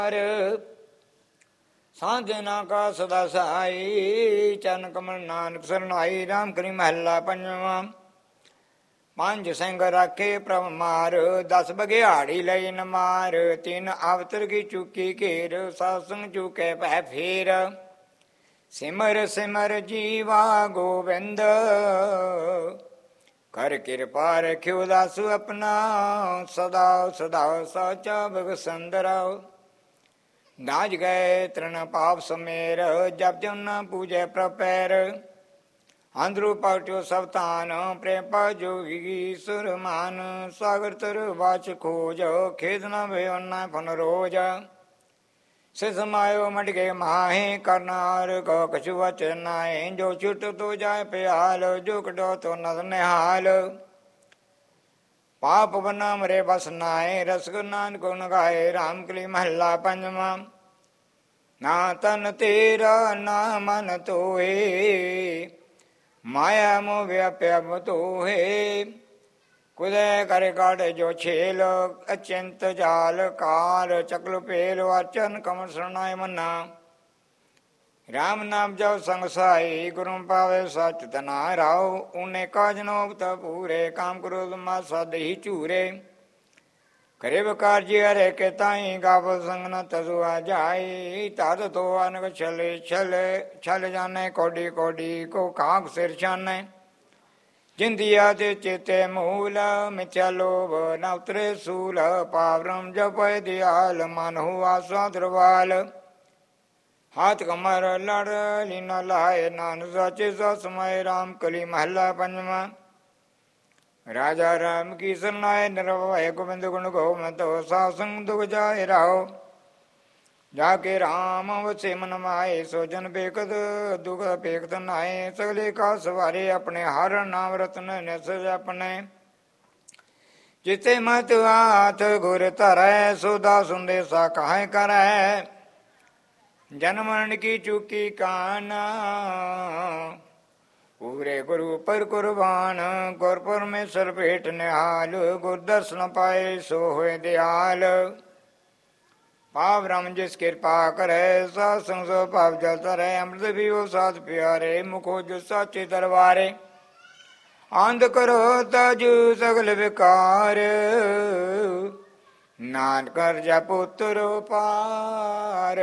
ਸਾਧਨਾ ਕਾ ਸਦਾ ਸਹਾਈ, ਚਰਨ ਕਮਲ ਨਾਨਕ ਸਰਨਾਈ। ਰਾਮ ਕਲੀ ਮਹੱਲਾ ਪੰਜਵਾਂ। ਪੰਜ ਸਿੰਘ ਰਾਖੇ ਪ੍ਰਭ ਮਾਰ, 10 ਬਘਿਆੜੀ ਲਈ ਨ ਮਾਰ। 3 ਅਵਤਰ ਕੀ ਚੁੱਕੀ ਘੇਰ, ਸਾਸੰਗ ਚੁਕੇ ਪੈ ਫੇਰ। ਸਿਮਰ ਸਿਮਰ ਜੀਵਾ ਗੋਬਿੰਦ, ਕਰ ਕਿਰਪਾ ਰਖਿਓ ਦਾਸ ਆਪਣਾ। ਸਦਾ ਸਦਾ ਸਾਚਾ ਭਗਤ ਰਾਓ। ਨਾਜ ਗਏ ਤ੍ਰਿਣ ਪਾਪ ਸਮੇਰ, ਜਪ ਜਨ ਨ ਪੂਜੈ ਪ੍ਰਪੈਰ। ਅੰਦਰੂ ਪਟਿਓ ਸਭ ਤਾਨ, ਪ੍ਰੇਮ ਪਾ ਜੋਗੀ ਸੁਰਮਾਨ। ਸਾਗਰ ਤਰ ਵਾਚ ਖੋਜ, ਖੇਦ ਨ ਭਇਓ ਨ ਫਨ ਰੋਜ। ਸਿ ਸਮਾਇਓ ਮਟ ਗਏ ਮਾਹੇ, ਕਰਨਾਰ ਕੋ ਕਛੁ ਵਚਨ ਨਾਹਿ। ਜੋ ਛੁਟ ਤੋ ਜਾਏ ਪਿਆਲ, ਜੋ ਕਟੋ ਤੋ ਨਦਰ ਨਿਹਾਲ। ਪਾਪ ਬਨਾ ਮਰੇ ਬਸ ਨਾਏ, ਰਸਕ ਨਾਨਕ ਗੁਣ ਗਾਏ। ਰਾਮ ਕਲੀ ਮਹੱਲਾ ਪੰਜਵਾਂ। ਨਾ ਤਨ ਤੇਰਾ ਨਾ ਮਨ ਤੋਏ, ਮਾਇਆ ਮੋਹ ਵਿਆਪਿਆ ਤੋਹੇ। ਕੁਦੈ ਕਰ ਕਾਢ ਜੋ ਛੇਲ, ਅਚਿੰਤ ਜਾਲ ਕਾਲ। ਚਕਲ ਪੇਲ ਵਾਚਨ ਕਮਲ ਸਰਨਾਏ ਮੰਨਾ। ਰਾਮ ਨਾਮ ਜਪ ਸੰਗ ਸਾਈ, ਗੁਰੂ ਪਾਵੇ ਸਚ ਤਨਾ ਰਾਓ। ਊਨੇ ਕਾਜ ਨੋਬਤ ਪੂਰੇ, ਕਾਮ ਕ੍ਰੋਧ ਮਦ ਸਦ ਹੀ ਝੂਰੇ। ਕਰੇ ਵਿਕਾਰ ਜੀ ਹਰੇ ਕੇ ਤਾਈ, ਗਾਵ ਸੰਗ ਨ ਤਜੁ ਆ ਜਾਈ। ਤਦ ਤੋ ਅਨਕ ਛਲੇ ਛਲੇ, ਛਲ ਜਾਣੇ ਕੋਡੀ ਕੋਡੀ। ਕੋ ਕਾਕ ਸਿਰ ਛਾਨੈ, ਜਿੰਦੀਆ ਤੇ ਚੇਤੇ ਮੂਲ। ਮਿਥਿਆ ਲੋਭ ਨ ਉਤਰੇ ਸੂਲ, ਪਾਵਰਮ ਜਪੈ ਦਿਆਲ। ਮਨ ਹੁਆ ਸਦਰਵਾਲ, ਹਾਥ ਕਮਰ ਲੜ ਲੀਨਾ ਲਾਏ। ਨਾਨਕ ਸਾਚੇ ਸਾ ਸਮਾਏ। ਰਾਮ ਕਲੀ ਮਹੱਲਾ ਪੰਜਵਾਂ। ਰਾਜਾ ਰਾਮ ਕੀ ਸਰਨਾਏ, ਨਿਰਭੈ ਗੋਬਿੰਦ ਗੁਣ ਗੋਬਿੰਦ। ਸਾਸੰਗ ਦੁਖ ਜਾਏ ਰਾਓ, ਜਾ ਕੇ ਰਾਮ ਵਸੇ ਮਨ ਮਾਏ। ਸੋ ਜਨ ਬੇਕਦ ਦੁਖ ਬੇਕਦ ਨਾਏ। ਸਗਲੇ ਕਾ ਸਵਾਰੇ, ਆਪਣੇ ਹਰ ਨਾਮ ਰਤਨ ਨਿਸ ਆਪਣੇ। ਜਿਤੇ ਮਤ ਹਾਥ ਗੁਰ ਧਰੈ, ਸੋ ਦਾਸ ਸੰਦੇਸਾ ਕਾਹੇ ਕਰੈ। ਜਨਮ ਮਰਨ ਕੀ ਚੁਕੀ ਕਾਨ, ਪੂਰੇ ਗੁਰੂ ਪਰ ਕੁਰਬਾਨ। ਗੁਰ ਪਰਮੇਸ਼ਰ ਭੇਟ ਨਿਹਾਲ, ਗੁਰ ਦਰਸ਼ਨ ਪਾਏ ਸੋ ਹੋਏ ਦਿਆਲ। ਪਾਪ ਬ੍ਰਹਮ ਜਿਸ ਕਿਰਪਾ ਕਰੈ, ਸਾਧ ਸੰਗ ਸੋ ਪਾਪ ਜਲ ਤਰੈ। ਅੰਮ੍ਰਿਤ ਪੀਓ ਸਾਧ ਪਿਆਰੇ, ਮੁਖੋ ਜੋ ਸਾਚੇ ਦਰਬਾਰੇ। ਅੰਧ ਕਰੋ ਤਜੁ ਸਗਲ ਵਿਕਾਰ, ਨਾਨਕ ਜਪ ਉਤਰੋ ਪਾਰ।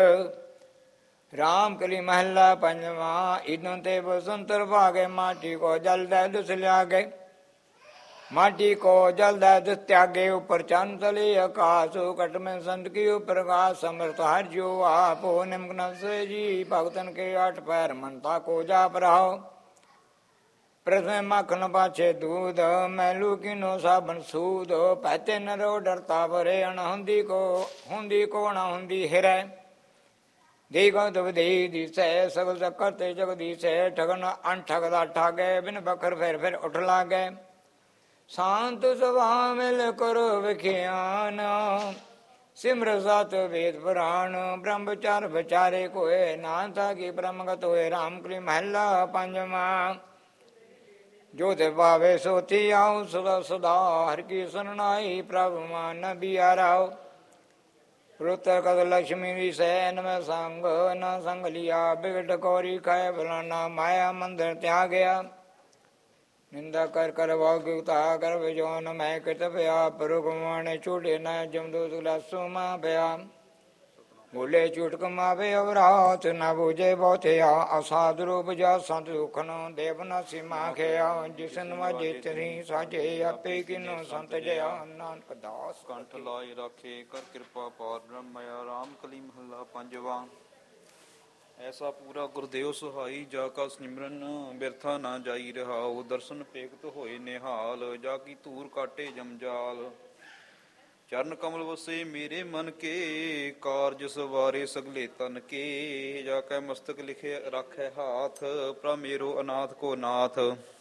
ਰਾਮ ਕਲੀ ਮਹੱਲਾ ਪੰਜਵਾਂ। ਇਦੋਂ ਤੇ ਬਸੰਤਰ ਭਾਗੇ, ਮਾਟੀ ਕੋ ਜਲ ਦੈ ਦੁਸ ਲਿਆਗੇ। ਮਾਟੀ ਕੋ ਜਲ ਦੈ ਦੁਸ ਤਿਆਗੇ, ਉਪਰ ਚੰਨ ਤਲੇ ਆਕਾਸ। ਕਟ ਮੈਂ ਸੰਤ ਕੀ ਪ੍ਰਕਾਸ਼, ਸਮਰਥ ਹਰ ਜੋ ਆਪ। ਨਿਮਕ ਨਵਸੇ ਜੀ ਭਗਤਨ ਕੇ, ਆਠ ਪੈਰ ਮੰਤਾ ਕੋ ਜਾਪ ਰਹਾਓ। ਪ੍ਰਥਮ ਮੱਖਣ ਪਾਛੇ ਦੂਧ, ਮੈਲੂ ਕੀਨੋ ਸਾਬਨ ਸੂਦ। ਪੈਤੇ ਨਰੋ ਡਰਤਾ ਭਰੇ, ਅਣਹੁੰਦੀ ਕੋ ਨ ਹੁੰਦੀ ਹਿਰੈ। ਦੀਗੋ ਦੁਬਦੀ ਦੀਸੈ, ਸਗਲ ਚੱਕਰ ਤੇ ਜਗ ਦੀਸੈ। ਠਗਨ ਅਣਠਗਦਾ ਠਾਗੇ, ਬਿਨ ਬਖਰ ਫਿਰ ਉਠ ਲਾਗੇ। ਸ਼ਾਂਤ ਸੁਭਾ ਮਿਲ ਕਰੋ ਵਿਖਿਆਨ, ਸਿਮਰ ਸਤ ਵੇਦ ਪੁਰਾਣ। ਬ੍ਰਹਮ ਵਿਚਾਰ ਵਿਚਾਰੇ ਕੋਏ, ਨਾਨਕ ਕੀ ਬ੍ਰਹਮਗਤ ਹੋਏ। ਰਾਮ ਕਲੀ ਮਹੱਲਾ ਪੰਜਵਾਂ। ਜੋ ਤੇ ਪਾਵੇ ਸੋ ਥੀਆਉ, ਸਦਾ ਸਦਾ ਹਰਿ ਕੀ ਸਰਨਾਈ। ਪ੍ਰਭ ਮਾਨ ਨਬੀਆ ਰਾਓ, ਪੁੱਤਰ ਕਦ ਲక్ష్ਮੀ ਵਿਸੈ। ਨਮੈ ਸੰਗ ਨ ਸੰਗ ਲਿਆ, ਬਿਗਟ ਕੋਰੀ ਖਾਏ ਫਲਾਨਾ। ਮਾਇਆ ਮੰਦਰ ਤਿਆਗਿਆ, ਨਿੰਦਾ ਕਰ ਕਰ ਵਾਗੁਤਾ। ਕਰ ਵਿਜੋਨ ਮੈਂ ਕਿਤ ਪਿਆ, ਪਰੁਗਮਾਣੇ ਝੂਠੇ ਨ ਜਮਦੂਤ ਗਲਾਸੂ ਮਾ ਪਿਆ। ਬੋਲੇ ਝੂਠ ਕਮਾਵੇ ਅਵਰਾਤ, ਨ ਬੂਝੇ ਬਹੁਤਿਆ। ਅਸਾਧ ਰੂਪ ਜਾ ਸੰਤ ਦੁਖਨ, ਦੇਵ ਨ ਸੀਮਾ ਖਿਆ। ਜਿਸਨ ਵਾਜੇ ਤਰੀ ਸਾਜੇ, ਆਪੇ ਕਿਨੋ ਸੰਤ ਜਇਆ। ਨਾਨਕ ਦਾਸ ਕੰਠ ਲਾਇ ਰਾਖੇ, ਕਰ ਕਿਰਪਾ ਪਾਰ ਬ੍ਰਹਮਇਆ। ਰਾਮ ਕਲੀ ਮਹੱਲਾ ਪੰਜਵਾਂ। ਐਸਾ ਪੂਰਾ ਗੁਰਦੇਵ ਸੁਹਾਈ, ਜਾ ਕਾ ਸਿਮਰਨ ਬਿਰਥਾ ਨਾ ਜਾਈ ਰਹਾਉ। ਦਰਸ਼ਨ ਪੇਖਤ ਹੋਏ ਨਿਹਾਲ, ਜਾ ਕੀ ਧੂਰ ਕਾਟੇ ਜਮਜਾਲ। ਚਰਨ ਕਮਲ ਵਸੇ ਮੇਰੇ ਮਨ ਕੇ, ਕਾਰਜ ਸਵਾਰੇ ਸਗਲੇ ਤਨ ਕੇ। ਜਾ ਕੈ ਮਸਤਕ ਲਿਖੇ ਰਾਖੈ ਹਾਥ, ਪ੍ਰਭ ਮੇਰੋ ਅਨਾਥ ਕੋ ਨਾਥ।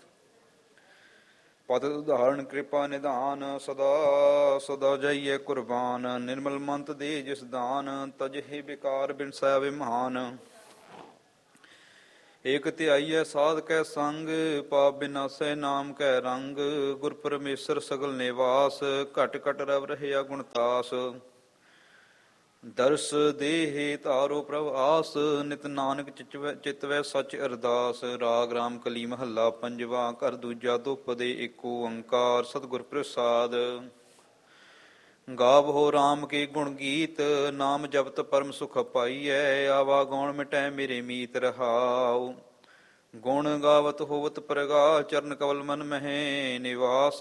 ਪਦ ਉਦਾਹਰਣ ਕਿਰਪਾ ਨਿਧਾਨ, ਸਦਾ ਸਦਾ ਜਾਈਏ ਕੁਰਬਾਨ। ਨਿਰਮਲ ਮੰਤ ਦੇ ਜਿਸ ਦਾਨ, ਤਜਹਿ ਬਿਕਾਰ ਬਿਨਸੈ ਵਿਮਾਨ। ਏਕ ਧਿਆਈਐ ਸਾਧ ਕੈ ਸੰਗ, ਪਾਪ ਬਿਨਾਸੈ ਨਾਮ ਕੈ ਰੰਗ। ਗੁਰ ਪਰਮੇਸ਼ਰ ਸਗਲ ਨਿਵਾਸ, ਘਟ ਘਟ ਰਵ ਰਹਿਆ ਗੁਣਤਾਸ। ਦਰਸ ਦੇਹ ਤਾਰੋ ਪ੍ਰਭ ਆਸ, ਨਿਤ ਨਾਨਕ ਚਿਤਵੈ ਸਚ ਅਰਦਾਸ। ਰਾਗ ਰਾਮ ਕਲੀ ਮਹੱਲਾ ਪੰਜਵਾ, ਘਰ ਦੂਜਾ ਦੁਪਦੇ ਏਕ ਓੰਕਾਰ, ਸਤਿਗੁਰ ਪ੍ਰਸਾਦ। ਗਾਵੋ ਰਾਮ ਕੇ ਗੁਣ ਗੀਤ, ਨਾਮ ਜਪਤ ਪਰਮ ਸੁਖ ਪਾਈਐ। ਆਵਾ ਗੌਣ ਮਿਟੈ ਮੇਰੇ ਮੀਤ ਰਹਾਉ, ਗੁਣ ਗਾਵਤ ਹੋਵਤ ਪ੍ਰਗਾ। ਚਰਨ ਕਵਲ ਮਨ ਮਹਿ ਨਿਵਾਸ,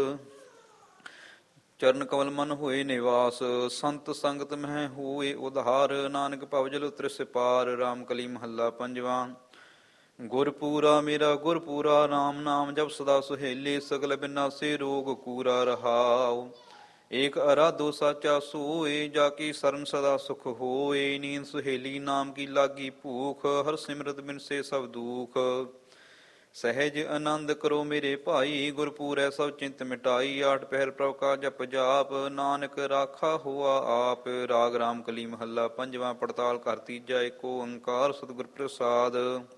ਚਰਨ ਕਵਲ ਮਨ ਹੋਏ ਨਿਵਾਸ। ਸੰਤ ਸੰਗਤ ਮਹਿ ਹੋਏ ਉਧਾਰ, ਨਾਨਕ ਭਵਜਲ ਉਤਰਿ ਪਾਰ। ਰਾਮ ਕਲੀ ਮਹੱਲਾ ਪੰਜਵਾ। ਗੁਰਪੂਰਾ ਮੇਰਾ ਗੁਰਪੂਰਾ, ਰਾਮ ਨਾਮ ਜਪ ਸਦਾ ਸੁਹੇਲੇ। ਸਗਲ ਬਿਨਾਸੇ ਰੋਗ ਕੂਰਾ ਰਹਾਉ, ਏਕ ਅਰਾਧੋ ਸਾਚਾ ਸੋਏ। ਜਾ ਕੀ ਸਰਨ ਸਦਾ ਸੁਖ ਹੋਏ, ਨੀਂਦ ਸੁਹੇਲੀ ਨਾਮ ਕੀ ਲਾਗੀ ਭੂਖ। ਹਰ ਸਿਮਰਤ ਬਿਨਸੇ ਸਭ ਦੂਖ, ਸਹਿਜ ਆਨੰਦ ਕਰੋ ਮੇਰੇ ਭਾਈ। ਗੁਰਪੂਰੈ ਸਭ ਚਿੰਤ ਮਿਟਾਈ, ਆਠ ਪਹਿਰ ਪ੍ਰਭ ਕਾ ਜਪ ਜਾਪ। ਨਾਨਕ ਰਾਖਾ ਹੋਆ ਆਪ। ਰਾਗ ਰਾਮ ਕਲੀ ਮਹੱਲਾ ਪੰਜਵਾਂ, ਪੜਤਾਲ ਘਰ ਤੀਜਾ ਏਕ ਓੰਕਾਰ, ਸਤਿਗੁਰ ਪ੍ਰਸਾਦ।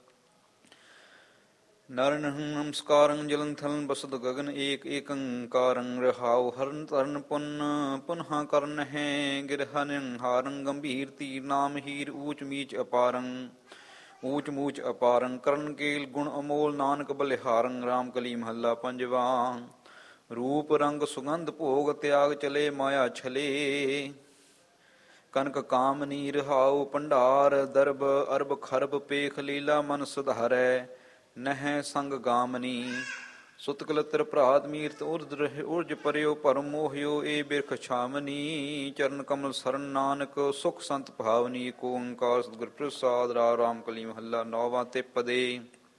ਨਰਨ ਨਮਸਕਾਰੰ ਜਲਨ ਥਲਨ ਬਸਤ ਗਗਨ, ਏਕ ਏਕੰਕਾਰੰ ਰਹਾਉ। ਹਰਨ ਤਰਨ ਪੁਨ ਪੁਨਹਾ ਕਰਨ ਹੈ, ਗਿਰਹ ਨਿਹਾਰੰ ਗੰਭੀਰ। ਤੀਰ ਨਾਮ ਹੀਰ ਊਚ ਮੀਚ ਅਪਾਰੰ, ਊਚ ਮੂਚ ਅਪਾਰੰ। ਕਰਨ ਕੇਲ ਗੁਣ ਅਮੋਲ, ਨਾਨਕ ਬਲਿਹਾਰੰ। ਰਾਮ ਕਲੀ ਮਹੱਲਾ ਪੰਜਵਾ। ਰੂਪ ਰੰਗ ਸੁਗੰਧ ਭੋਗ, ਤਿਆਗ ਚਲੇ ਮਾਇਆ ਛਲੇ। ਕਨਕ ਕਾਮਨੀ ਰਹਾਉ ਭੰਡਾਰ, ਦਰਬ ਅਰਬ ਖਰਬ ਪੇਖ। ਲੀਲਾ ਮਨ ਸੁਧਾਰੈ ਨਹਿ ਸੰਗ ਗਾਮਨੀ, ਸੁਤਕਲਤਰ ਭਰਾਤ ਮੀਰਤ ਉਰਜ ਪਰਿਓ। ਭਰਮ ਮੋਹਿਓ ਏ ਬਿਰਖ ਛਾਮਨੀ, ਚਰਨ ਕਮਲ ਸਰਨ ਨਾਨਕ ਸੁਖ ਸੰਤ ਭਾਵਨੀ। ਏਕ ਓੰਕਾਰ ਸਤਿਗੁਰ ਪ੍ਰਸਾਦ। ਰਾਗ ਰਾਮ ਕਲੀ ਮਹੱਲਾ ਨੌਵਾਂ, ਤਿਪਦੇ।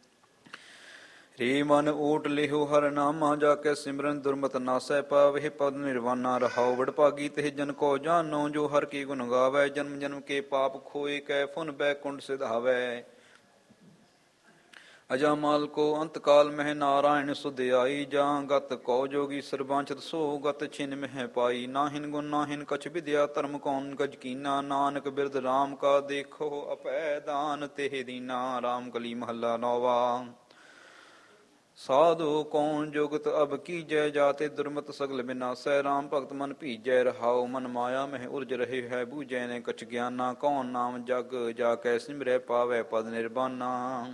ਰੇ ਮਨ ਓਟ ਲਿਹੋ ਹਰ ਨਾਮਾ, ਜਾ ਕੇ ਸਿਮਰਨ ਦੁਰਮਤ ਨਾਸੈ ਪਾਵਹਿ। ਪਦ ਨਿਰਵਾਨਾ ਰਹਾਉ, ਵਡਭਾਗੀ ਤਿਹ ਜਨ ਕੋ ਜਾਨੋ। ਜੋ ਹਰ ਕੀ ਗੁਣ ਗਾਵੈ, ਜਨਮ ਜਨਮ ਕੇ ਪਾਪ ਖੋਏ। ਕੈ ਫੁਨ ਬੈਕੁੰਠ ਸਿਧਾਵੈ, ਅਜਾਮਾਲ ਕੋ ਅੰਤ ਕਾਲ ਮਹਿ। ਨਾਰਾਇਣ ਸੁਧ ਆਈ, ਜਾਂ ਗਤ ਕਉ ਜੋਗੀ ਸਰਬਾਂਚਤ। ਸੋ ਗਤ ਛਿਨ ਮਹਿ ਪਾਈ, ਨਾਹਿਨ ਗੁਣ ਨਾਹਿਨ ਕਛ ਵਿਦਿਆ। ਧਰਮ ਕੌਣ ਗਜ ਕੀਨਾ, ਨਾਨਕ ਬਿਰਦ ਰਾਮ ਕਾ। ਦੇਖੋ ਅਪੈ ਦਾਨ ਤੇਹ ਦੀਨਾ। ਰਾਮ ਕਲੀ ਮਹੱਲਾ ਨੌਵਾਂ। ਸਾਧੂ ਕੌਣ ਜੁਗਤ ਅਬ ਕੀਜੈ, ਜਾਤੇ ਦੁਰਮਤ ਸਗਲ ਬਿਨਾਸੈ। ਰਾਮ ਭਗਤ ਮਨ ਭੀਜੈ ਰਹਾਉ, ਮਨ ਮਾਇਆ ਮਹਿ ਉਰਜ ਰਹੇ ਹੈ। ਬੂਝੈ ਨੇ ਕਛ ਗਿਆਨਾ, ਕੌਣ ਨਾਮ ਜਗ ਜਾ ਕੈ ਸਿਮਰੈ। ਪਾਵੈ ਪਦ ਨਿਰਬਾਨਾ,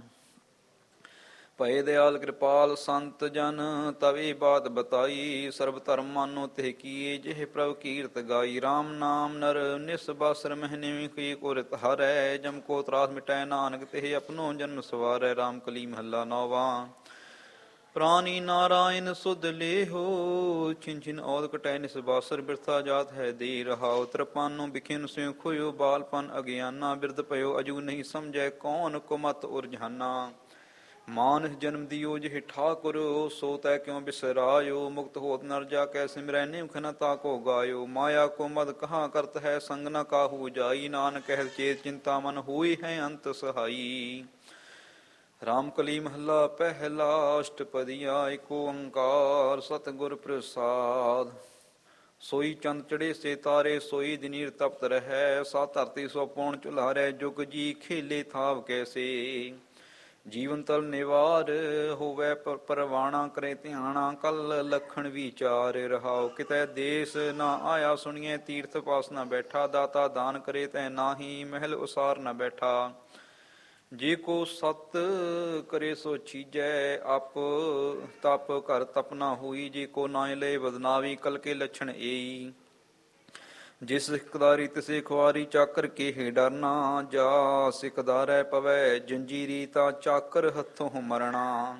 ਭਏ ਦਿਆਲ ਕਿਰਪਾਲ ਸੰਤ ਜਨ। ਤਵੇ ਬਾਤ ਬਤਾਈ, ਸਰਬ ਧਰਮ ਮਾਨੋ ਤਿਹ ਕੀਏ। ਜਿਹ ਪ੍ਰਭ ਕੀਰਤ ਗਾਈ, ਰਾਮ ਨਾਮ ਨਰ ਨਿਸ ਬਾਸਰ ਮਹਿ। ਨਿਵੀ ਕੀ ਕੁਰਿਤ ਹਰੈ, ਜਮ ਕੋ ਤਰਾਸ ਮਿਟੈ। ਨਾਨਕ ਤਿਹ ਆਪਣੋ ਜਨਮ ਸਵਾਰੈ। ਰਾਮ ਕਲੀ ਮਹੱਲਾ ਨੌਵਾਂ। ਪ੍ਰਾਨੀ ਨਾਰਾਇਣ ਸੁਧ ਲੇਹੋ, ਛਿਨ ਛਿਨ ਔਦ ਕਟੈ ਨਿਸ ਬਾਸਰ। ਬਿਰਥਾ ਜਾਤ ਹੈ ਦੇ ਰਹਾਉ, ਤ੍ਰਪਾਨੋ ਬਿਖਿਨ ਸਿਉ ਖੋਇਓ। ਬਾਲਪਨ ਅਗਿਆਨਾ, ਬਿਰਧ ਭਇਓ ਅਜੂ ਨਹੀਂ ਸਮਝੈ। ਕੌਣ ਕੁਮਤ ਉਰਝਾਨਾ, ਮਾਨਸ ਜਨਮ ਦਿਓ ਜਿਹ ਠਾਕੁਰ। ਸੋ ਤੈ ਕਿਉ ਬਿਸਰਾਇਓ, ਮੁਕਤ ਹੋਤ ਨਰ ਜਾ ਕੈ ਸਿਮਰੈ। ਨਿਮਖ ਨ ਤਾਕੋ ਗਾਇਓ, ਮਾਇਆ ਕੋ ਮਦ ਕਹਾ ਕਰਤ ਹੈ। ਸੰਗ ਨ ਕਾਹੂ ਜਾਈ, ਨਾਨਕ ਕਹਿ ਚੇਤ ਚਿੰਤਾ ਮਨ। ਹੋਈ ਹੈ ਅੰਤ ਸਹਾਈ। ਰਾਮ ਕਲੀ ਮਹੱਲਾ ਪਹਿਲਾ, ਅਸ਼ਟਪਦੀਆ ਏਕ ਓੰਕਾਰ ਸਤਿਗੁਰ ਪ੍ਰਸਾਦ। ਸੋਈ ਚੰਦ ਚੜੇ ਸੇ ਤਾਰੇ, ਸੋਈ ਦਿਨੀਰ ਤਪਤ ਰਹੈ। ਸਾ ਧਰਤੀ ਸੋ ਪੌਣ ਝੁਲਾਰੈ, ਜੁਗ ਜੀ ਖੇਲੇ ਥਾਵ ਕੈਸੇ। ਜੀਵਨ ਤਲ ਨਿਵਾਰ ਹੋਵੈ ਪਰਵਾਣਾ, ਕਰੇ ਧਿਆਣਾ ਕਲ ਲਖਣ ਵਿਚਾਰ ਰਹਾਉ। ਕਿਤੈ ਦੇਸ ਨਾ ਆਇਆ ਸੁਣੀਐ, ਤੀਰਥ ਪਾਸ ਨਾ ਬੈਠਾ। ਦਾਤਾ ਦਾਨ ਕਰੇ ਤੈ ਨਾਹੀ, ਮਹਿਲ ਉਸਾਰ ਨਾ ਬੈਠਾ। ਜੇ ਕੋ ਸਤ ਕਰੇ ਸੋ ਚੀਜੈ, ਅਪ ਤਪ ਘਰ ਤਪਨਾ ਹੋਈ। ਜੇ ਕੋ ਨਾਇ ਲਏ ਬਦਨਾਵੀ, ਕਲ ਕੇ ਲੱਛਣ ਏਈ। ਜਿਸ ਸਿਕਦਾਰੀ ਤਿਸੇ ਖੁਆਰੀ, ਚਾਕਰ ਕੇਹੇ ਡਰਨਾ। ਜਾ ਸਿਕਦਾਰੈ ਪਵੈ ਜੰਜੀਰੀ, ਤਾ ਚਾਕਰ ਹੱਥੋਂ ਮਰਣਾ।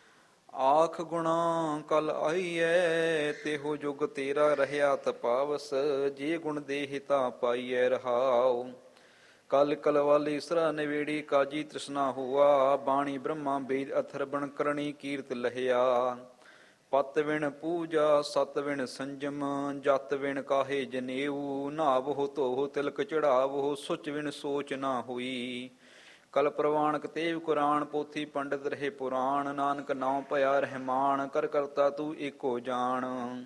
ਆਖ ਗੁਣਾ ਕਲ ਆਈਐ, ਤਿਹੋ ਜੁਗ ਤੇਰਾ ਰਹਿਆ ਤਪਾਵਸ। ਜੇ ਗੁਣ ਦੇਹ ਤਾ ਪਾਈਐ ਰਹਾਉ, ਕਲ ਕਲਵਾਲੀ ਸਰਾ ਨਵੇੜੀ। ਕਾਜੀ ਤ੍ਰਿਸ਼ਨਾ ਹੋਆ, ਬਾਣੀ ਬ੍ਰਹਮਾ ਬੇਦ ਅਥਰ। ਬਣ ਕਰਣੀ ਕੀਰਤ ਲਹਿਆ, ਪਤ ਵਿਣ ਪੂਜਾ ਸਤ ਵਿਣ ਸੰਜਮ। ਜਤ ਵਿਣ ਕਾਹੇ ਜਨੇਊ, ਨਹਾਵਹੁ ਧੋਵਹੁ ਤਿਲਕ ਚੜਾਵਹੁ। ਸੁਚ ਵਿਣ ਸੋਚ ਨਾ ਹੋਈ, ਕਲ ਪ੍ਰਵਾਣਕ ਤੇਵ ਕੁਰਾਨ। ਪੋਥੀ ਪੰਡਿਤ ਰਹੇ ਪੁਰਾਣ, ਨਾਨਕ ਨਾਉ ਭਇਆ ਰਹਿਮਾਨ। ਕਰ ਕਰਤਾ ਤੂੰ ਏਕੋ ਜਾਣ,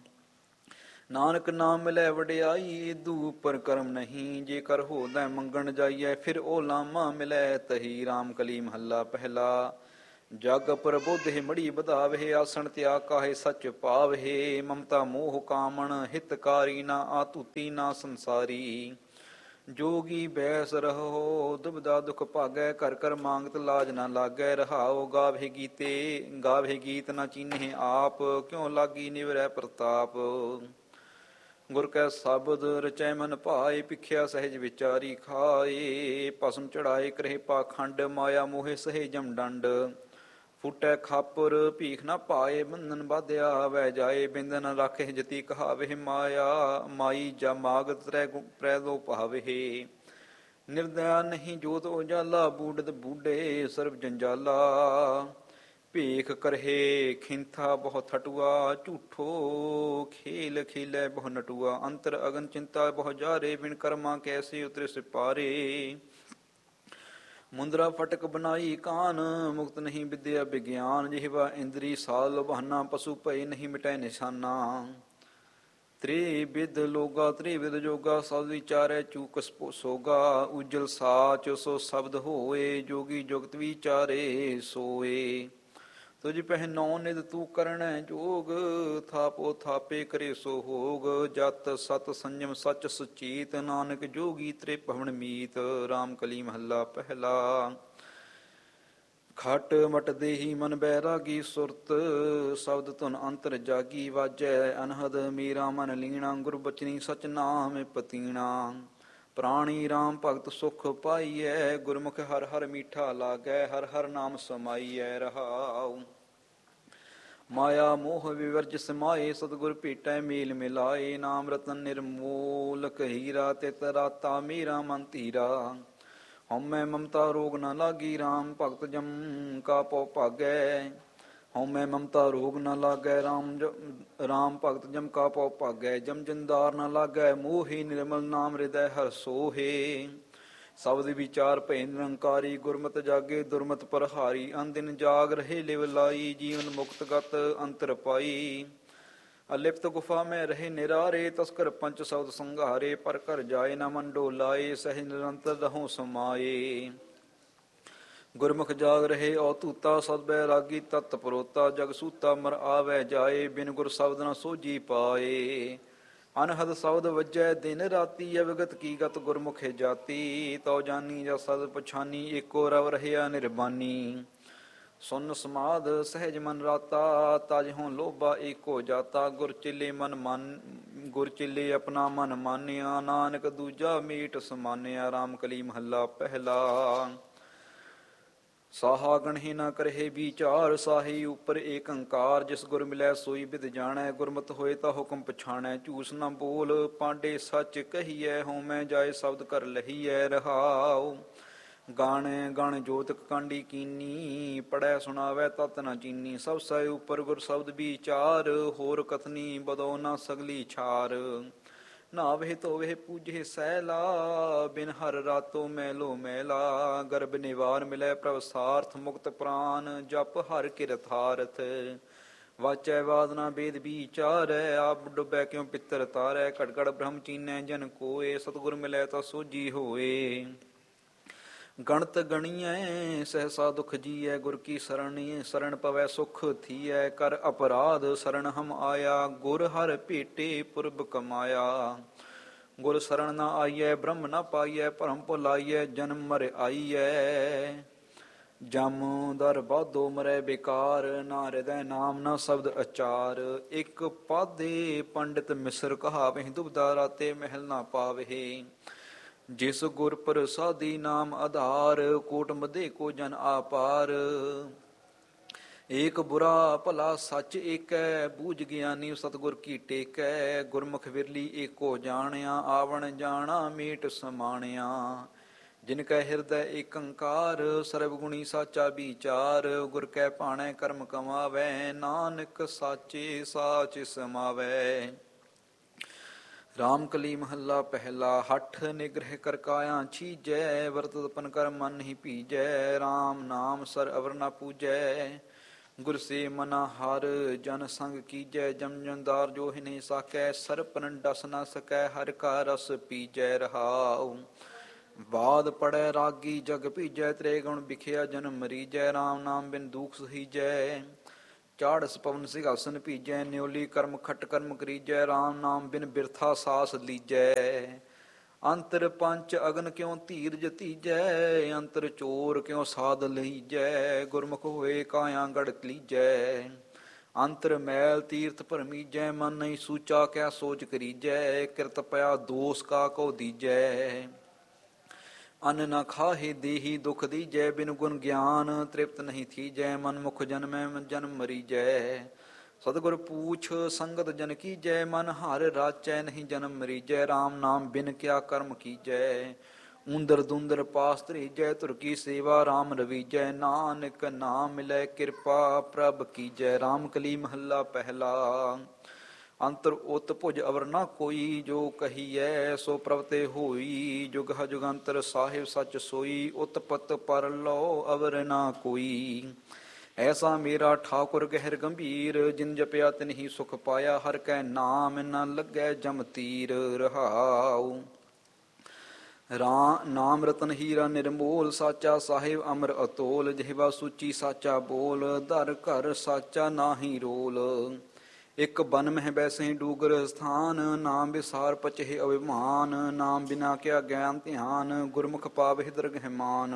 ਨਾਨਕ ਨਾਮ ਮਿਲੈ ਵਡਿਆਈ। ਏਦੂ ਉਪਰ ਕਰਮ ਨਹੀਂ, ਜੇ ਕਰ ਹੋਦੈ ਮੰਗਣ ਜਾਈਐ। ਫਿਰ ਉਹ ਲਾਮਾ ਮਿਲੈ ਤਹੀ। ਰਾਮ ਕਲੀ ਮਹੱਲਾ ਪਹਿਲਾ। ਜਗ ਪ੍ਰਬੁੱਧ ਮੜੀ ਵਧਾਵਹਿ, ਆਸਣ ਤਿਆਗ ਕਾਹੇ ਸਚ ਪਾਵਹਿ। ਮਮਤਾ ਮੋਹ ਕਾਮਣ ਹਿਤਕਾਰੀ, ਨਾ ਆਤੂਤੀ ਨਾ ਸੰਸਾਰੀ। ਜੋਗੀ ਬੈਸ ਰਹੋ ਦੁਬਦਾ ਦੁਖ ਭਾਗੈ, ਕਰ ਕਰ ਮੰਗਤ ਲਾਜ ਨਾ ਲਾਗੈ। ਰਹਾਓ ਗਾਵੇ ਗੀਤ ਨਾ ਚੀਨਹਿ ਆਪ, ਕਿਉ ਲਾਗੀ ਨਿਵਰੈ ਪ੍ਰਤਾਪ। ਗੁਰ ਕੈ ਸ਼ਬਦ ਰਚੈ ਮਨ ਭਾਏ, ਭਿਖਿਆ ਸਹਿਜ ਵਿਚਾਰੀ ਖਾਏ। ਭਸਮ ਚੜਾਏ ਕਰਹਿ ਪਾਖੰਡ, ਮਾਇਆ ਮੋਹਿ ਸਹੇ ਜਮ ਡੰਡ। ਫੁਟੈ ਖਾਪੁਰ ਭੀਖ ਨਾ ਪਾਏ, ਬੰਧਨ ਬਾਧਿਆ ਵੈ ਜਾਏ। ਬਿੰਦਨ ਰਾਖੇ ਜਤੀ ਕਹਾਵੇ, ਮਾਇਆ ਮਾਈ ਜਾ ਮਾਗਤ ਪ੍ਰੈ ਲੋ ਭਾਵੇ। ਨਿਰਦਇਆ ਨਹੀਂ ਜੋਤ ਉਜਾਲਾ, ਬੂੜਦ ਬੂਢੇ ਸਰਬ ਜੰਜਾਲਾ। ਭੇਖ ਕਰਹਿ ਖਿੰਥਾ ਬਹੁ ਥਟੁਆ, ਝੂਠੋ ਖੇਲ ਖੇਲੈ ਬਹੁ ਨਟੁਆ। ਅੰਤਰ ਅਗਨ ਚਿੰਤਾ ਬਹੁ ਜਾਰੇ, ਬਿਨ ਕਰਮਾ ਕੈਸੇ ਉਤਰੇ ਸਿਪਾਰੇ। ਮੁੰਦਰਾ ਫਟਕ ਬਨਾਈ ਕਾਨ, ਮੁਕਤ ਨਹੀਂ ਵਿਦਿਆ ਵਿਗਿਆਨ। ਜਿਹਵਾ ਇੰਦਰੀ ਸਾਲ ਬਹਾਨਾ, ਪਸ਼ੂ ਭਏ ਨਹੀਂ ਮਿਟੈ ਨਿਸ਼ਾਨਾ। ਤ੍ਰਿਵਿਧ ਲੋਗਾ ਤ੍ਰਿਵਿਧ ਜੋਗਾ, ਸਬਦ ਵਿਚਾਰੈ ਚੂਕ ਸੋਗਾ। ਉਜਲ ਸਾਚ ਸੋ ਸ਼ਬਦ ਹੋਏ, ਜੋਗੀ ਜੁਗਤ ਵਿਚਾਰੇ ਸੋਏ। ਤੁਝ ਪਹਿਨੋ ਨਿਦ ਤੂੰ ਕਰਣੈ ਜੋਗ, ਥਾਪੋ ਥਾਪੇ ਕਰੇ ਸੋ ਹੋਗ। ਜਤ ਸਤ ਸੰਜਮ ਸਚ ਸੁਚੀਤ, ਨਾਨਕ ਜੋਗੀ ਤ੍ਰੇ ਭਵਨ ਮੀਤ। ਰਾਮ ਕਲੀ ਮਹੱਲਾ ਪਹਿਲਾ। ਖਟ ਮਟ ਦੇਹੀ ਮਨ ਬੈਰਾਗੀ, ਸੁਰਤ ਸ਼ਬਦ ਧੁਨ ਅੰਤਰ ਜਾਗੀ। ਵਾਜੈ ਅਨਹਦ ਮੇਰਾ ਮਨ ਲੀਣਾ, ਗੁਰ ਬਚਨੀ ਸਚ ਨਾਮ ਪਤੀਣਾ। ਪ੍ਰਾਣੀ ਰਾਮ ਭਗਤ ਸੁਖ ਪਾਈਐ, ਗੁਰਮੁਖ ਹਰ ਹਰ ਮੀਠਾ ਲਾਗੈ। ਹਰ ਹਰ ਨਾਮ ਸਮਾਈਐ ਰਹਾਉ। ਮਾਇਆ ਮੋਹ ਵਿਵਰਜ ਸਮਾਏ, ਸਤਿਗੁਰ ਭੇਟੈ ਮੇਲ ਮਿਲਾਏ। ਨਾਮ ਰਤਨ ਨਿਰਮੋਲਕ ਹੀਰਾ, ਤਿਤ ਰਾਤਾ ਮੇਰਾ ਮਨ ਧੀਰਾ। ਹਉਮੈ ਮਮਤਾ ਰੋਗ ਨ ਲਾਗੀ, ਰਾਮ ਭਗਤ ਜਮ ਕਾ ਪਉ ਭਾਗੈ। ਹਉਮੈ ਮਮਤਾ ਰੋਗ ਨ ਲਾਗੈ, ਰਾਮ ਭਗਤ ਜਮ ਕਾ ਪਉ ਭਾਗੈ। ਜਮ ਜੰਦਾਰ ਨ ਲਾਗੈ ਮੋਹੇ, ਨਿਰਮਲ ਨਾਮ ਹਿਰਦੈ ਹਰਿ ਸੋਹੇ। ਸ਼ਬਦ ਵਿਚਾਰ ਭੈ ਨਿਰੰਕਾਰੀ, ਗੁਰਮਤਿ ਜਾਗੇ ਦੁਰਮਤਿ ਪ੍ਰਹਾਰੀ। ਅਨਦਿਨ ਜਾਗ ਰਹੇ ਲਿਵ ਲਾਈ, ਜੀਵਨ ਮੁਕਤ ਗਤ ਅੰਤਰ ਪਾਈ। ਅਲਿਪਤ ਗੁਫਾ ਮੈਂ ਰਹੇ ਨਿਰਾਰੇ, ਤਸਕਰ ਪੰਚ ਸ਼ਬਦ ਸੰਘਾਰੇ। ਪਰ ਘਰ ਜਾਏ ਨਾ ਮਨ ਡੋਲਾਏ, ਸਹਿਜ ਨਿਰੰਤਰ ਰਹੋ ਸਮਾਏ। ਗੁਰਮੁਖ ਜਾਗ ਰਹੇ ਔ ਤੂਤਾ, ਸਦ ਬੈਰਾਗੀ ਤਤ ਪਰੋਤਾ। ਜਗ ਸੂਤਾ ਮਰ ਆਵੈ ਜਾਏ, ਬਿਨ ਗੁਰ ਸ਼ਬਦ ਨ ਸੋਝੀ ਪਾਏ। ਅਨਹਦ ਸ਼ਬਦ ਵੱਜੈ ਦਿਨ ਰਾਤੀ, ਅਵਗਤ ਕੀ ਗਤ ਗੁਰਮੁਖੇ ਜਾਤੀ। ਤਉ ਜਾਨੀ ਜਾ ਸਦ ਪਛਾਨੀ, ਏਕੋ ਰਵ ਰਹਿਆ ਨਿਰਬਾਨੀ। ਸੁਨ ਸਮਾਧ ਸਹਿਜ ਮਨ ਰਾਤਾ, ਤਜ ਹੋਂ ਲੋਭਾ ਏਕੋ ਜਾਤਾ। ਗੁਰ ਚਿੱਲੇ ਆਪਣਾ ਮਨ ਮਾਨਿਆ, ਨਾਨਕ ਦੂਜਾ ਮੀਟ ਸਮਾਨਿਆ। ਰਾਮ ਕਲੀ ਮਹੱਲਾ ਪਹਿਲਾ। ਸਾਹਾ ਗਣਹਿ ਨਾ ਕਰਹਿ ਵਿਚਾਰ, ਸਾਹੀ ਉਪਰ ਏਕ ਓੰਕਾਰ। ਜਿਸ ਗੁਰ ਮਿਲੈ ਸੋਈ ਬਿਦ ਜਾਣੈ, ਗੁਰਮਤਿ ਹੋਏ ਤਾਂ ਹੁਕਮ ਪਛਾਣੈ। ਝੂਠ ਨਾ ਬੋਲ ਪਾਂਡੇ ਸੱਚ ਕਹੀਐ, ਹਉਮੈ ਜਾਏ ਸ਼ਬਦ ਕਰ ਲਹੀਐ ਰਹਾਉ। ਗਾਣੈ ਗਣ ਜੋਤਿਕ ਕਾਂਡੀ ਕੀਨੀ, ਪੜ੍ਹੈ ਸੁਣਾਵੈ ਤਤ ਨ ਚੀਨੀ। ਸਭ ਸੈ ਉਪਰ ਗੁਰ ਸ਼ਬਦ ਵਿਚਾਰ, ਹੋਰ ਕਥਨੀ ਬਦੋ ਨਾ ਸਗਲੀ ਛਾਰ। ਨਾਵਹਿ ਧੋਵਹਿ ਪੂਜਹਿ ਸੈਲਾ, ਬਿਨ ਹਰ ਰਾਤੋ ਮੈਲੋ ਮੈਲਾ। ਗਰਭ ਨਿਵਾਰ ਮਿਲੈ ਪ੍ਰਭ ਸਾਰਥ, ਮੁਕਤ ਪ੍ਰਾਨ ਜਪ ਹਰਿ ਕਿਰਥਾਰਥ। ਵਾਚੈ ਵਾਦਨਾ ਬੇਦ ਵਿਚਾਰੈ, ਆਪ ਡੁਬੈ ਕਿਉ ਪਿੱਤਰ ਤਾਰੈ। ਘਟ ਘਟ ਬ੍ਰਹਮ ਚੀਨੈ ਜਨ ਕੋਇ, ਸਤਿਗੁਰ ਮਿਲੈ ਤਾਂ ਸੋਝੀ ਹੋਏ। ਗਣਤ ਗਣੀਐ ਸਹਸਾ ਦੁਖ ਜੀਐ, ਗੁਰ ਕੀ ਸਰਣ ਪਵੈ ਸੁਖ ਥੀਐ। ਕਰ ਅਪਰਾਧ ਸਰਣ ਹਮ ਆਇਆ, ਗੁਰ ਹਰਿ ਭੇਟੇ ਪੁਰਬ ਕਮਾਇਆ। ਗੁਰ ਸਰਣ ਨ ਆਈਐ ਬ੍ਰਹਮ ਨ ਪਾਈਐ, ਭਰਮ ਭੁਲਾਈਐ ਜਨਮ ਮਰਿ ਆਈਐ। ਜਮ ਦਰ ਬਾਧੋ ਮਰੈ ਬੇਕਾਰ, ਨਾ ਹਿਰਦੈ ਨਾਮ ਨਾ ਸ਼ਬਦ ਅਚਾਰ। ਇਕ ਪਾਧੇ ਪੰਡਿਤ ਮਿਸਰ ਕਹਾਵਹਿ, ਦੁਬਦਾ ਰਾਤੇ ਮਹਿਲ ਨਾ ਪਾਵਹਿ। ਜਿਸ ਗੁਰ ਪ੍ਰਸਾਦੀ ਨਾਮ ਆਧਾਰ, ਕੋਟ ਮਧੇ ਕੋ ਜਨ ਆਪਾਰ। ਏਕ ਬੁਰਾ ਭਲਾ ਸੱਚ ਏਕੈ, ਬੂਝ ਗਿਆਨੀ ਸਤਿਗੁਰ ਕੀ ਟੇਕੈ। ਗੁਰਮੁਖ ਵਿਰਲੀ ਏਕੋ ਜਾਣਿਆ, ਆਵਣ ਜਾਣਾ ਮੀਟ ਸਮਾਣਿਆ। ਜਿਨ ਕੈ ਹਿਰਦੈ ਏਕ ਓੰਕਾਰ, ਸਰਬ ਗੁਣੀ ਸਾਚਾ ਵਿਚਾਰ। ਗੁਰ ਕੈ ਭਾਣੈ ਕਰਮ ਕਮਾਵੈ, ਨਾਨਕ ਸਾਚੇ ਸਾਚ ਸਮਾਵੈ। ਰਾਮ ਕਲੀ ਮਹੱਲਾ ਪਹਿਲਾ। ਹਠ ਨਿਗ੍ਰਹਿ ਕਰ ਕਾਇਆ ਛੀਜੈ, ਵਰਤ ਤਪਨ ਕਰ ਮਨ ਨਹੀਂ ਭੀਜੈ। ਰਾਮ ਨਾਮ ਸਰ ਅਵਰ ਨ ਪੂਜੈ, ਗੁਰ ਸੇ ਮਨਾ ਹਰ ਜਨ ਸੰਗ ਕੀਜੈ। ਜਮ ਜੰਦਾਰ ਜੋ ਹਿ ਨਹੀਂ ਸਾਕੈ, ਸਰਪਨ ਡਸ ਨ ਸਕੈ। ਹਰਿ ਕਾ ਰਸ ਪੀਜੈ ਰਹਾਉ। ਬਾਦ ਪੜੈ ਰਾਗੀ ਜਗ ਭੀਜੈ, ਤ੍ਰੈ ਗੁਣ ਬਿਖਿਆ ਜਨਮ ਮਰੀਜੈ। ਰਾਮ ਨਾਮ ਬਿਨ ਦੂਖ ਸਹੀਜੈ, ਚਾੜਸ ਪਵਨ ਸਿੰਘਾਸਨ ਭੀਜੈ। ਨਿਉਲੀ ਕਰਮ ਖਟ ਕਰਮ ਕਰੀਜੈ, ਰਾਮ ਨਾਮ ਬਿਨ ਬਿਰਥਾ ਸਾਸ ਲੀਜੈ। ਅੰਤਰ ਪੰਚ ਅਗਨ ਕਿਉ ਧੀਰਜ ਤੀਜੈ, ਅੰਤਰ ਚੋਰ ਕਿਉ ਸਾਧ ਲਈਜੈ, ਗੁਰਮੁਖ ਹੋਏ ਕਾਇਆ ਗੜ ਲੀਜੈ। ਅੰਤਰ ਮੈਲ ਤੀਰਥ ਭਰਮੀਜੈ, ਮਨ ਨਹੀਂ ਸੂਚਾ ਕਿਆ ਸੋਚ ਕਰੀਜੈ, ਕਿਰਤ ਪਿਆ ਦੋਸ ਕਾ ਕੋ ਦੀਜੈ। ਅੰਨ ਨ ਖਾਹੇ ਦੇਹੀ ਦੁਖ ਦੀਜੈ, ਬਿਨ ਗੁਣ ਗਿਆਨ ਤ੍ਰਿਪਤ ਨਹੀਂ ਥੀਜੈ, ਮਨ ਮੁਖ ਜਨਮੈ ਜਨਮ ਮਰੀਜੈ। ਸਤਿਗੁਰ ਪੂਛ ਸੰਗਤ ਜਨ ਕੀਜੈ, ਮਨ ਹਰ ਰਾਚੈ ਨਹੀਂ ਜਨਮ ਮਰੀਜੈ, ਰਾਮ ਨਾਮ ਬਿਨ ਕਿਆ ਕਰਮ ਕੀਜੈ। ਊਂਦਰ ਦੁੰਦਰ ਪਾਸ ਧਰੀਜੈ, ਧੁਰ ਕੀ ਸੇਵਾ ਰਾਮ ਰਵੀਜੈ, ਨਾਨਕ ਨਾਮ ਮਿਲੈ ਕਿਰਪਾ ਪ੍ਰਭ ਕੀਜੈ। ਰਾਮ ਕਲੀ ਮਹੱਲਾ ਪਹਿਲਾ। ਅੰਤਰ ਉਤ ਭੁਜ ਅਵਰ ਨਾ ਕੋਈ, ਜੋ ਕਹੀਐ ਸੋ ਪ੍ਰਭ ਤੇ ਹੋਈ, ਜੁਗ ਜੁਗੰਤਰ ਸਾਹਿਬ ਸੱਚ ਸੋਈ, ਉਤਪਤ ਪਰ ਲੋ ਅਵਰ ਨਾ ਕੋਈ। ਐਸਾ ਮੇਰਾ ਠਾਕੁਰ ਗਹਿਰ ਗੰਭੀਰ, ਜਿਨ ਜਪਿਆ ਤਿਨ ਹੀ ਸੁਖ ਪਾਇਆ, ਹਰ ਕੈ ਨਾਮ ਨ ਲੱਗੈ ਜਮ ਤੀਰ ਰਹਾਉ। ਨਾਮ ਰਤਨ ਹੀਰਾ ਨਿਰਮੋਲ, ਸਾਚਾ ਸਾਹਿਬ ਅਮਰ ਅਤੋਲ, ਜਿਹਵਾ ਸੂਚੀ ਸਾਚਾ ਬੋਲ, ਦਰ ਘਰ ਸਾਚਾ ਨਾਹੀ ਰੋਲ। ਇੱਕ ਬਨ ਮਹਿ ਬੈਸੇ ਡੂਗਰ ਸਥਾਨ, ਨਾਮ ਵਿਸਾਰ ਪਚਹਿ ਅਭਿਮਾਨ, ਨਾਮ ਬਿਨਾ ਕਿਆ ਗਿਆਨ ਧਿਆਨ, ਗੁਰਮੁਖ ਪਾਵਹਿ ਦਰਗਹਿਮਾਨ।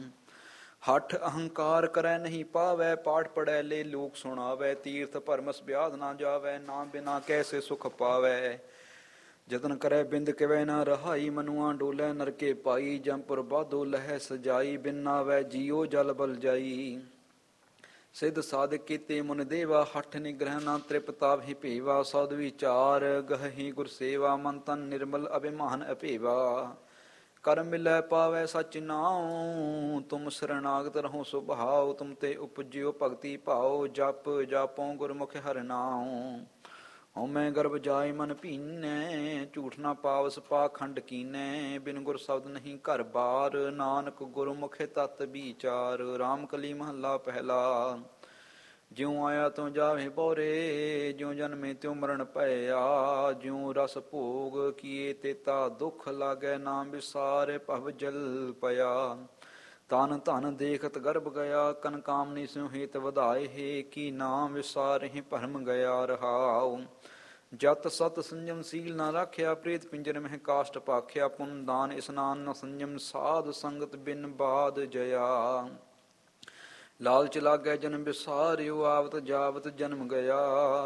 ਹਠ ਅਹੰਕਾਰ ਕਰੈ ਨਹੀਂ ਪਾਵੈ, ਪਾਠ ਪੜੈ ਲੈ ਲੋਕ ਸੁਣਾਵੈ, ਤੀਰਥ ਭਰਮਸ ਬਿਆਦ ਨਾ ਜਾਵੈ, ਨਾਮ ਬਿਨਾ ਕੈਸੇ ਸੁਖ ਪਾਵੈ। ਜਤਨ ਕਰੈ ਬਿੰਦ ਕਿਵੈ ਨਾ ਰਹਾਈ, ਮਨੁਆ ਡੋਲੈ ਨਰਕੇ ਪਾਈ, ਜੰਪੁਰ ਬਾਧੋ ਲਹੈ ਸਜਾਈ, ਬਿਨ ਨਾਵੈ ਜੀਓ ਜਲ ਬਲ ਜਾਈ। ਸਿੱਧ ਸਾਧਕ ਕੀਤੇ ਮੁਨ ਦੇਵਾ, ਹਠ ਨਿਗ੍ਰਹਿ ਨਾ ਤ੍ਰਿਪਤਾਵਹਿ ਭੇਵਾ, ਸਦ ਵਿਚਾਰ ਗਹਹਿ ਗੁਰ ਸੇਵਾ, ਮਨ ਤਨ ਨਿਰਮਲ ਅਭਿਮਾਨ ਅਭੇਵਾ। ਕਰਮ ਮਿਲੈ ਪਾਵੈ ਸਚ ਨਾਉ, ਤੁਮ ਸਰਨਾਗਤ ਰਹੋ ਸੁਭਾਉ, ਤੁਮ ਤੇ ਉਪਜਿਓ ਭਗਤੀ ਭਾਉ, ਜਪ ਜਾਪੋ ਗੁਰਮੁਖ ਹਰਿ ਨਾਉ। ਹਉਮੈ ਗਰਭ ਜਾਇ ਮਨ ਭੀਨੈ, ਝੂਠ ਨਾ ਪਾਵਸ ਪਾਖੰਡ ਕੀਨੈ, ਬਿਨ ਗੁਰ ਸ਼ਬਦ ਨਹੀਂ ਘਰ ਬਾਰ, ਨਾਨਕ ਗੁਰਮੁਖ ਤਤ ਵਿਚਾਰ। ਰਾਮ ਕਲੀ ਮਹੱਲਾ ਪਹਿਲਾ। ਜਿਉ ਆਇਆ ਤਿਉ ਜਾਵੇ ਬੋਰੇ, ਜਿਉ ਜਨਮੇ ਤਿਉ ਮਰਨ ਭਇਆ, ਜਿਉ ਰਸ ਭੋਗ ਕੀਏ ਤੇਤਾ ਦੁਖ ਲਾਗੈ, ਨਾਮ ਵਿਸਾਰ ਭਵ ਜਲ ਪਿਆ। ਤਨ ਧਨ ਦੇਖਤ ਗਰਭ ਗਿਆ, ਕਨ ਕਾਮਨੀ ਸਿਉ ਹੇਤ ਵਧਾਏ, ਕੀ ਨਾਮ ਵਿਸਾਰਿ ਭਰਮ ਗਿਆ ਰਹਾਉ। ਜਤ ਸਤ ਸੰਜਮ ਸੀਲ ਨਾ ਰਾਖਿਆ, ਪ੍ਰੇਤ ਪਿੰਜਰ ਮਹਿ ਕਾਸ਼ਟ ਭਾਖਿਆ, ਪੁੰਨ ਦਾਨ ਇਸਨਾਨ ਨ ਸੰਜਮ, ਸਾਧ ਸੰਗਤ ਬਿਨ ਬਾਦ ਜਇਆ। ਲਾਲਚ ਲਾਗੈ ਜਨਮ ਵਿਸਾਰਿਓ, ਆਵਤ ਜਾਵਤ ਜਨਮ ਗਿਆ,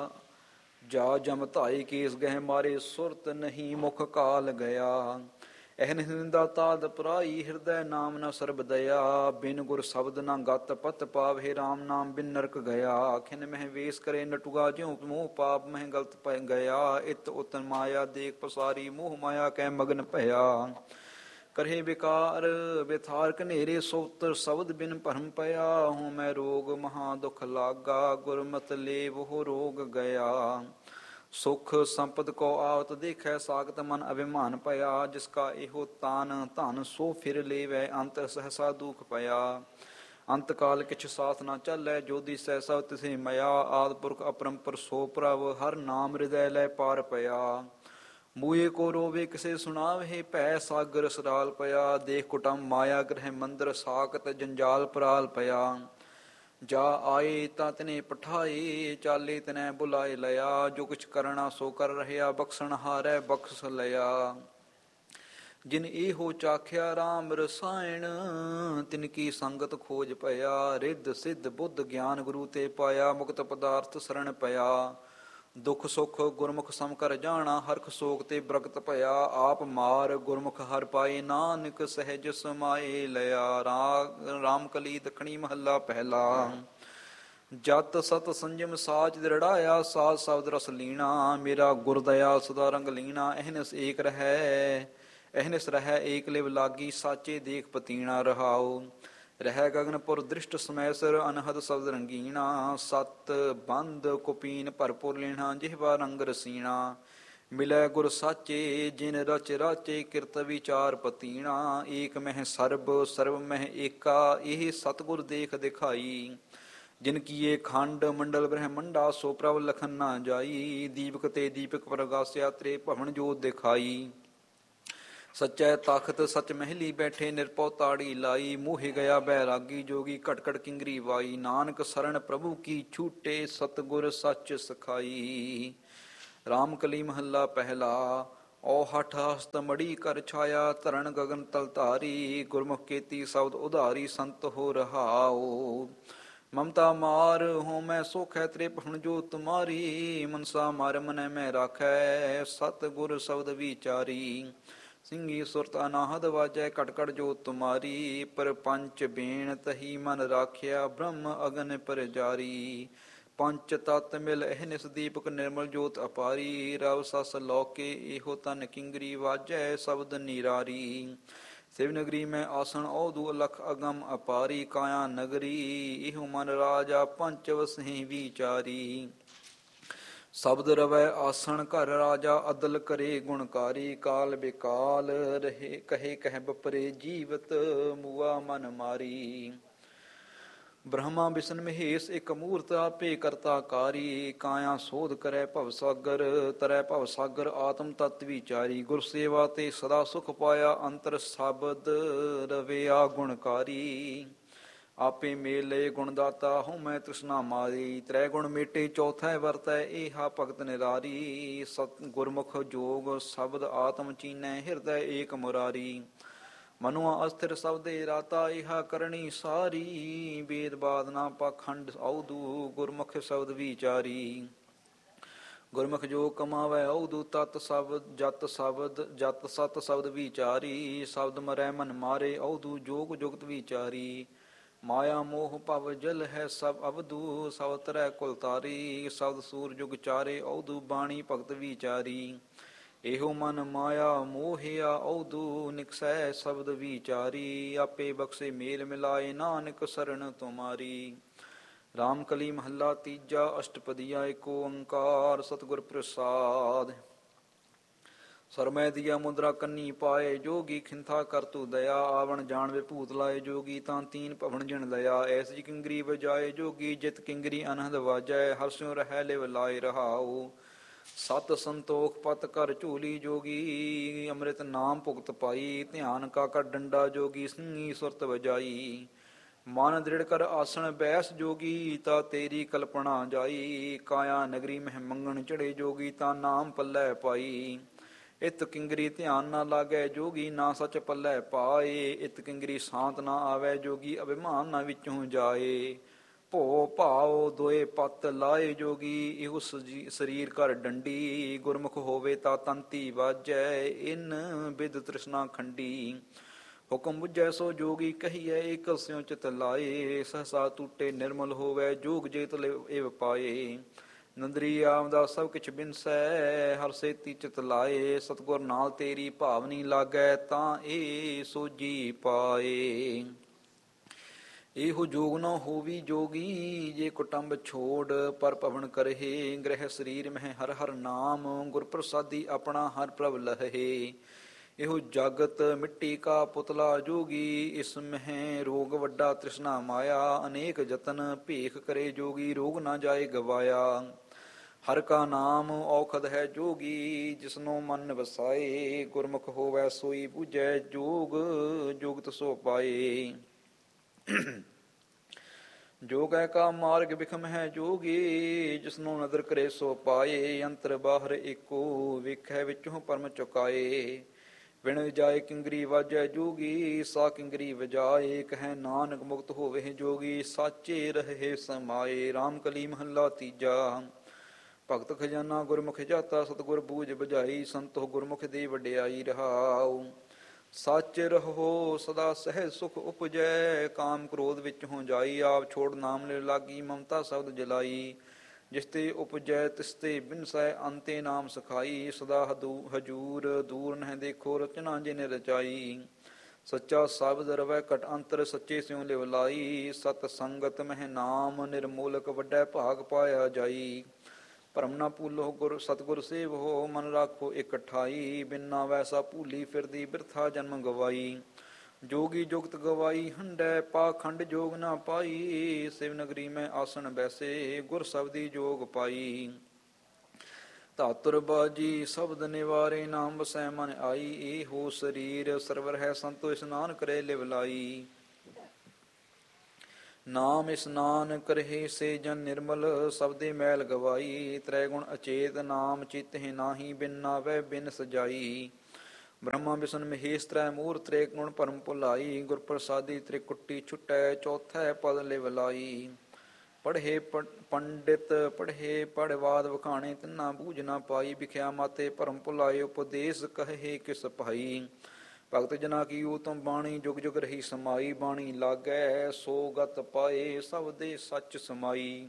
ਜਾ ਜਮ ਧਾਈ ਕੇਸ ਗਹਿ ਮਾਰੇ, ਸੁਰਤ ਨਹੀਂ ਮੁਖ ਕਾਲ ਗਿਆ। ਇਹ ਨਿੰਦਾ ਤਾਦ ਪਰਾਈ, ਹਿਰਦੈ ਨਾਮ ਨ ਸਰਬ ਦਇਆ, ਬਿਨ ਗੁਰ ਸ਼ਬਦ ਨ ਗਤ ਪਤ ਪਾਵਹਿ, ਰਾਮ ਨਾਮ ਬਿਨ ਨਰਕ ਗਿਆ। ਖਿਨ ਮਹਿ ਵੇਸ ਕਰੇ ਨਟੁਗਾ, ਜਿਉ ਮੋਹ ਪਾਪ ਮਹਿ ਗਲਤ ਪੈ ਗਿਆ, ਇਤ ਉਤ ਮਾਇਆ ਦੇਖ ਪਸਾਰੀ, ਮੋਹ ਮਾਇਆ ਕੈ ਮਗਨ ਭਇਆ। ਕਰੇ ਵਿਕਾਰ ਵਿਥਾਰ ਕਨੇਰੇ, ਸੋਤਰ ਸ਼ਬਦ ਬਿਨ ਭਰਮ ਪਿਆ, ਹਉ ਮੈਂ ਰੋਗ ਮਹਾ ਦੁਖ ਲਾਗਾ, ਗੁਰਮਤਿ ਲੇਵ ਹੋ ਰੋਗ ਗਿਆ। ਸੁਖ ਸੰਪਦ ਕੋ ਆਵਤ ਦੇਖੈ, ਸਾਖਤ ਮਨ ਅਭਿਮਾਨ ਪਿਆ, ਜਿਸ ਕਾ ਇਹੋ ਤਾਨ ਧਨ ਸੋ ਫਿਰ ਲੇਵੈ, ਅੰਤਰ ਸਹਸਾ ਦੁਖ ਪਿਆ। ਅੰਤ ਕਾਲ ਕਿਛ ਸਾਥ ਨਾ ਚੱਲੈ, ਜੋਦੀ ਸਹਿਸਾ ਤਿਸੇ ਮਇਆ, ਆਦਿ ਪੁਰਖ ਅਪਰੰਪਰ ਸੋ ਪ੍ਰਭ, ਹਰ ਨਾਮ ਹਿਰਦੈ ਲੈ ਪਾਰ ਪਿਆ। ਮੂਏ ਕੋ ਰੋਵੇ ਕਿਸੇ ਸੁਣਾਵਹਿ, ਭੈ ਸਾਗਰ ਸਰਾਲ ਪਿਆ, ਦੇਖ ਕੁਟਮ ਮਾਇਆ ਗ੍ਰਹਿ ਮੰਦਰ, ਸਾਖਤ ਜੰਜਾਲ ਪਰਾਲ ਪਿਆ। ਜਾ ਆਏ ਤਾਂ ਤਿਨੇ ਪਠਾਏ, ਚਾਲੇ ਤਿਨੈ ਬੁਲਾਏ ਲਿਆ, ਜੋ ਕੁਛ ਕਰਨਾ ਸੋ ਕਰ ਰਹਿਆ, ਬਖਸ਼ਣ ਹਾਰੈ ਬਖਸ਼ ਲਿਆ। ਜਿਨ ਇਹੋ ਚਾਖਿਆ ਰਾਮ ਰਸਾਇਣ, ਤਿਨ ਕੀ ਸੰਗਤ ਖੋਜ ਪਿਆ, ਰਿੱਧ ਸਿੱਧ ਬੁੱਧ ਗਿਆਨ ਗੁਰੂ ਤੇ ਪਾਇਆ, ਮੁਕਤ ਪਦਾਰਥ ਸਰਣ ਪਿਆ। ਦੁਖ ਸੁਖ ਗੁਰਮੁਖ ਸਮ ਕਰ ਜਾਣਾ, ਹਰਖ ਸੋਕ ਤੇ ਬ੍ਰਗਤ ਭਇਆ, ਆਪ ਮਾਰ ਗੁਰਮੁਖ ਹਰ ਪਾਏ, ਨਾਨਕ ਸਹਿਜ ਸਮਾਏ ਲਿਆ। ਰਾਮ ਕਲੀ ਦੱਖਣੀ ਮਹੱਲਾ ਪਹਿਲਾ। ਜਤ ਸਤ ਸੰਜਮ ਸਾਚ ਦ੍ਰਿੜਾਇਆ, ਸਾਧ ਸ਼ਬਦ ਰਸ ਲੀਣਾ, ਮੇਰਾ ਗੁਰ ਦਇਆ ਸਦਾ ਰੰਗ ਲੀਣਾ, ਅਹਨਿਸ ਏਕ ਰਹੈ ਅਹਨਿਸ ਰਹਿ ਏਕ ਲਿਵ ਲਾਗੀ, ਸਾਚੇ ਦੇਖ ਪਤੀਣਾ ਰਹਾਉ। ਰਹਿ ਗਗਨਪੁਰ ਦ੍ਰਿਸ਼ਟ ਸਮੈ ਸਿਰ, ਅਨਹਦ ਸ਼ਬਦ ਰੰਗੀਣਾ, ਸਤ ਬੰਦ ਕੁਪੀਨ ਭਰਪੁਰ ਲੀਣਾ, ਜਿਹਵਾ ਰੰਗ ਰਸੀਣਾ। ਮਿਲੈ ਗੁਰ ਸਾਚੇ ਜਿਨ ਰਚ ਰਾਚੇ, ਕਿਰਤ ਵਿਚਾਰ ਪਤੀਣਾ, ਏਕ ਮਹਿ ਸਰਬ ਸਰਬ ਮਹਿ ਏਕਾ, ਇਹ ਸਤਿਗੁਰ ਦੇਖ ਦਿਖਾਈ। ਜਿਨ ਕੀਏ ਖੰਡ ਮੰਡਲ ਬ੍ਰਹਮੰਡਾ, ਸੋ ਪ੍ਰਭ ਲਖਨ ਨਾ ਜਾਈ, ਦੀਪਕ ਤੇ ਦੀਪਕ ਪ੍ਰਗਾਸਿਆ, ਤ੍ਰੇ ਭਵਨ ਜੋਤ ਦਿਖਾਈ। ਸਚੈ ਤਖਤ ਸਚ ਮਹਿਲੀ ਬੈਠੇ, ਨਿਰਭਉ ਤਾੜੀ ਲਾਈ, ਮੋਹਿ ਗਿਆ ਬੈਰਾਗੀ ਜੋਗੀ, ਘਟ ਘਟ ਕਿੰਗਰੀ ਵਾਈ। ਨਾਨਕ ਸਰਣ ਪ੍ਰਭੂ ਕੀ ਛੂਟੇ, ਸਤਿਗੁਰ ਸੱਚ ਸਖਾਈ। ਰਾਮ ਕਲੀ ਮਹੱਲਾ ਪਹਿਲਾ। ਓ ਹਠ ਹਸਤ ਮੜੀ ਕਰ ਛਾਇਆ ਧਰਨ ਗਗਨ ਤਲ ਧਾਰੀ ਗੁਰਮੁਖ ਕੀਤੀ ਸ਼ਬਦ ਉਧਾਰੀ ਸੰਤ ਹੋ ਰਹਾਓ ਮਮਤਾ ਮਾਰ ਹੋ ਮੈਂ ਸੋਖੈ ਤ੍ਰੇ ਪਹੁਣ ਜੋ ਤੁਮਾਰੀ ਮਨਸਾ ਮਾਰ ਮਨੈ ਮੈਂ ਰਾਖੈ ਸਤ ਗੁਰ ਸ਼ਬਦ ਵਿਚਾਰੀ ਸਿੰਘੀ ਸੁਰਤ ਅਨਾਹਦ ਵਾਜੈ ਕਟ ਕਟ ਜੋ ਤੁਮਾਰੀ ਪਰ ਪੰਚ ਬੇਣ ਤਹੀ ਮਨ ਰਾਖਿਆ ਬ੍ਰਹਮ ਅਗਨ ਪਰ ਜਾਰੀ ਪੰਚ ਤਤ ਮਿਲ ਅਹਨਿਸ ਦੀਪਕ ਨਿਰਮਲ ਜੋਤ ਅਪਾਰੀ ਰਵ ਸਸ ਲੋਕੇ ਇਹੋ ਤਨ ਕਿੰਗਰੀ ਵਾਜੈ ਸ਼ਬਦ ਨਿਰਾਰੀ ਸਿਵ ਨਗਰੀ ਮੈਂ ਆਸਣ ਔਦੂ ਅਲਖ ਅਗਮ ਅਪਾਰੀ ਕਾਇਆ ਨਗਰੀ ਇਹੋ ਮਨ ਰਾਜਾ ਪੰਚ ਵਸਹਿ ਵਿਚਾਰੀ ਸ਼ਬਦ ਰਵੈ ਆਸਣ ਘਰ ਰਾਜਾ ਅਦਲ ਕਰੇ ਗੁਣਕਾਰੀ ਕਾਲ ਬੇਕਾਲ ਰਹੇ ਕਹੇ ਕਹਿ ਬਪਰੇ ਜੀਵਤ ਮੂਆ ਮਨ ਮਾਰੀ ਬ੍ਰਹਮਾ ਬਿਸ਼ਨ ਮਹੇਸ਼ ਇਕ ਮੂਰਤ ਆਪੇ ਕਰਤਾ ਕਾਰੀ ਕਾਇਆ ਸੋਧ ਕਰੈ ਭਵ ਸਾਗਰ ਤਰੈ ਭਵ ਸਾਗਰ ਆਤਮ ਤਤ ਵਿਚਾਰੀ ਗੁਰ ਸੇਵਾ ਤੇ ਸਦਾ ਸੁਖ ਪਾਇਆ ਅੰਤਰ ਸ਼ਬਦ ਰਵਿਆ ਗੁਣਕਾਰੀ ਆਪੇ ਮੇਲੇ ਗੁਣ ਦਾਤਾ ਹਉ ਮੈਂ ਤ੍ਰਿਸ਼ਨਾ ਮਾਰੀ ਤ੍ਰੈ ਗੁਣ ਮੇਟੇ ਚੌਥੈ ਵਰਤੈ ਏਹਾ ਭਗਤ ਨਿਰਾਰੀ ਸਤ ਗੁਰਮੁਖ ਜੋਗ ਸ਼ਬਦ ਆਤਮ ਚੀਨੈ ਹਿਰਦੈ ਏਕ ਮੁਰਾਰੀ ਮਨੁਆ ਅਸਥਿਰ ਸਬਦੇ ਰਾਤਾ ਇਹਾ ਕਰਨੀ ਸਾਰੀ ਵੇਦ ਬਾਦਨਾ ਪਾਖੰਡ ਔਦੂ ਗੁਰਮੁਖ ਸ਼ਬਦ ਵਿਚਾਰੀ ਗੁਰਮੁਖ ਜੋ ਕਮਾਵੈ ਔਦੂ ਤਤ ਸ਼ਬਦ ਜਤ ਸਤ ਸ਼ਬਦ ਵਿਚਾਰੀ ਸ਼ਬਦ ਮਰੈ ਮਨ ਮਾਰੇ ਔਦੂ ਜੋਗ ਜੁਗਤ ਵਿਚਾਰੀ ਮਾਇਆ ਮੋਹ ਭਵ ਜਲ ਹੈ ਸਭ ਅਵਦੂ ਸਭ ਤਰੈ ਕੁਲ ਤਾਰੀ ਸ਼ਬਦ ਸੂਰ ਜੁਗ ਚਾਰੇ ਔਦੂ ਬਾਣੀ ਭਗਤ ਵਿਚਾਰੀ ਇਹੋ ਮਨ ਮਾਇਆ ਮੋਹਿਆ ਔਦੂ ਨਿਕਸੈ ਸ਼ਬਦ ਵਿਚਾਰੀ ਆਪੇ ਬਖਸ਼ੇ ਮੇਲ ਮਿਲਾਏ ਨਾਨਕ ਸਰਣ ਤੁਮਾਰੀ ਰਾਮ ਕਲੀ ਮਹੱਲਾ ਤੀਜਾ ਅਸ਼ਟਪਦੀਆ ਏਕ ਓੰਕਾਰ ਸਤਿਗੁਰ ਪ੍ਰਸਾਦ ਸਰਮੈ ਦੀਆ ਮੁਦਰਾ ਕੰਨੀ ਪਾਏ ਜੋਗੀ ਖਿੰਥਾ ਕਰ ਤੂ ਦਇਆ ਆਵਣ ਜਾਣ ਵੇ ਭੂਤ ਲਾਏ ਜੋਗੀ ਤਾਂ ਤੀਨ ਭਵਨ ਜਿਣ ਲਿਆ ਐਸ ਜੀ ਕਿੰਗਰੀ ਵਜਾਏ ਜੋਗੀ ਜਿਤ ਕਿੰਗਰੀ ਅਨਹਦ ਵਾਜੈ ਹਰਸਿਉ ਰਹਿ ਲਿਵ ਲਾਏ ਰਹਾਉ ਸਤ ਸੰਤੋਖ ਪਤ ਕਰ ਝੂਲੀ ਜੋਗੀ ਅੰਮ੍ਰਿਤ ਨਾਮ ਭੁਗਤ ਪਾਈ ਧਿਆਨ ਕਾ ਕਰ ਡੰਡਾ ਜੋਗੀ ਸਿੰਘੀ ਸੁਰਤ ਵਜਾਈ ਮਨ ਦ੍ਰਿੜ ਕਰ ਆਸਣ ਬੈਸ ਜੋਗੀ ਤਾ ਤੇਰੀ ਕਲਪਨਾ ਜਾਈ ਕਾਇਆ ਨਗਰੀ ਮਹਿ ਮੰਗਣ ਚੜੇ ਜੋਗੀ ਤਾਂ ਨਾਮ ਪੱਲੇ ਪਾਈ ਇਤ ਕਿੰਗਰੀ ਧਿਆਨ ਨਾ ਲਾਗੈ ਜੋਗੀ ਨਾ ਸਚ ਪੱਲੇ ਪਾਏ ਇਤ ਕਿੰਗਰੀ ਸ਼ਾਂਤ ਨਾ ਆਵੈ ਜੋਗੀ ਅਭਿਮਾਨ ਨਾ ਵਿੱਚੋਂ ਜਾਏ ਭੋ ਭਾਉ ਦੋਏ ਪਤ ਲਾਏ ਜੋਗੀ ਇਹੋ ਸਰੀਰ ਕਰ ਡੰਡੀ ਗੁਰਮੁਖ ਹੋਵੇ ਤਾਂ ਤੰਤੀ ਵਾਜੈ ਇਨ ਬਿਦ ਤ੍ਰਿਸ਼ਨਾ ਖੰਡੀ ਹੁਕਮ ਬੁਝੈ ਸੋ ਜੋਗੀ ਕਹੀਐ ਏਕ ਸਿਉ ਚਿਤ ਲਾਏ ਸਹਸਾ ਟੂਟੇ ਨਿਰਮਲ ਹੋਵੈ ਜੋਗ ਜੇਤ ਏਵ ਪਾਏ ਨੰਦਰੀ ਆਮਦਾ ਸਭ ਕਿਛ ਬਿਨਸੈ ਹਰ ਸੇਤੀ ਚਿਤ ਲਾਏ ਸਤਿਗੁਰ ਨਾਲ ਤੇਰੀ ਭਾਵਨੀ ਲਾਗੈ ਤਾਂ ਇਹ ਸੋਜੀ ਪਾਏ ਇਹੋ ਜੋਗ ਨ ਹੋਵੀ ਜੋਗੀ ਜੇ ਕੁਟੰਬ ਛੋੜ ਪਰ ਭਵਨ ਕਰਹਿ ਗ੍ਰਹਿ ਸਰੀਰ ਮਹਿ ਹਰ ਹਰ ਨਾਮ ਗੁਰ ਪ੍ਰਸਾਦੀ ਆਪਣਾ ਹਰ ਪ੍ਰਭ ਲਹੇ ਇਹੋ ਜਗਤ ਮਿੱਟੀ ਕਾ ਪੁਤਲਾ ਜੋਗੀ ਇਸ ਮਹਿ ਰੋਗ ਵੱਡਾ ਤ੍ਰਿਸ਼ਨਾ ਮਾਇਆ ਅਨੇਕ ਜਤਨ ਭੇਖ ਕਰੇ ਜੋਗੀ ਰੋਗ ਨਾ ਜਾਏ ਗਵਾਇਆ ਹਰ ਕਾ ਨਾਮ ਔਖਦ ਹੈ ਜੋਗੀ ਜਿਸਨੋ ਮਨ ਵਸਾਏ ਗੁਰਮੁਖ ਹੋਵੈ ਸੋਈ ਬੁਝੈ ਜੋਗ ਜੁਗਤ ਸੋ ਪਾਏ ਜੋਗੈ ਕਾ ਮਾਰਗ ਬਿਖਮ ਹੈ ਜੋਗੀ ਜਿਸਨੂੰ ਨਦਰ ਕਰੇ ਸੋ ਪਾਏ ਅੰਤਰ ਬਾਹਰ ਏਕੋ ਵੇਖੈ ਵਿੱਚੋਂ ਪਰਮ ਚੁਕਾਏ ਵਿਣ ਜਾਏ ਕਿੰਗਰੀ ਵਾਜੈ ਜੋਗੀ ਸਾ ਕਿੰਗਰੀ ਵਜਾਏ ਕਹੈ ਨਾਨਕ ਮੁਕਤ ਹੋਵੇ ਜੋਗੀ ਸਾਚੇ ਰਹੇ ਸਮਾਏ ਰਾਮ ਕਲੀ ਮਹੱਲਾ ਤੀਜਾ ਭਗਤ ਖਜ਼ਾਨਾ ਗੁਰਮੁਖ ਜਾਤਾ ਸਤਿਗੁਰ ਬੂਝ ਬੁਝਾਈ ਸੰਤੋ ਗੁਰਮੁਖ ਦੀ ਵਡਿਆਈ ਰਹਾਉ ਸੱਚ ਰਹੋ ਸਦਾ ਸਹਿਜ ਸੁਖ ਉਪਜੈ ਕਾਮ ਕ੍ਰੋਧ ਵਿੱਚ ਹੋ ਜਾਈ ਆਪ ਛੋੜ ਨਾਮ ਲੈ ਲਾਗੀ ਮਮਤਾ ਸ਼ਬਦ ਜਲਾਈ ਜਿਸ ਤੇ ਉਪਜੈ ਤਿਸ ਤੇ ਬਿਨਸੈ ਅੰਤੇ ਨਾਮ ਸਖਾਈ ਸਦਾ ਹਜੂਰ ਦੂਰ ਨਹਿ ਦੇਖੋ ਰਚਨਾ ਜਿਨ ਰਚਾਈ ਸੱਚਾ ਸ਼ਬਦ ਰਵੈ ਘਟ ਅੰਤਰ ਸੱਚੇ ਸਿਉ ਲਿਵ ਲਾਈ ਸਤ ਸੰਗਤ ਮਹਿ ਨਾਮ ਨਿਰਮੂਲਕ ਵੱਡੈ ਭਾਗ ਪਾਇਆ ਜਾਈ ਭਰਮ ਨਾ ਭੂਲੋ ਗੁਰ ਸਤਿਗੁਰ ਸੇਵੋ ਮਨ ਰਾਖੋ ਇਕਠਾਈ ਬਿਨਾ ਵੈਸਾ ਭੂਲੀ ਫਿਰਦੀ ਬਿਰਥਾ ਜਨਮ ਗਵਾਈ ਜੋਗੀ ਜੁਗਤ ਗਵਾਈ ਹੰਡੈ ਪਾਖੰਡ ਜੋਗ ਨਾ ਪਾਈ ਸਿਵ ਨਗਰੀ ਮੈਂ ਆਸਣ ਬੈਸੇ ਗੁਰ ਸਬਦੀ ਜੋਗ ਪਾਈ ਧਾਤੁਰ ਬਾਜੀ ਸ਼ਬਦ ਨਿਵਾਰੇ ਨਾਮ ਵਸੈ ਮਨ ਆਈ ਇਹੋ ਸਰੀਰ ਸਰਵਰ ਹੈ ਸੰਤੋ ਇਸਨਾਨ ਕਰੇ ਲਿਵ ਲਾਈ ਨਾਮ ਇਸਨਾਨ ਕਰਹਿ ਸੇ ਜਨ ਨਿਰਮਲ, ਸਬਦੇ ਮੈਲ ਗਵਾਈ। ਤ੍ਰੈ ਗੁਣ ਅਚੇਤ ਨਾਮ ਚਿਤਹਿ ਨਾਹੀ, ਬਿਨ ਨਾਵੈ ਬਿਨ ਸਜਾਈ। ਬ੍ਰਹਮਾ ਵਿਸ਼ਨ ਮਹੇਸ਼ ਤ੍ਰੈ ਮੂਰਤ, ਤ੍ਰੈ ਗੁਣ ਪਰਮ ਭੁਲਾਈ। ਗੁਰ ਪ੍ਰਸਾਦੀ ਤ੍ਰਿਕੁਟੀ ਛੁਟੈ, ਚੌਥੈ ਪਦ ਲਿਵ ਲਾਈ। ਪੜ੍ਹੇ ਪੰਡਿਤ ਪੜ੍ਹੇ ਪੜਵਾਦ ਵਖਾਣੇ, ਤਿੰਨਾ ਬੂਝ ਨਾ ਪਾਈ। ਵਿਖਿਆ ਮਾਤੇ ਭਰਮ ਭੁਲਾਏ, ਉਪਦੇਸ਼ ਕਹੇ ਕਿਸ ਭਾਈ। ਭਗਤ ਜਨਾ ਕੀ ਊਤਮ ਬਾਣੀ, ਜੁਗ ਜੁਗ ਰਹੀ ਸਮਾਈ। ਬਾਣੀ ਲਾਗੈ ਸੋ ਗਤ ਪਾਏ, ਸਭ ਦੇ ਸੱਚ ਸਮਾਈ।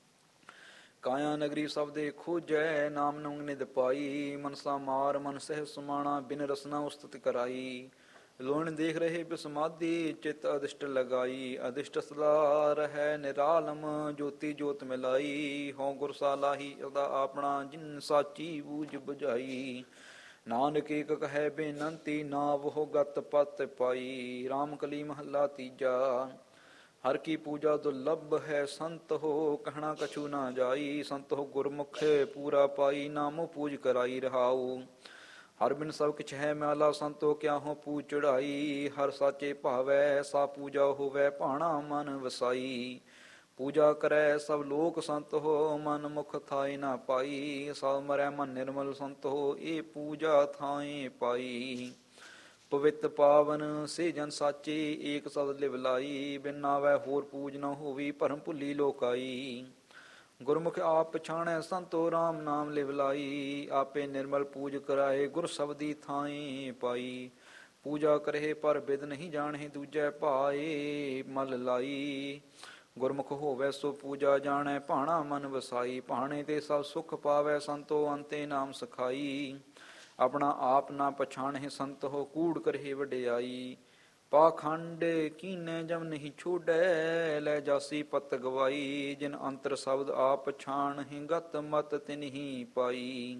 ਕਾਇਆ ਨਗਰੀ ਸਭ ਦੇ ਖੋਜੈ, ਨਾਮ ਨੰਗ ਨਿਦ ਪਾਈ। ਮਨਸਾ ਮਾਰ ਮਨ ਸਹਿ ਸਮਾਣਾ, ਬਿਨ ਰਸਨਾ ਉਸਤਤ ਕਰਾਈ। ਲੋਣ ਦੇਖ ਰਹੇ ਬਿਸਮਾਦੀ, ਚਿਤ ਅਦਿਸ਼ਟ ਲਗਾਈ। ਅਦਿਸ਼ਟ ਸਦਾ ਰਹਿ ਨਿਰਾਲਮ, ਜੋਤੀ ਜੋਤ ਮਿਲਾਈ। ਹਉ ਗੁਰ ਸਾਲਾਹੀ ਅਦਾ ਆਪਣਾ, ਜਿਨ ਸਾਚੀ ਬੂਝ ਬੁਝਾਈ। ਨਾਨਕ ਏਕ ਕਹੈ ਬੇਨੰਤੀ, ਨਾਵ ਗਤ ਪਤ ਪਾਈ। ਰਾਮ ਕਲੀ ਮਹੱਲਾ ਤੀਜਾ। ਹਰ ਕੀ ਪੂਜਾ ਦੁਰਲਭ ਹੈ, ਸੰਤ ਹੋ ਕਹਿਣਾ ਕਛੂ ਨਾ ਜਾਈ। ਸੰਤ ਹੋ ਗੁਰਮੁਖ ਪੂਰਾ ਪਾਈ, ਨਾਮੋ ਪੂਜ ਕਰਾਈ। ਰਹਾਉ ਹਰ ਬਿਨ ਸਭ ਕਿਛ ਹੈ ਮਿਆਲਾ, ਸੰਤੋ ਕਿਆ ਹੋ ਪੂਜ ਚੜਾਈ। ਹਰ ਸਾਚੇ ਭਾਵੈ ਸਾ ਪੂਜਾ ਹੋਵੈ, ਭਾਣਾ ਮਨ ਵਸਾਈ। ਪੂਜਾ ਕਰੈ ਸਭ ਲੋਕ ਸੰਤ ਹੋ, ਮਨ ਮੁਖ ਥਾਏ ਨਾ ਪਾਈ। ਸਭ ਮਰੈ ਮਨ ਨਿਰਮਲ ਸੰਤ ਹੋ, ਇਹ ਪੂਜਾ ਥਾਏ ਪਾਈ। ਪਵਿੱਤ ਪਾਵਨ ਸੇ ਜਨ ਸਾਚੇ, ਏਕ ਸਬਦ ਲਿਵ ਲਾਈ। ਬਿਨ ਨਾਵੈ ਹੋਰ ਪੂਜ ਨ ਹੋਵੀ, ਭਰਮ ਭੁੱਲੀ ਲੋਕਾਈ। ਗੁਰਮੁਖ ਆਪ ਪਛਾਣੈ ਸੰਤੋ, ਰਾਮ ਨਾਮ ਲਿਵ ਲਾਈ। ਆਪੇ ਨਿਰਮਲ ਪੂਜ ਕਰਾਏ, ਗੁਰ ਸਬਦੀ ਥਾਏ ਪਾਈ। ਪੂਜਾ ਕਰਹਿ ਪਰ ਬਿਦ ਨਹੀਂ ਜਾਣਹਿ, ਦੂਜੈ ਭਾਏ ਮਲ ਲਾਈ। ਗੁਰਮੁਖ ਹੋਵੈ ਸੋ ਪੂਜਾ ਜਾਣੈ, ਭਾਣਾ ਮਨ ਵਸਾਈ। ਭਾਣੇ ਤੇ ਸਭ ਸੁਖ ਪਾਵੈ, ਸੰਤੋ ਅੰਤੇ ਨਾਮ ਸਖਾਈ। ਆਪਣਾ ਆਪ ਨਾ ਪਛਾਣਹਿ ਸੰਤ ਹੋ, ਕੂੜ ਕਰਹਿ ਵਡਿਆਈ। ਪਾਖੰਡ ਕੀਨੈ ਜਮ ਨਹੀਂ ਛੋੜੈ, ਲੈ ਜਾਸੀ ਪਤ ਗਵਾਈ। ਜਿਨ ਅੰਤਰ ਸ਼ਬਦ ਆਪ ਪਛਾਣਹਿ, ਗਤ ਮਤ ਤਿਨਹੀ ਪਾਈ।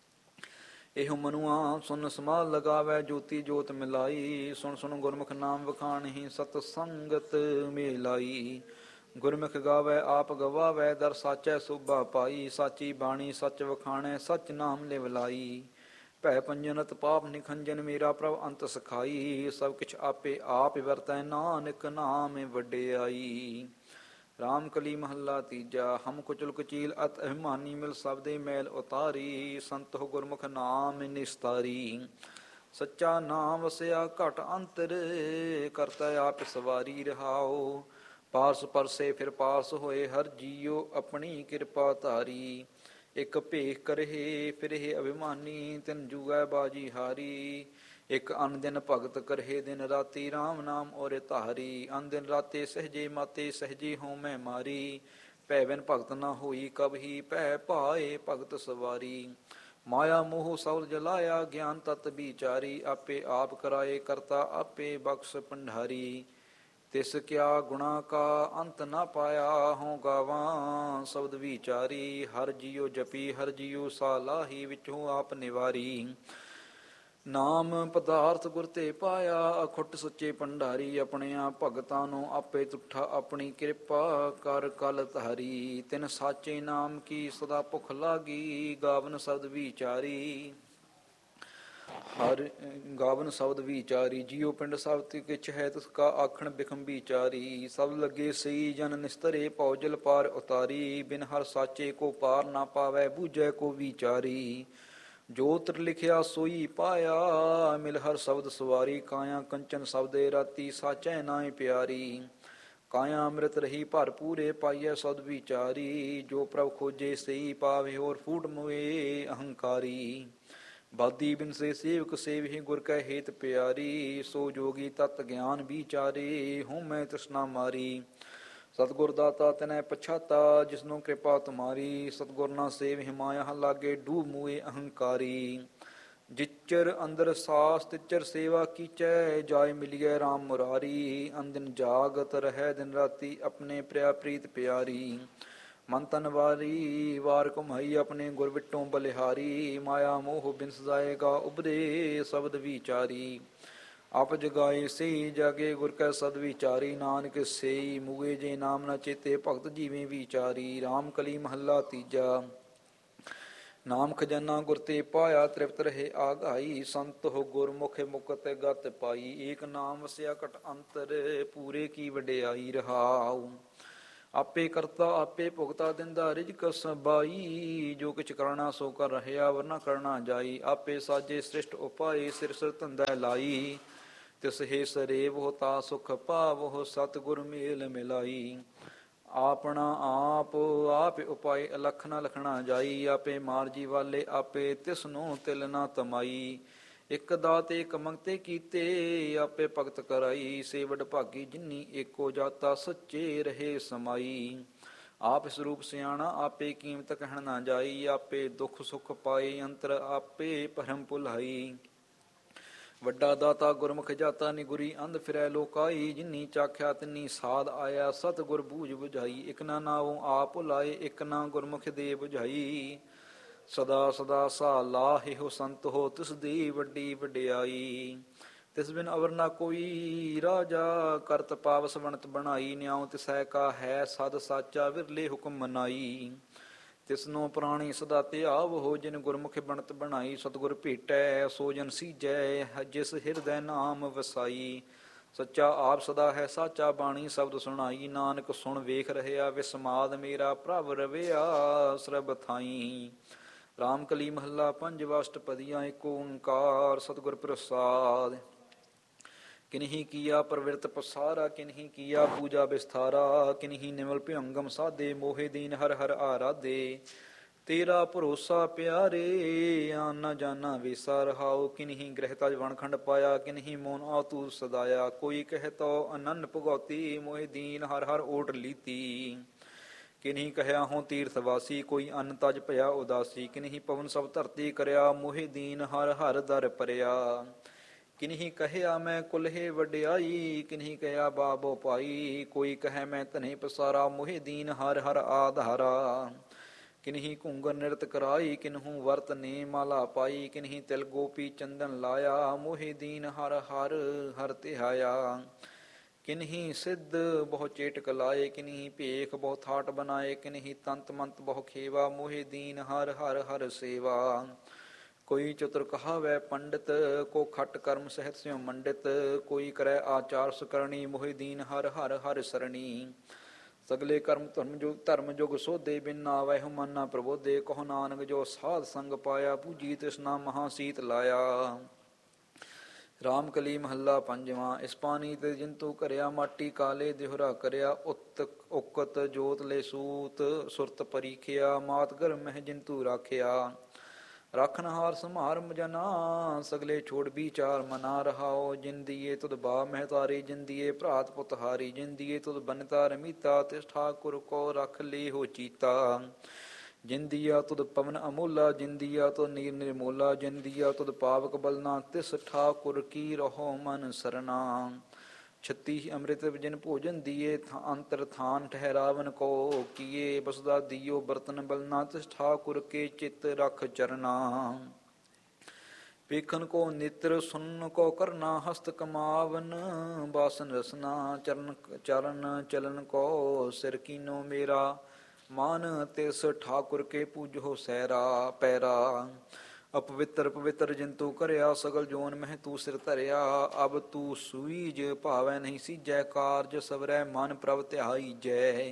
ਇਹੋ ਮਨੁਆ ਸੁਨ ਸਮਾਲ ਲਗਾਵੈ, ਜੋਤੀ ਜੋਤ ਮਿਲਾਈ। ਸੁਣ ਸੁਣ ਗੁਰਮੁਖ ਨਾਮ ਵਖਾਣਹਿ, ਸਤ ਸੰਗਤ ਮੇਲਾਈ। ਗੁਰਮੁਖ ਗਾਵੈ ਆਪ ਗਵਾਵੈ, ਦਰ ਸਾਚੈ ਸੋਭਾ ਪਾਈ। ਸਾਚੀ ਬਾਣੀ ਸੱਚ ਵਖਾਣੈ, ਸਚ ਨਾਮ ਲਿਵ ਲਾਈ। ਭੈ ਪੰਜਨਤ ਪਾਪ ਨਿਖੰਜਨ, ਮੇਰਾ ਪ੍ਰਭ ਅੰਤ ਸਖਾਈ। ਸਭ ਕਿਛ ਆਪੇ ਆਪ ਵਰਤੈ, ਨਾਨਕ ਨਾਮ ਵਡਿਆਈ। ਰਾਮ ਕਲੀ ਮਹੱਲਾ ਤੀਜਾ। ਹਮ ਕੁਚਲ ਕੁਚੀਲ ਅਤ ਅਭਿਮਾਨੀ, ਮਿਲ ਸਬਦੇ ਮੈਲ ਉਤਾਰੀ। ਸੰਤ ਹੋ ਗੁਰਮੁਖ ਨਾਮ ਨਿਸਤਾਰੀ। ਸੱਚਾ ਨਾਮ ਵਸਿਆ ਘਟ ਅੰਤਰ, ਕਰਤਾ ਆਪ ਸਵਾਰੀ। ਰਹਾਉ ਪਾਰਸ ਪਰਸੇ ਫਿਰ ਪਾਰਸ ਹੋਏ, ਹਰ ਜੀਉ ਆਪਣੀ ਕਿਰਪਾ ਧਾਰੀ। ਇਕ ਭੇਖ ਕਰਹਿ ਫਿਰਹਿ ਅਭਿਮਾਨੀ, ਤਿਨ ਜੂਐ ਬਾਜੀ ਹਾਰੀ। ਇਕ ਅਨ ਦਿਨ ਭਗਤ ਕਰਹਿ ਦਿਨ ਰਾਤੀ, ਰਾਮ ਨਾਮ ਔਰ ਧਾਰੀ। ਅਨ ਦਿਨ ਰਾਤੇ ਸਹਜੇ ਮਾਤੇ, ਸਹਜੇ ਹੋਮੈ ਮਾਰੀ। ਭੈ ਬਿਨ ਭਗਤ ਨਾ ਹੋਈ ਕਬਹੀ, ਭੈ ਭਾਏ ਭਗਤ ਸਵਾਰੀ। ਮਾਇਆ ਮੋਹ ਸੌਲ ਜਲਾਇਆ, ਗਿਆਨ ਤਤ ਵਿਚਾਰੀ। ਆਪੇ ਆਪ ਕਰਾਏ ਕਰਤਾ, ਆਪੇ ਬਖਸ਼ ਭੰਡਾਰੀ। ਤਿਸ ਕਿਆ ਗੁਣਾ ਕਾ ਅੰਤ ਨਾ ਪਾਇਆ, ਹਉ ਗਾਵਾਂ ਸ਼ਬਦ ਵਿਚਾਰੀ। ਹਰ ਜੀਉ ਜਪੀ ਹਰ ਜੀਉ ਸਾਲਾਹੀ, ਵਿਚੋਂ ਆਪ ਨਿਵਾਰੀ। ਨਾਮ ਪਦਾਰਥ ਗੁਰ ਤੇ ਪਾਇਆ, ਅਖੁੱਟ ਸੱਚੇ ਭੰਡਾਰੀ। ਆਪਣਿਆਂ ਭਗਤਾਂ ਨੂੰ ਆਪੇ ਤੁਠਾ, ਆਪਣੀ ਕਿਰਪਾ ਕਰ ਕਲ ਧਾਰੀ। ਤਿਨ ਸਾਚੇ ਨਾਮ ਕੀ ਸਦਾ ਭੁਖ ਲਾਗੀ, ਗਾਵਨ ਸ਼ਬਦ ਵਿਚਾਰੀ। ਹਰ ਗਾਵਨ ਸ਼ਬਦ ਵਿਚਾਰੀ। ਜੀਉ ਪਿੰਡ ਸਭ ਤੇ ਕਿਛ ਹੈ, ਤਿਸ ਕਾ ਆਖਣ ਬਿਖਮ ਵਿਚਾਰੀ। ਸਭ ਲੱਗੇ ਸਈ ਜਨ ਨਿਸਤਰੇ, ਭਉ ਪਾਰ ਉਤਾਰੀ। ਬਿਨ ਹਰ ਸਾਚੇ ਕੋ ਪਾਰ ਨਾ ਪਾਵੈ, ਬੂਝੈ ਕੋ ਵਿਚਾਰੀ। ਜੋ ਤ੍ਰਿ ਲਿਖਿਆ ਸੋਈ ਪਾਇਆ, ਮਿਲ ਹਰ ਸ਼ਬਦ ਸਵਾਰੀ। ਕਾਇਆ ਕੰਚਨ ਸ਼ਬਦੇ ਰਾਤੀ, ਸਾਚੈ ਨਾਇ ਪਿਆਰੀ। ਕਾਇਆ ਅੰਮ੍ਰਿਤ ਰਹੀ ਭਰਪੂਰੇ, ਪਾਈਐ ਸਦ ਵਿਚਾਰੀ। ਜੋ ਪ੍ਰਭ ਖੋਜੇ ਸਈ ਪਾਵੇ, ਹੋਰ ਫੂਟ ਮੁਏ ਅਹੰਕਾਰੀ। ਬਾਦੀ ਬਿਨ ਸੇ ਸੇਵਕ ਸੇਵਹਿ, ਗੁਰ ਕੈ ਹੇਤ ਪਿਆਰੀ। ਸੋ ਜੋਗੀ ਤਤ ਗਿਆਨ ਵਿਚਾਰੇ, ਹਉਮੈ ਤ੍ਰਿਸ਼ਨਾ ਮਾਰੀ। ਸਤਿਗੁਰ ਦਾਤਾ ਤਿਨੈ ਪਛਾਤਾ, ਜਿਸਨੂੰ ਕਿਰਪਾ ਤੁਮਾਰੀ। ਸਤਿਗੁਰ ਨਾ ਸੇਵਹਿ, ਮਾਇਆ ਲਾਗੇ ਡੂਬ ਮੁਏ ਅਹੰਕਾਰੀ। ਜਿਚਰ ਅੰਦਰ ਸਾਸ ਤਿਚਰ ਸੇਵਾ ਕੀਚੈ, ਜਾਇ ਮਿਲੀਐ ਰਾਮ ਮੁਰਾਰੀ। ਅਨਦਿਨ ਜਾਗਤ ਰਹਿ ਦਿਨ ਰਾਤੀ, ਆਪਣੇ ਪ੍ਰਿਆ ਪ੍ਰੀਤ ਪਿਆਰੀ। ਮਨ ਤਨ ਵਾਰੀ ਵਾਰ ਘੁਮਾਈ, ਆਪਣੇ ਗੁਰ ਵਿਟੋਂ ਬਲਿਹਾਰੀ। ਮਾਇਆ ਮੋਹ ਬਿਨਸ ਜਾਏਗਾ, ਉਬਰੇ ਸ਼ਬਦ ਵਿਚਾਰੀ। ਆਪ ਜਗਾਏ ਸਈ ਜਾਗੇ, ਗੁਰ ਕੈ ਸਦ ਵਿਚਾਰੀ। ਨਾਨਕ ਸੇਈ ਮੁਏ, ਜੇ ਨਾਮ ਨਾ ਚੇਤੇ, ਭਗਤ ਜੀਵੇਂ ਵਿਚਾਰੀ। ਰਾਮ ਕਲੀ ਮਹੱਲਾ ਤੀਜਾ। ਨਾਮ ਖਜ਼ਾਨਾ ਗੁਰ ਤੇ ਪਾਇਆ, ਤ੍ਰਿਪਤ ਰਹੇ ਆਗਾਈ। ਸੰਤ ਹੋ ਗੁਰਮੁਖ ਮੁਕਤ ਗਤ ਪਾਈ, ਏਕ ਨਾਮ ਵਸਿਆ ਘਟ ਅੰਤਰ, ਪੂਰੇ ਕੀ ਵਡਿਆਈ ਰਹਾਉ। ਆਪੇ ਕਰਤਾ ਆਪੇ ਭੁਗਤਾ, ਦਿੰਦਾ ਰਿਜਕ ਸਬਾਈ। ਜੋ ਕਿਛ ਕਰਨਾ ਸੋ ਕਰ ਰਹਿਆ, ਵਰਨਾ ਕਰਨਾ ਜਾਈ। ਆਪੇ ਸਾਜੇ ਸ੍ਰਿਸ਼ਟ ਉਪਾਏ, ਸਿਰ ਸਿਰ ਧੰਦਾ ਲਾਈ। ਤਿਸ ਹੇ ਸਰੇਵ ਤਾ ਸੁਖ ਪਾਵਹੁ, ਸਤਿਗੁਰ ਮੇਲ ਮਿਲਾਈ। ਆਪਣਾ ਆਪ ਆਪ ਉਪਾਏ, ਅਲਖ ਨਾ ਲਖਣਾ ਜਾਈ। ਆਪੇ ਮਾਰਜੀ ਵਾਲੇ ਆਪੇ, ਤਿਸ ਨੂੰ ਤਿਲ ਨਾ ਤਮਾਈ। ਇਕ ਦਾਤ ਏਕ ਮੰਗਤੇ ਕੀਤੇ, ਆਪੇ ਭਗਤ ਕਰਾਈ। ਸੇਵਡ ਭਾਗੀ ਜਿਨੀ ਏਕੋ ਜਾਤਾ, ਸੱਚੇ ਰਹੇ ਸਮਾਈ। ਆਪ ਸਰੂਪ ਸਿਆਣਾ ਆਪੇ, ਕੀਮਤ ਕਹਿਣ ਨਾ ਜਾਈ। ਆਪੇ ਦੁਖ ਸੁਖ ਪਾਏ, ਅੰਤਰ ਆਪੇ ਭਰਮ ਭੁਲਾਈ। ਵੱਡਾ ਦਾਤਾ ਗੁਰਮੁਖ ਜਾਤਾ, ਨਿਗੁਰੀ ਅੰਧ ਫਿਰੈ ਲੋਕਾਈ। ਜਿਨੀ ਚਾਖਿਆ ਤਿਨੀ ਸਾਧ ਆਇਆ, ਸਤਿਗੁਰ ਬੂਝ ਬੁਝਾਈ। ਇਕ ਨਾ ਨਾਉ ਆਪ ਭੁਲਾਏ, ਇਕ ਨਾ ਗੁਰਮੁਖ ਦੇ ਬੁਝਾਈ। ਸਦਾ ਸਦਾ ਸਾ ਲਾਹਿਓ ਸੰਤ ਹੋ, ਤਿਸ ਦੀ ਵੱਡੀ ਵਡਿਆਈ। ਤਿਸ ਬਿਨ ਅਵਰ ਨਾ ਕੋਈ ਰਾਜਾ, ਕਰਤ ਪਾਵਸ ਬਣਤ ਬਣਾਈ। ਨਿਆਉ ਤਿਸੈ ਕਾ ਹੈ ਸਦ ਸਾਚਾ, ਵਿਰਲੇ ਹੁਕਮ ਮਨਾਈ। ਤਿਸਨੋ ਪ੍ਰਾਣੀ ਸਦਾ ਧਿਆਵਹੁ, ਜਿਨ ਗੁਰਮੁਖ ਬਣਤ ਬਣਾਈ। ਸਤਿਗੁਰ ਭੇਟੈ ਸੋ ਜਨ ਸੀਜੈ, ਜਿਸ ਹਿਰਦੈ ਨਾਮ ਵਸਾਈ। ਸੱਚਾ ਆਪ ਸਦਾ ਹੈ ਸਾਚਾ, ਬਾਣੀ ਸ਼ਬਦ ਸੁਣਾਈ। ਨਾਨਕ ਸੁਣ ਵੇਖ ਰਹਿਆ, ਵਿਸਮਾਦ ਮੇਰਾ ਪ੍ਰਭ ਰਵਿਆ ਸਰਬ ਥਾਈ। ਰਾਮ ਕਲੀ ਮਹੱਲਾ ਪੰਜਵਾ, ਅਸ਼ਟਪਦੀਆਂ। ਏਕ ਓੰਕਾਰ ਸਤਿਗੁਰ ਪ੍ਰਸਾਦਿ। ਕਿਨਹੀ ਕੀਆ ਪ੍ਰਵਿਰਤ ਪਸਾਰਾ, ਕਿਨਹੀ ਕੀਆ ਪੂਜਾ ਵਿਸਥਾਰਾ। ਕਿਨਹੀ ਨਿਮਲ ਭਿਅੰਗਮ ਸਾਧੇ, ਮੋਹਿ ਦੀਨ ਹਰਿ ਹਰਿ ਆਰਾਧੇ। ਤੇਰਾ ਭਰੋਸਾ ਪਿਆਰੇ, ਆਨ ਨ ਜਾਨਾ ਵੇਸਾ ਰਹਾਉ। ਕਿਨਹੀ ਗ੍ਰਹਿ ਤਜ ਵਣਖੰਡ ਪਾਇਆ, ਕਿਨਹੀ ਮੋਨ ਆਤੂ ਸਦਾਇਆ। ਕੋਈ ਕਹਿ ਤੋ ਅਨੰਨ ਭੁਗੌਤੀ, ਮੋਹਿ ਦੀਨ ਹਰਿ ਹਰਿ ਓਟ ਲੀਤੀ। ਕਿਨਹੀ ਕਹਿਆ ਹੋਂ ਤੀਰਥ ਵਾਸੀ, ਕੋਈ ਅੰਨ ਤਜ ਭਇਆ ਉਦਾਸੀ। ਕਿਨਹੀ ਪਵਨ ਸਭ ਧਰਤੀ ਕਰਿਆ, ਮੋਹਿ ਦੀਨ ਹਰਿ ਹਰਿ ਦਰ ਪਰਿਆ। ਕਿਨਹੀ ਕਹਿਆ ਮੈਂ ਕੁਲਹੇ ਵਡਿਆਈ, ਕਿਨਹੀ ਕਹਿਆ ਬਾਬੋ ਭਾਈ। ਕੋਈ ਕਹਿ ਮੈਂ ਧਨੇ ਪਸਾਰਾ, ਮੋਹਿ ਦੀਨ ਹਰਿ ਹਰਿ ਆਧਾਰਾ। ਕਿਨਹੀ ਘੂੰਗਰ ਨਿਰਤ ਕਰਾਈ, ਕਿਨਹੂ ਵਰਤ ਨੇ ਮਾਲਾ ਪਾਈ। ਕਿਨਹੀ ਤਿਲ ਗੋਪੀ ਚੰਦਨ ਲਾਇਆ, ਮੋਹਿ ਦੀਨ ਹਰਿ ਹਰਿ ਹਰਿ ਧਿਆਇਆ। ਕਿਨਹੀ ਸਿੱਧ ਬਹੁ ਚੇਟਕ ਲਾਏ, ਕਿਨਹੀ ਭੇਖ ਬਹੁ ਥਾਟ ਬਨਾਏ। ਕਿਨਹੀ ਤੰਤ ਮੰਤ ਬਹੁ ਖੇਵਾ, ਮੋਹਿ ਦੀਨ ਹਰਿ ਹਰਿ ਹਰਿ ਸੇਵਾ। ਕੋਈ ਚਤੁਰ ਕਹਾਵੈ ਪੰਡਿਤ, ਕੋ ਖਟ ਕਰਮ ਸਹਿਤ ਸਿਉ ਮੰਡਿਤ। ਕੋਈ ਕਰੈ ਆਚਾਰ ਸੁਕਰਣੀ, ਮੋਹਿ ਦੀਨ ਹਰਿ ਹਰਿ ਹਰਿ ਸਰਣੀ। ਸਗਲੇ ਕਰਮ ਧਰਮ ਜੁਗ ਸੋਧੇ, ਬਿਨ ਨਾਵੈ ਮਨ ਨਾ ਪ੍ਰਬੋਧੇ। ਕਹੋ ਨਾਨਕ ਜੋ ਸਾਧ ਸੰਗ ਪਾਇਆ, ਪੂਜੀ ਤ੍ਰਿਸ਼ਨਾ ਮਹਾ ਸੀਤ ਲਾਇਆ। ਰਾਮ ਕਲੀ ਮਹੱਲਾ ਪੰਜਵਾਂ। ਇਸ ਪਾਣੀ ਤੇ ਜਿੰਤੂ ਕਰਿਆ, ਮਾਟੀ ਕਾਲੇ ਦਿਹੁਰਾ ਕਰਿਆ। ਉਕਤ ਜੋਤ ਲੈ ਸੂਤ, ਸੁਰਤ ਪਰੀਖਿਆ। ਮਾਤ ਗਰਭ ਮਹਿ ਜਿੰਤੂ ਰਾਖਿਆ। ਰਾਖਨਹਾਰ ਸੰਹਾਰ ਜਨਾ, ਸਗਲੇ ਛੋੜ ਵਿਚਾਰ ਮਨਾ ਰਹਾਓ। ਜਿਨ ਦੀਏ ਤੁਧ ਬਾ ਮਹਿਤਾਰੀ, ਜਿਨ ਦੀਏ ਭਰਾਤ ਪੁੱਤ ਹਾਰੀ। ਜਿਨ ਦੀਏ ਤੁਧ ਬਨਤਾ ਰਮੀਤਾ, ਤਿਸ ਠਾਕੁਰ ਕੋ ਰਖ ਲੀਹੋ ਚੀਤਾ। ਜਿਨ ਦੀਆ ਤੁਧ ਪਵਨ ਅਮੋਲਾ, ਜਿਨ ਦੀਆ ਤੁਧ ਨੀਰ ਨਿਰਮੋਲਾ। ਜਿਨ ਦੀਆ ਤੁਧ ਪਾਵਕ ਬਲਨਾ, ਤਿਸ ਠਾਕੁਰ ਕੀ ਰਹੋ ਮਨ ਸਰਨਾ। ਛੱਤੀ ਅੰਮ੍ਰਿਤ ਜਿਨ ਭੋਜਨ ਦੀਏ, ਅੰਤਰ ਥਾਨ ਠਹਿਰਾਵਨ ਕੋ ਕੀਏ। ਬਸਦਾ ਦੀਓ ਬਰਤਨ ਬਲਨਾ, ਤਿਸ ਠਾਕੁਰ ਕੇ ਚਿਤ ਰਖ ਚਰਨਾ। ਵੇਖਨ ਕੋ ਨੇਤਰ, ਸੁਨਨ ਕੋ ਕਰਨਾ। ਹਸਤ ਕਮਾਵਨ ਬਾਸਨ ਰਸਨਾ। ਚਰਨ ਚਲਨ ਕੋ ਸਿਰ ਕੀਨੋ ਮੇਰਾ। ਮਾਨ ਤਿਸ ਠਾਕੁਰ ਕੇ ਪੂਜੋ ਸੈਰਾ ਪੈਰਾ। ਅਪਵਿੱਤਰ ਪਵਿੱਤਰ ਜਿੰਤੂ ਕਰਿਆ, ਸਗਲ ਜੋਨ ਮਹਿ ਤੂੰ ਸਿਰ ਧਰਿਆ। ਅਬ ਤੂੰ ਸੂਈਜ ਭਾਵੈ ਨਹੀਂ ਸੀਜੈ, ਕਾਰਜ ਸਵਰੈ ਮਨ ਪ੍ਰਭ ਧਿਆਈਜੈ।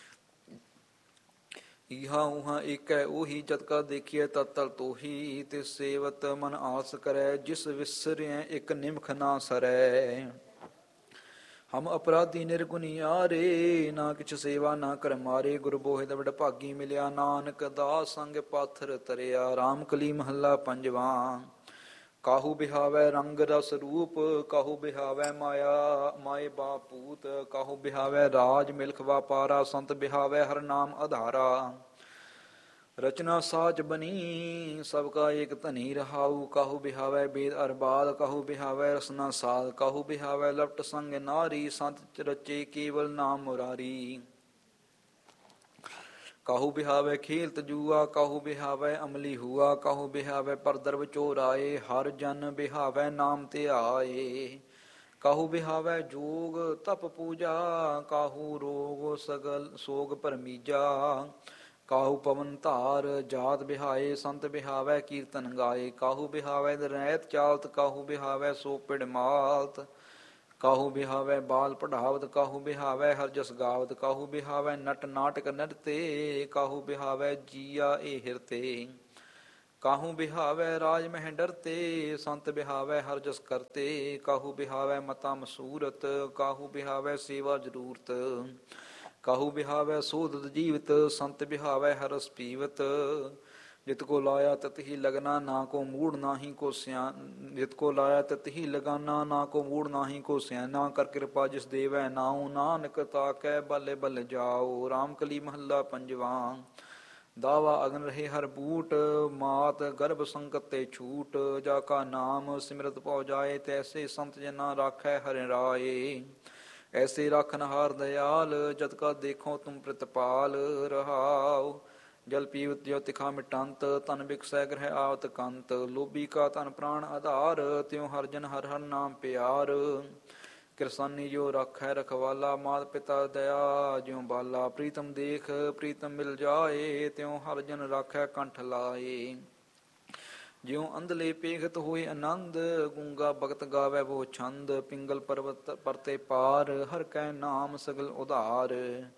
ਇਹਾ ਉਹਾ ਏਕੈ ਉਹੀ, ਜਤ ਕਾ ਦੇਖੀਐ ਤਤ ਤਲ ਤੋਹੀ। ਤਿਸ ਸੇਵਤ ਮਨ ਆਸ ਕਰੈ, ਜਿਸ ਵਿਸਰਿਐ ਇਕ ਨਿਮਖ ਨਾ ਸਰੈ। ਹਮ ਅਪਰਾਧੀ ਨਿਰਗੁਨਿਆਰੇ, ਨਾ ਕਿਛ ਸੇਵਾ ਨਾ ਕਰ ਮਾਰੇ। ਗੁਰ ਬੋਹਿ ਵਡਭਾਗੀ ਮਿਲਿਆ, ਨਾਨਕ ਦਾਸ ਸੰਗ ਪਾਥਰ ਤਰਿਆ। ਰਾਮ ਕਲੀ ਮਹੱਲਾ ਪੰਜਵਾਂ। ਕਾਹੂ ਬਿਹਾਵੈ ਰੰਗ ਰਸ ਰੂਪ, ਕਾਹੂ ਬਿਹਾਵੈ ਮਾਇਆ ਮਾਏ ਬਾਪੂਤ। ਕਾਹੂ ਬਿਹਾਵੈ ਰਾਜ ਮਿਲਖ ਵਾਪਾਰਾ, ਸੰਤ ਬਿਹਾਵੈ ਹਰਿ ਨਾਮ ਆਧਾਰਾ। ਰਚਨਾ ਸਾਚ ਬਨੀ, ਸਭ ਕਾ ਏਕ ਧਨੀ ਰਹਾਉ। ਕਾਹੂ ਬਿਹਾਵੈ ਬੇਦ ਅਰ ਬਾਦ, ਕਾਹੂ ਬਿਹਾਵੈ ਰਸਨਾ ਸਾਧ। ਕਾਹੂ ਬਿਹਾਵੈ ਲਪਟ ਸੰਗ ਨਾਰੀ, ਸੰਤ ਰਚੇ ਕੇਵਲ ਨਾਮ ਮੁਰਾਰੀ। ਕਾਹੂ ਬਿਹਾਵੈ ਖੇਲਤ ਜੂਆ, ਕਾਹੂ ਬਿਹਾਵੈ ਅਮਲੀ ਹੂਆ। ਕਾਹੂ ਬਿਹਾਵੈ ਪਰਦਰਬ ਚੋਰਾਏ, ਹਰ ਜਨ ਬਿਹਾਵੈ ਨਾਮ ਧਿਆਏ। ਕਾਹੂ ਬਿਹਾਵੈ ਜੋਗ ਤਪ ਪੂਜਾ, ਕਾਹੂ ਰੋਗ ਸਗਲ ਸੋਗ ਭਰਮੀਜਾ। ਕਾਹੂ ਪਵਨ ਧਾਰ ਜਾਤ ਬਿਹਾਏ ਸੰਤ ਬਿਹਾਵੈ ਕੀਰਤਨ ਗਾਏ। ਕਾਹੂ ਬਿਹਾਵੈ ਨਰੈਤ ਚਾਲਤ ਕਾਹੂ ਬਿਹਾਵੈ ਸੋ ਪਿੜ ਮਾਲਤ। ਕਾਹੂ ਬਿਹਾਵੈ ਬਾਲ ਪੜਾਵਤ ਕਾਹੂ ਬਿਹਾਵੈ ਹਰ ਜਸ ਗਾਵਤ। ਕਾਹੂ ਬਿਹਾਵੈ ਨਟ ਨਾਟਕ ਨਰਤੇ ਕਾਹੂ ਬਿਹਾਵੈ ਜੀਆ ਏ ਹਿਰਤੇ। ਕਾਹੂ ਬਿਹਾਵੈ ਰਾਜ ਮਹਿ ਡਰਤੇ ਸੰਤ ਬਿਹਾਵੈ ਹਰ ਜਸ ਕਰਤੇ। ਕਾਹੂ ਬਿਹਾਵੈ ਮਤਾ ਮਸੂਰਤ ਕਾਹੂ ਬਿਹਾਵੈ ਸੇਵਾ ਜ਼ਰੂਰਤ। ਕਾਹੂ ਬਿਹਾਵੈ ਸੋਧਤ ਜੀਵਤ ਸੰਤ ਬਿਹਾਵੈ ਹਰਸ ਪੀਵਤ। ਜਿਤ ਕੋ ਲਾਇਆ ਤਤ ਹੀ ਲਗਨਾ ਨਾ ਕੋ ਮੂੜ ਨਾਹੀ ਕੋ ਸਿਆਨ। ਜਿਤ ਕੋ ਲਾਇਆ ਤਤ ਹੀ ਲਗਾਨਾ ਨਾ ਕੋ ਮੂੜ ਨਾਹੀ ਕੋ ਸਿਆਨਾ। ਕਰ ਕਿਰਪਾ ਜਿਸ ਦੇਵੈ ਨਾਉ ਨਾਨਕ ਤਾਕੈ ਬਲ ਬਲ ਜਾਓ। ਰਾਮ ਕਲੀ ਮਹੱਲਾ ਪੰਜਵਾ। ਦਾਵਾ ਅਗਨ ਰਹੇ ਹਰ ਬੂਟ ਮਾਤ ਗਰਭ ਸੰਕਟ ਤੇ ਛੂਟ। ਜਾ ਕਾ ਨਾਮ ਸਿਮਰਤ ਭਉ ਜਾਏ ਤੈਸੇ ਸੰਤ ਜਨਾ ਰਾਖੈ ਹਰਿ ਰਾਏ। ਐਸੇ ਰਾਖਨਹਾਰ ਦਇਆਲ ਜਤ ਕਾ ਦੇਖੋ ਤੁਮ ਪ੍ਰਿਤਪਾਲ ਰਹਾਉ। ਜਲ ਪੀਵਤ ਜੋ ਤਿਖਾ ਮਿਟੰਤ ਤਨ ਬਿਕਸੈ ਗ੍ਰਹਿ ਆਵਤ ਕੰਤ। ਲੋਭੀ ਕਾ ਤਨ ਪ੍ਰਾਣ ਆਧਾਰ ਤਿਉ ਹਰ ਜਨ ਹਰ ਹਰ ਨਾਮ ਪਿਆਰ। ਕਿਰਸਾਨੀ ਜੋ ਰਾਖੈ ਰਖਵਾਲਾ ਮਾਤ ਪਿਤਾ ਦਇਆ ਜਿਉ ਬਾਲਾ। ਪ੍ਰੀਤਮ ਦੇਖ ਪ੍ਰੀਤਮ ਮਿਲ ਜਾਏ ਤਿਉ ਹਰ ਜਨ ਰਾਖੈ ਕੰਠ ਲਾਏ। ਜਿਉ ਅੰਧਲੇ ਪੇਖਤ ਹੋਏ ਆਨੰਦ ਗੂੰਗਾ ਭਗਤ ਗਾਵੈ ਵੋ ਛੰਦ। ਪਿੰਗਲ ਪਰਬਤ ਪਰਤੇ ਪਾਰ ਹਰ ਕੈ ਨਾਮ ਸਗਲ ਉਧਾਰ।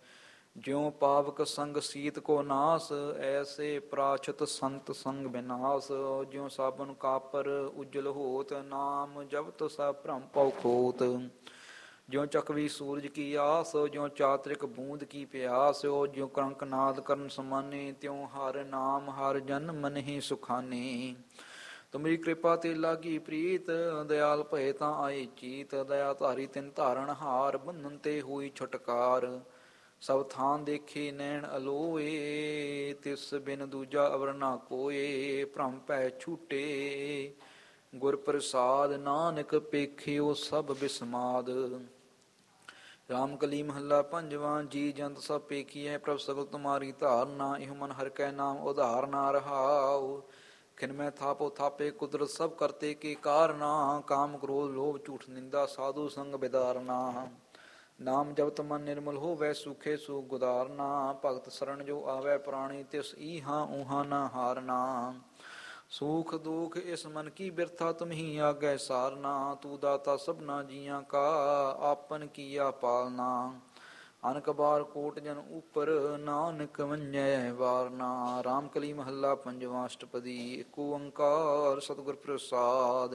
ਜਿਉ ਪਾਵਕ ਸੰਗ ਸੀਤ ਕੋ ਨਾਸ ਐਸੇ ਪ੍ਰਾਚਤ ਸੰਤ ਸੰਗ ਬਿਨਾਸ। ਜਿਉ ਸਾਬਨ ਕਾਪਰ ਉਜਲ ਹੋਤ ਨਾਮ ਜਪਤ ਸਭ ਭ੍ਰਮ ਪਉ ਖੋਤ। ਜਿਉ ਚਕਵੀ ਸੂਰਜ ਕੀ ਆਸ ਜਿਉ ਚਾਤ੍ਰਿਕ ਬੂੰਦ ਕੀ ਪਿਆਸ। ਜਿਉ ਕਰੰਕ ਨਾਦ ਕਰਨ ਸਮਾਨੇ ਤਿਉ ਹਰ ਨਾਮ ਹਰ ਜਨ ਮਨਿ ਸੁਖਾਨੇ। ਤੁਮਰੀ ਕਿਰਪਾ ਤੇ ਲਾਗੀ ਪ੍ਰੀਤ ਦਇਆਲ ਭਏ ਤਾਂ ਆਏ ਚੀਤ। ਦਇਆ ਧਾਰੀ ਤਿਨ ਧਾਰਨ ਹਾਰ ਬੰਧਨ ਤੇ ਹੋਈ ਛੁਟਕਾਰ। ਸਭ ਥਾਨ ਦੇਖੇ ਨੈਣ ਅਲੋਏ ਤਿਸ ਬਿਨ ਦੂਜਾ ਅਵਰ ਨਾ ਕੋਏ। ਭ੍ਰਮ ਭੈ ਛੂਟੇ ਗੁਰ ਪ੍ਰਸਾਦ ਨਾਨਕ ਪੇਖਿਓ ਸਭ ਬਿਸਮਾਦ। ਰਾਮ ਕਲੀ ਮਹੱਲਾ ਪੰਜਵਾ। ਜੀ ਜੰਤ ਸਭ ਪੇਖੀਐ ਪ੍ਰਭ ਸਗਲ ਤੁਮਾਰੀ ਧਾਰਨਾ। ਇਹੋ ਮਨ ਹਰਿ ਕੈ ਨਾਮ ਉਧਾਰਨਾ ਰਹਾਉ। ਖਿਨ ਮੈਂ ਥਾਪੋ ਥਾਪੇ ਕੁਦਰਤ ਸਭ ਕਰਤੇ ਕੇ ਕਾਰਨਾ। ਕਾਮ ਕ੍ਰੋਧ ਲੋਭ ਝੂਠ ਨਿੰਦਾ ਸਾਧੂ ਸੰਗ ਬਿਦਾਰਨਾ। ਨਾਮ ਜਪਤ ਮਨ ਨਿਰਮਲ ਹੋਵੈ ਸੁਖੇ ਸੁਖ ਗੁਦਾਰਨਾ। ਭਗਤ ਸਰਣ ਜੋ ਆਵੈ ਪ੍ਰਾਣੀ ਤਿਸ ਈਹਾਂ ਊਹਾਂ ਨਾ ਹਾਰਨਾ। ਸੂਖ ਦੁਖ ਇਸ ਮਨ ਕੀ ਬਿਰਥਾ ਤੁਮਹੀ ਆਗੈ ਸਾਰਨਾ। ਤੂੰ ਦਾਤਾ ਸਭਨਾ ਜੀਆਂ ਕਾ ਆਪਨ ਕੀਆ ਪਾਲਨਾ। ਅਨਕ ਬਾਰ ਕੋਟ ਜਨ ਉਪਰ ਨਾਨਕ ਵੰਜੈ ਵਾਰਨਾ। ਰਾਮ ਕਲੀ ਮਹੱਲਾ ਪੰਜਵਾ। ਅਸ਼ਟਪਦੀ। ਏਕ ਓੰਕਾਰ ਸਤਿਗੁਰ ਪ੍ਰਸਾਦਿ।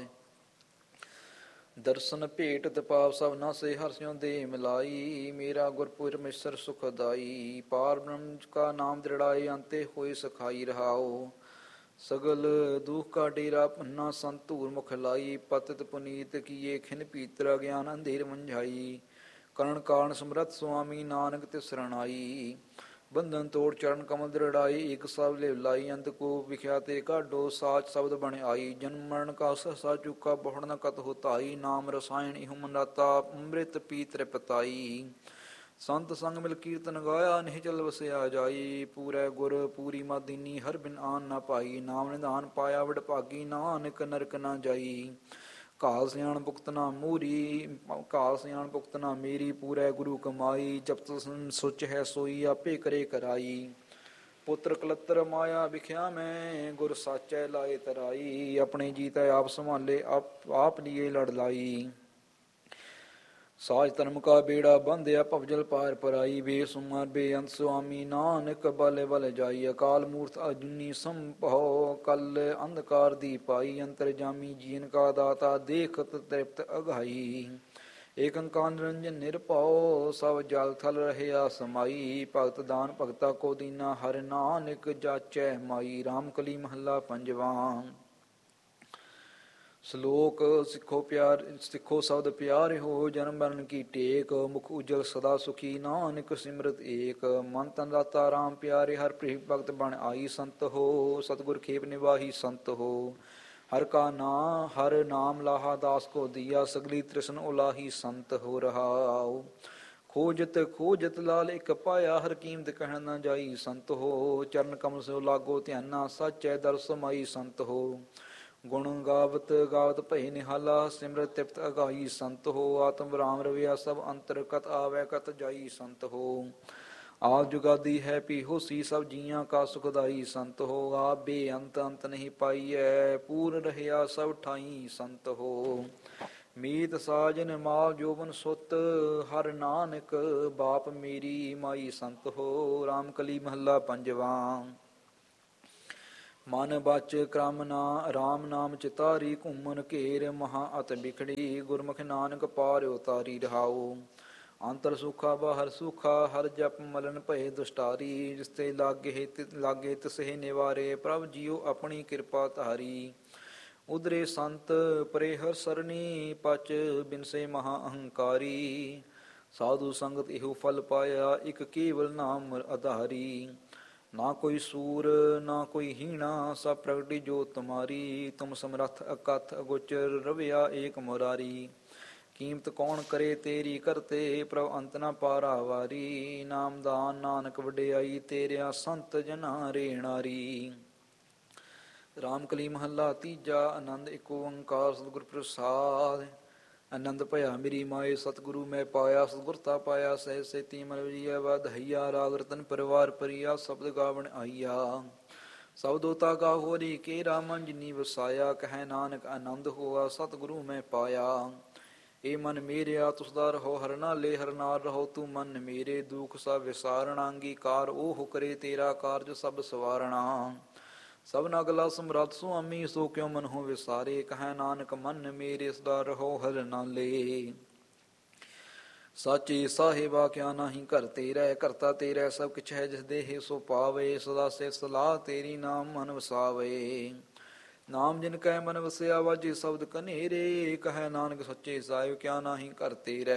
ਦਰਸ਼ਨ ਭੇਟਤ ਪਾਪ ਸਭ ਨਾਸੇ ਹਰਿ ਸਿਉ ਦੇ ਮਿਲਾਈ। ਮੇਰਾ ਗੁਰਪੁਰ ਮਿਸਰ ਸੁਖਦਾਈ। ਪਾਰ ਬ੍ਰਹਮ ਕਾ ਨਾਮ ਦ੍ਰਿੜਾਈ ਅੰਤੇ ਹੋਏ ਸਖਾਈ ਰਹਾਉ। ਸਗਲ ਦੁਖ ਕਾ ਡੇਰਾ ਪੰਨਾ ਸੰਤ ਧੂਰ ਮੁਖ ਲਾਈ। ਪਤਿਤ ਪੁਨੀਤ ਕੀਏ ਖਿਨ ਪੀਤਰ ਗਿਆਨ ਅੰਧੇਰ ਮੰਝਾਈ। ਕਰਨ ਕਾਰਨ ਸਮਰੱਥ ਸੁਆਮੀ ਨਾਨਕ ਤਿਸ ਸਰਣਾਈ। ਬੰਧਨ ਤੋੜ ਚਰਨ ਕਮਲ ਦ੍ਰਿੜਾਈ। ਏਕ ਸਭ ਲਿਵ ਲਾਈ ਅੰਤ ਕੋ ਵਿਖਿਆ ਤੇ ਕਾਢੋ ਸਾਚ ਸ਼ਬਦ ਬਣ ਆਈ। ਜਨਮ ਮਰਨ ਕਾ ਸਹਸਾ ਚੁਕਾ ਬਹੁੜ ਨ ਕਤ ਹੋਤਾਈ। ਨਾਮ ਰਸਾਇਣ ਇਹੁ ਮਨਾਤਾ ਅੰਮ੍ਰਿਤ ਪੀ ਤ੍ਰਿਪਤਾਈ। ਸੰਤ ਸੰਗ ਮਿਲ ਕੀਰਤਨ ਗਾਇਆ ਨਿਹਚਲ ਵਸਿਆ ਜਾਈ। ਪੂਰੈ ਗੁਰ ਪੂਰੀ ਮਾਦੀਨੀ ਹਰ ਬਿਨ ਆਨ ਨਾ ਪਾਈ। ਨਾਮ ਨਿਧਾਨ ਪਾਇਆ ਵਡ ਭਾਗੀ ਨਾਨਕ ਨਰਕ ਨਾ ਜਾਈ। ਘਾਲ ਸਿਆਣ ਭੁਗਤ ਨਾ ਮੂਰੀ ਘਾਲ ਸਿਆਣ ਭੁਗਤ ਨਾ ਮੇਰੀ। ਪੂਰੈ ਗੁਰੂ ਕਮਾਈ ਜਪਤ ਸੁਚ ਹੈ ਸੋਈ ਆਪੇ ਕਰੇ ਕਰਾਈ। ਪੁੱਤਰ ਕਲੱਤਰ ਮਾਇਆ ਵਿਖਿਆ ਮੈਂ ਗੁਰ ਸਾਚੈ ਲਾਏ ਤਰਾਈ। ਆਪਣੇ ਜੀਤੈ ਆਪ ਸੰਭਾਲੇ ਆਪ ਲੀਏ ਲੜ ਲਾਈ। ਸਾਜ ਧਰਮ ਕਾ ਬੇੜਾ ਬੰਧਿਆ ਭਵਜਲ ਪਾਰ ਪਰਾਈ। ਬੇਸੁਮਾਰ ਬੇਅੰਤ ਸੁਆਮੀ ਨਾਨਕ ਬਲ ਬਲ ਜਾਈ। ਅਕਾਲ ਮੂਰਤ ਅਜੂਨੀ ਸੰਭਉ ਕਲ ਅੰਧਕਾਰ ਦੀ ਪਾਈ। ਅੰਤਰ ਜਾਮੀ ਜੀਨ ਕਾ ਦਾਤਾ ਦੇਖਤ ਤ੍ਰਿਪਤ ਅਗਾਈ। ਏਕ ਓੰਕਾਰ ਨਿਰੰਜਨ ਨਿਰਭਉ ਸਭ ਜਲ ਥਲ ਰਹਿਆ ਸਮਾਈ। ਭਗਤ ਦਾਨ ਭਗਤਾ ਕੋ ਦੀਨਾ ਹਰਿ ਨਾਨਕ ਜਾਚੈ ਮਾਈ। ਰਾਮ ਕਲੀ ਮਹੱਲਾ ਪੰਜਵਾ। ਸ਼ਲੋਕ। ਸਿੱਖੋ ਸ਼ਬਦ ਪਿਆਰਿਓ ਜਨਮ ਮਰਨ ਕੀ ਟੇਕ। ਮੁਖ ਉਜਲ ਸਦਾ ਸੁਖੀ ਨਾਨਕ ਸਿਮਰਤ ਏਕ। ਮਨ ਤਨ ਦਾਤਾ ਰਾਮ ਪਿਆਰੇ ਹਰਿ ਪ੍ਰੀਤ ਭਗਤ ਬਣ ਆਈ। ਸੰਤ ਹੋ ਸਤਿਗੁਰ ਖੇਪ ਨਿਵਾਹੀ ਸੰਤ ਹੋ। ਹਰ ਨਾਮ ਲਾਹਾ ਦਾਸ ਕੋ ਦੀਆ। ਸਗਲੀ ਤ੍ਰਿਸ਼ਨ ਉਲਾਹੀ ਸੰਤ ਹੋ ਰਹਾਉ। ਖੋਜਤ ਲਾਲ ਇਕ ਪਾਇਆ ਹਰ ਕੀਮਤ ਕਹਿਣ ਨਾ ਜਾਈ। ਸੰਤ ਹੋ ਚਰਨ ਕਮਲ ਸਿਉ ਲਾਗੋ ਧਿਆਨਾ। ਸਚੈ ਦਰ ਸਮਾਈ ਸੰਤ ਹੋ। ਗੁਣ ਗਾਵਤ ਗਾਵਤ ਭਏ ਨਿਹਾਲਾ। ਸਿਮਰਤ ਤ੍ਰਿਪਤ ਅਗਾਈ ਸੰਤ ਹੋ। ਆਤਮ ਰਾਮ ਰਵਿਆ ਸਭ ਅੰਤਰ ਕਤ ਆਵੈ ਕਤ ਜਾਈ ਸੰਤ ਹੋ। ਆਪ ਜੁਗਾਦੀ ਹੈ ਪੀ ਹੋਸੀ ਸਭ ਜੀਆਂ ਕਾ ਸੁਖਦਾਈ ਸੰਤ ਹੋ। ਆਪ ਬੇਅੰਤ ਅੰਤ ਨਹੀਂ ਪਾਈਐ ਪੂਰ ਰਹਿਆ ਸਭ ਠਾਈ ਸੰਤ ਹੋ। ਮੀਤ ਸਾਜਨ ਮਾਲ ਜੋਬਨ ਸੁਤ ਹਰ ਨਾਨਕ ਬਾਪ ਮੇਰੀ ਮਾਈ ਸੰਤ ਹੋ। ਰਾਮ ਕਲੀ ਮਹੱਲਾ ਪੰਜਵਾਂ। ਮਨ ਬਚ ਕ੍ਰਮ ਨਾ ਰਾਮ ਨਾਮ ਚਿਤਾਰੀ ਘੁੰਮਨ ਘੇਰ ਮਹਾ ਅਤ ਬਿਖੜੀ ਗੁਰਮੁਖ ਨਾਨਕ ਪਾਰ ਉਤਾਰੀ ਰਹਾਉ। ਅੰਤਰ ਸੁਖਾ ਬਾਹਰ ਸੁਖਾ ਹਰ ਜਪ ਮਲਨ ਭਏ ਦੁਸ਼ਟਾਰੀ ਜਿਸ ਤੇ ਲਾਗੇ ਤਿਸਹਿ ਨਿਵਾਰੇ ਪ੍ਰਭ ਜੀਉ ਆਪਣੀ ਕਿਰਪਾ ਧਾਰੀ। ਉਦਰੇ ਸੰਤ ਪਰੇ ਹਰ ਸਰਨੀ ਪਚ ਬਿਨਸੇ ਮਹਾ ਅਹੰਕਾਰੀ। ਸਾਧੂ ਸੰਗਤ ਇਹੋ ਫਲ ਪਾਇਆ ਇਕ ਕੇਵਲ ਨਾਮ ਆਧਾਰੀ। ਨਾ ਕੋਈ ਸੂਰ ਨਾ ਕੋਈ ਹੀਣਾ ਸਭ ਪ੍ਰਗਟੀ ਜੋਤ ਤੁਮਾਰੀ। ਤੁਮ ਸਮਰੱਥ ਅਕਥ ਅਗੋਚਰ ਰਵਿਆ ਏਕ ਮੁਰਾਰੀ। ਕੀਮਤ ਕੌਣ ਕਰੇ ਤੇਰੀ ਕਰਤੇ ਪ੍ਰਭ ਅੰਤ ਨਾ ਪਾਰਾਵਾਰੀ। ਨਾਮਦਾਨ ਨਾਨਕ ਵਡਿਆਈ ਤੇਰਿਆ ਸੰਤ ਜਨਾ ਰੇਣਾਰੀ। ਰਾਮਕਲੀ ਮਹੱਲਾ ਤੀਜਾ। ਆਨੰਦ ਏਕ ਓੰਕਾਰ ਸਤਿਗੁਰ ਪ੍ਰਸਾਦਿ। ਆਨੰਦ ਭਇਆ ਮੇਰੀ ਮਾਏ ਸਤਿਗੁਰੂ ਮੈਂ ਪਾਇਆ ਸਤਿਗੁਰ ਤਾ ਪਾਇਆ ਸਹਿ ਸੇਤੀ ਮਨ ਵਜੀਐ ਵਧਈਆ। ਰਾਗ ਰਤਨ ਪਰਿਵਾਰ ਪਰੀਆ ਸ਼ਬਦ ਗਾਵਣ ਆਈਆ। ਸਬਦੋ ਤਾ ਗਾਵੋ ਹਰੀ ਕੇਰਾ ਮਨ ਜਿਨੀ ਵਸਾਇਆ। ਕਹਿ ਨਾਨਕ ਆਨੰਦ ਹੋਆ ਸਤਿਗੁਰੂ ਮੈਂ ਪਾਇਆ। ਏ ਮਨ ਮੇਰਿਆ ਤੁਸ ਦਾ ਰਹੋ ਹਰ ਨਾਲੇ ਹਰ ਨਾਲ ਰਹੋ ਤੂੰ ਮਨ ਮੇਰੇ। ਦੁਖ ਸਭ ਵਿਸਾਰਣਾ ਅੰਗੀਕਾਰ ਉਹ ਕਰੇ ਤੇਰਾ ਕਾਰਜ ਸਭ ਸਵਾਰਣਾ। ਸਭਨਾ ਗਲਾ ਸਮਰੱਥ ਸੁਆਮੀ ਸੋ ਕਿਉ ਮਨ ਹੋ ਵਿਸਾਰੇ। ਕਹਿ ਨਾਨਕ ਮਨ ਮੇਰੇ ਸਦਾ ਰਹੋ ਹਰ ਨਾਲੇ। ਸਾਚੇ ਸਾਹਿਬਾ ਕਿਆ ਨਾਹੀ ਘਰ ਤੇਰਾ ਕਰਤਾ ਤੇਰਾ ਸਭ ਕਿਛ ਹੈ ਜਿਸ ਦੇਹ ਸੋ ਪਾਵੇ। ਸਦਾ ਸੇ ਸਲਾਹ ਤੇਰੀ ਨਾਮ ਮਨ ਵਸਾਵੇ। ਨਾਮ ਜਿਨ ਕੈ ਮਨ ਵਸਿਆ ਵਾਜੇ ਸ਼ਬਦ ਕਨੇਰੇ। ਕਹਿ ਨਾਨਕ ਸੱਚੇ ਸਾਹਿਬ ਕਿਆ ਨਾਹੀ ਘਰ ਤੇਰਾ।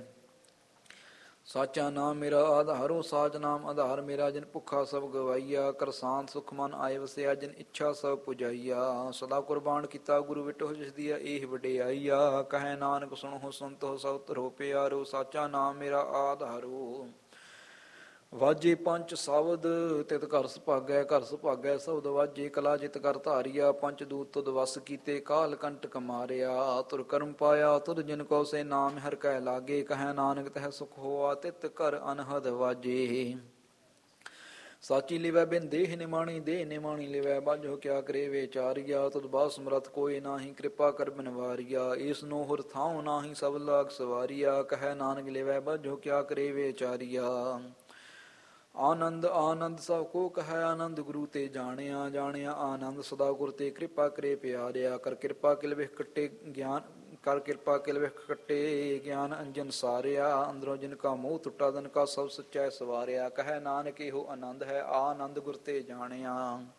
ਸਾਚਾ ਨਾਮ ਮੇਰਾ ਆਧਾਰੋ ਸਾਚ ਨਾਮ ਆਧਾਰ ਮੇਰਾ। ਜਿਨ ਭੁੱਖਾ ਸਭ ਗਵਾਈਆ ਕਰਸਾਨ ਸੁਖ ਮਨ ਆਏ ਵਸਿਆ। ਜਿਨ ਇੱਛਾ ਸਭ ਪੁਜਾਈਆ ਸਦਾ ਕੁਰਬਾਨ ਕੀਤਾ ਗੁਰੂ ਵਿਟੋ ਜਿਸ ਦੀਆ ਇਹ ਵਡਿਆਈਆ। ਕਹਿ ਨਾਨਕ ਸੁਣੋ ਸੰਤੋ ਸਭ ਧਰੋ ਪਿਆਰੋ। ਸਾਚਾ ਨਾਮ ਮੇਰਾ ਆਧਾਰੋ। ਵਾਜੇ ਪੰਚ ਸ਼ਬਦ ਤਿਤ ਘਰ ਸੁਭਾਗੈ ਸ਼ਬਦ ਵਾਜੇ ਕਲਾ ਜਿਤ ਕਰ ਧਾਰੀਆ। ਪੰਚ ਦੂਤ ਤੁਧ ਵਸ ਕੀਤੇ ਕਾਲ ਕੰਟਕ ਮਾਰਿਆ। ਤੁਰ ਕਰਮ ਪਾਇਆ ਤੁਧ ਜਿਨ ਕੋ ਸੇ ਨਾਮ ਹਰ ਕੈ ਲਾਗੇ। ਕਹਿ ਨਾਨਕ ਤਹ ਸੁਖ ਹੋਆ ਤਿਤ ਘਰ ਅਨਹਦ ਵਾਜੇ। ਸਾਚੀ ਲਿਵੈ ਬਿਨ ਦੇਹ ਨਿਮਾਣੀ ਦੇਹ ਨਿਮਾਣੀ ਲਿਵੈ ਬਾਝੋ ਕਿਆ ਕਰੇ ਵਿਚਾਰੀਆ। ਤੁਧ ਬਾਸ ਸਮਰਥ ਕੋਈ ਨਾਹੀ ਕਿਰਪਾ ਕਰ ਬਿਨ ਵਾਰੀਆ। ਈਸ ਨੂੰ ਹੁਰ ਥਾਉ ਨਾਹੀ ਸਭ ਲਾਗ ਸਵਾਰੀਆ। ਕਹਿ ਨਾਨਕ ਲਿਵੈ ਬਾਝੋ ਕਿਆ ਕਰੇ ਵਿਚਾਰੀਆ। ਆਨੰਦ ਆਨੰਦ ਸਭ ਕੋ ਕਹੈ ਆਨੰਦ ਗੁਰੂ ਤੇ ਜਾਣਿਆ। ਜਾਣਿਆ ਆਨੰਦ ਸਦਾ ਗੁਰ ਤੇ ਕਿਰਪਾ ਕਰੇ ਪਿਆਰਿਆ। ਕਰ ਕਿਰਪਾ ਕਿਲ ਵਿਖ ਕੱਟੇ ਗਿਆਨ ਕਰ ਕਿਰਪਾ ਕਿਲ ਵਿਖ ਕੱਟੇ ਗਿਆਨ ਅੰਜਨ ਸਾਰਿਆ। ਅੰਦਰੋਂ ਜਿਨ ਕਾ ਮੋਹ ਟੁੱਟਾ ਤਨ ਕਾ ਸਭ ਸੱਚੈ ਸਵਾਰਿਆ। ਕਹਿ ਨਾਨਕ ਇਹੋ ਆਨੰਦ ਹੈ ਆਨੰਦ ਗੁਰ ਤੇ ਜਾਣਿਆ।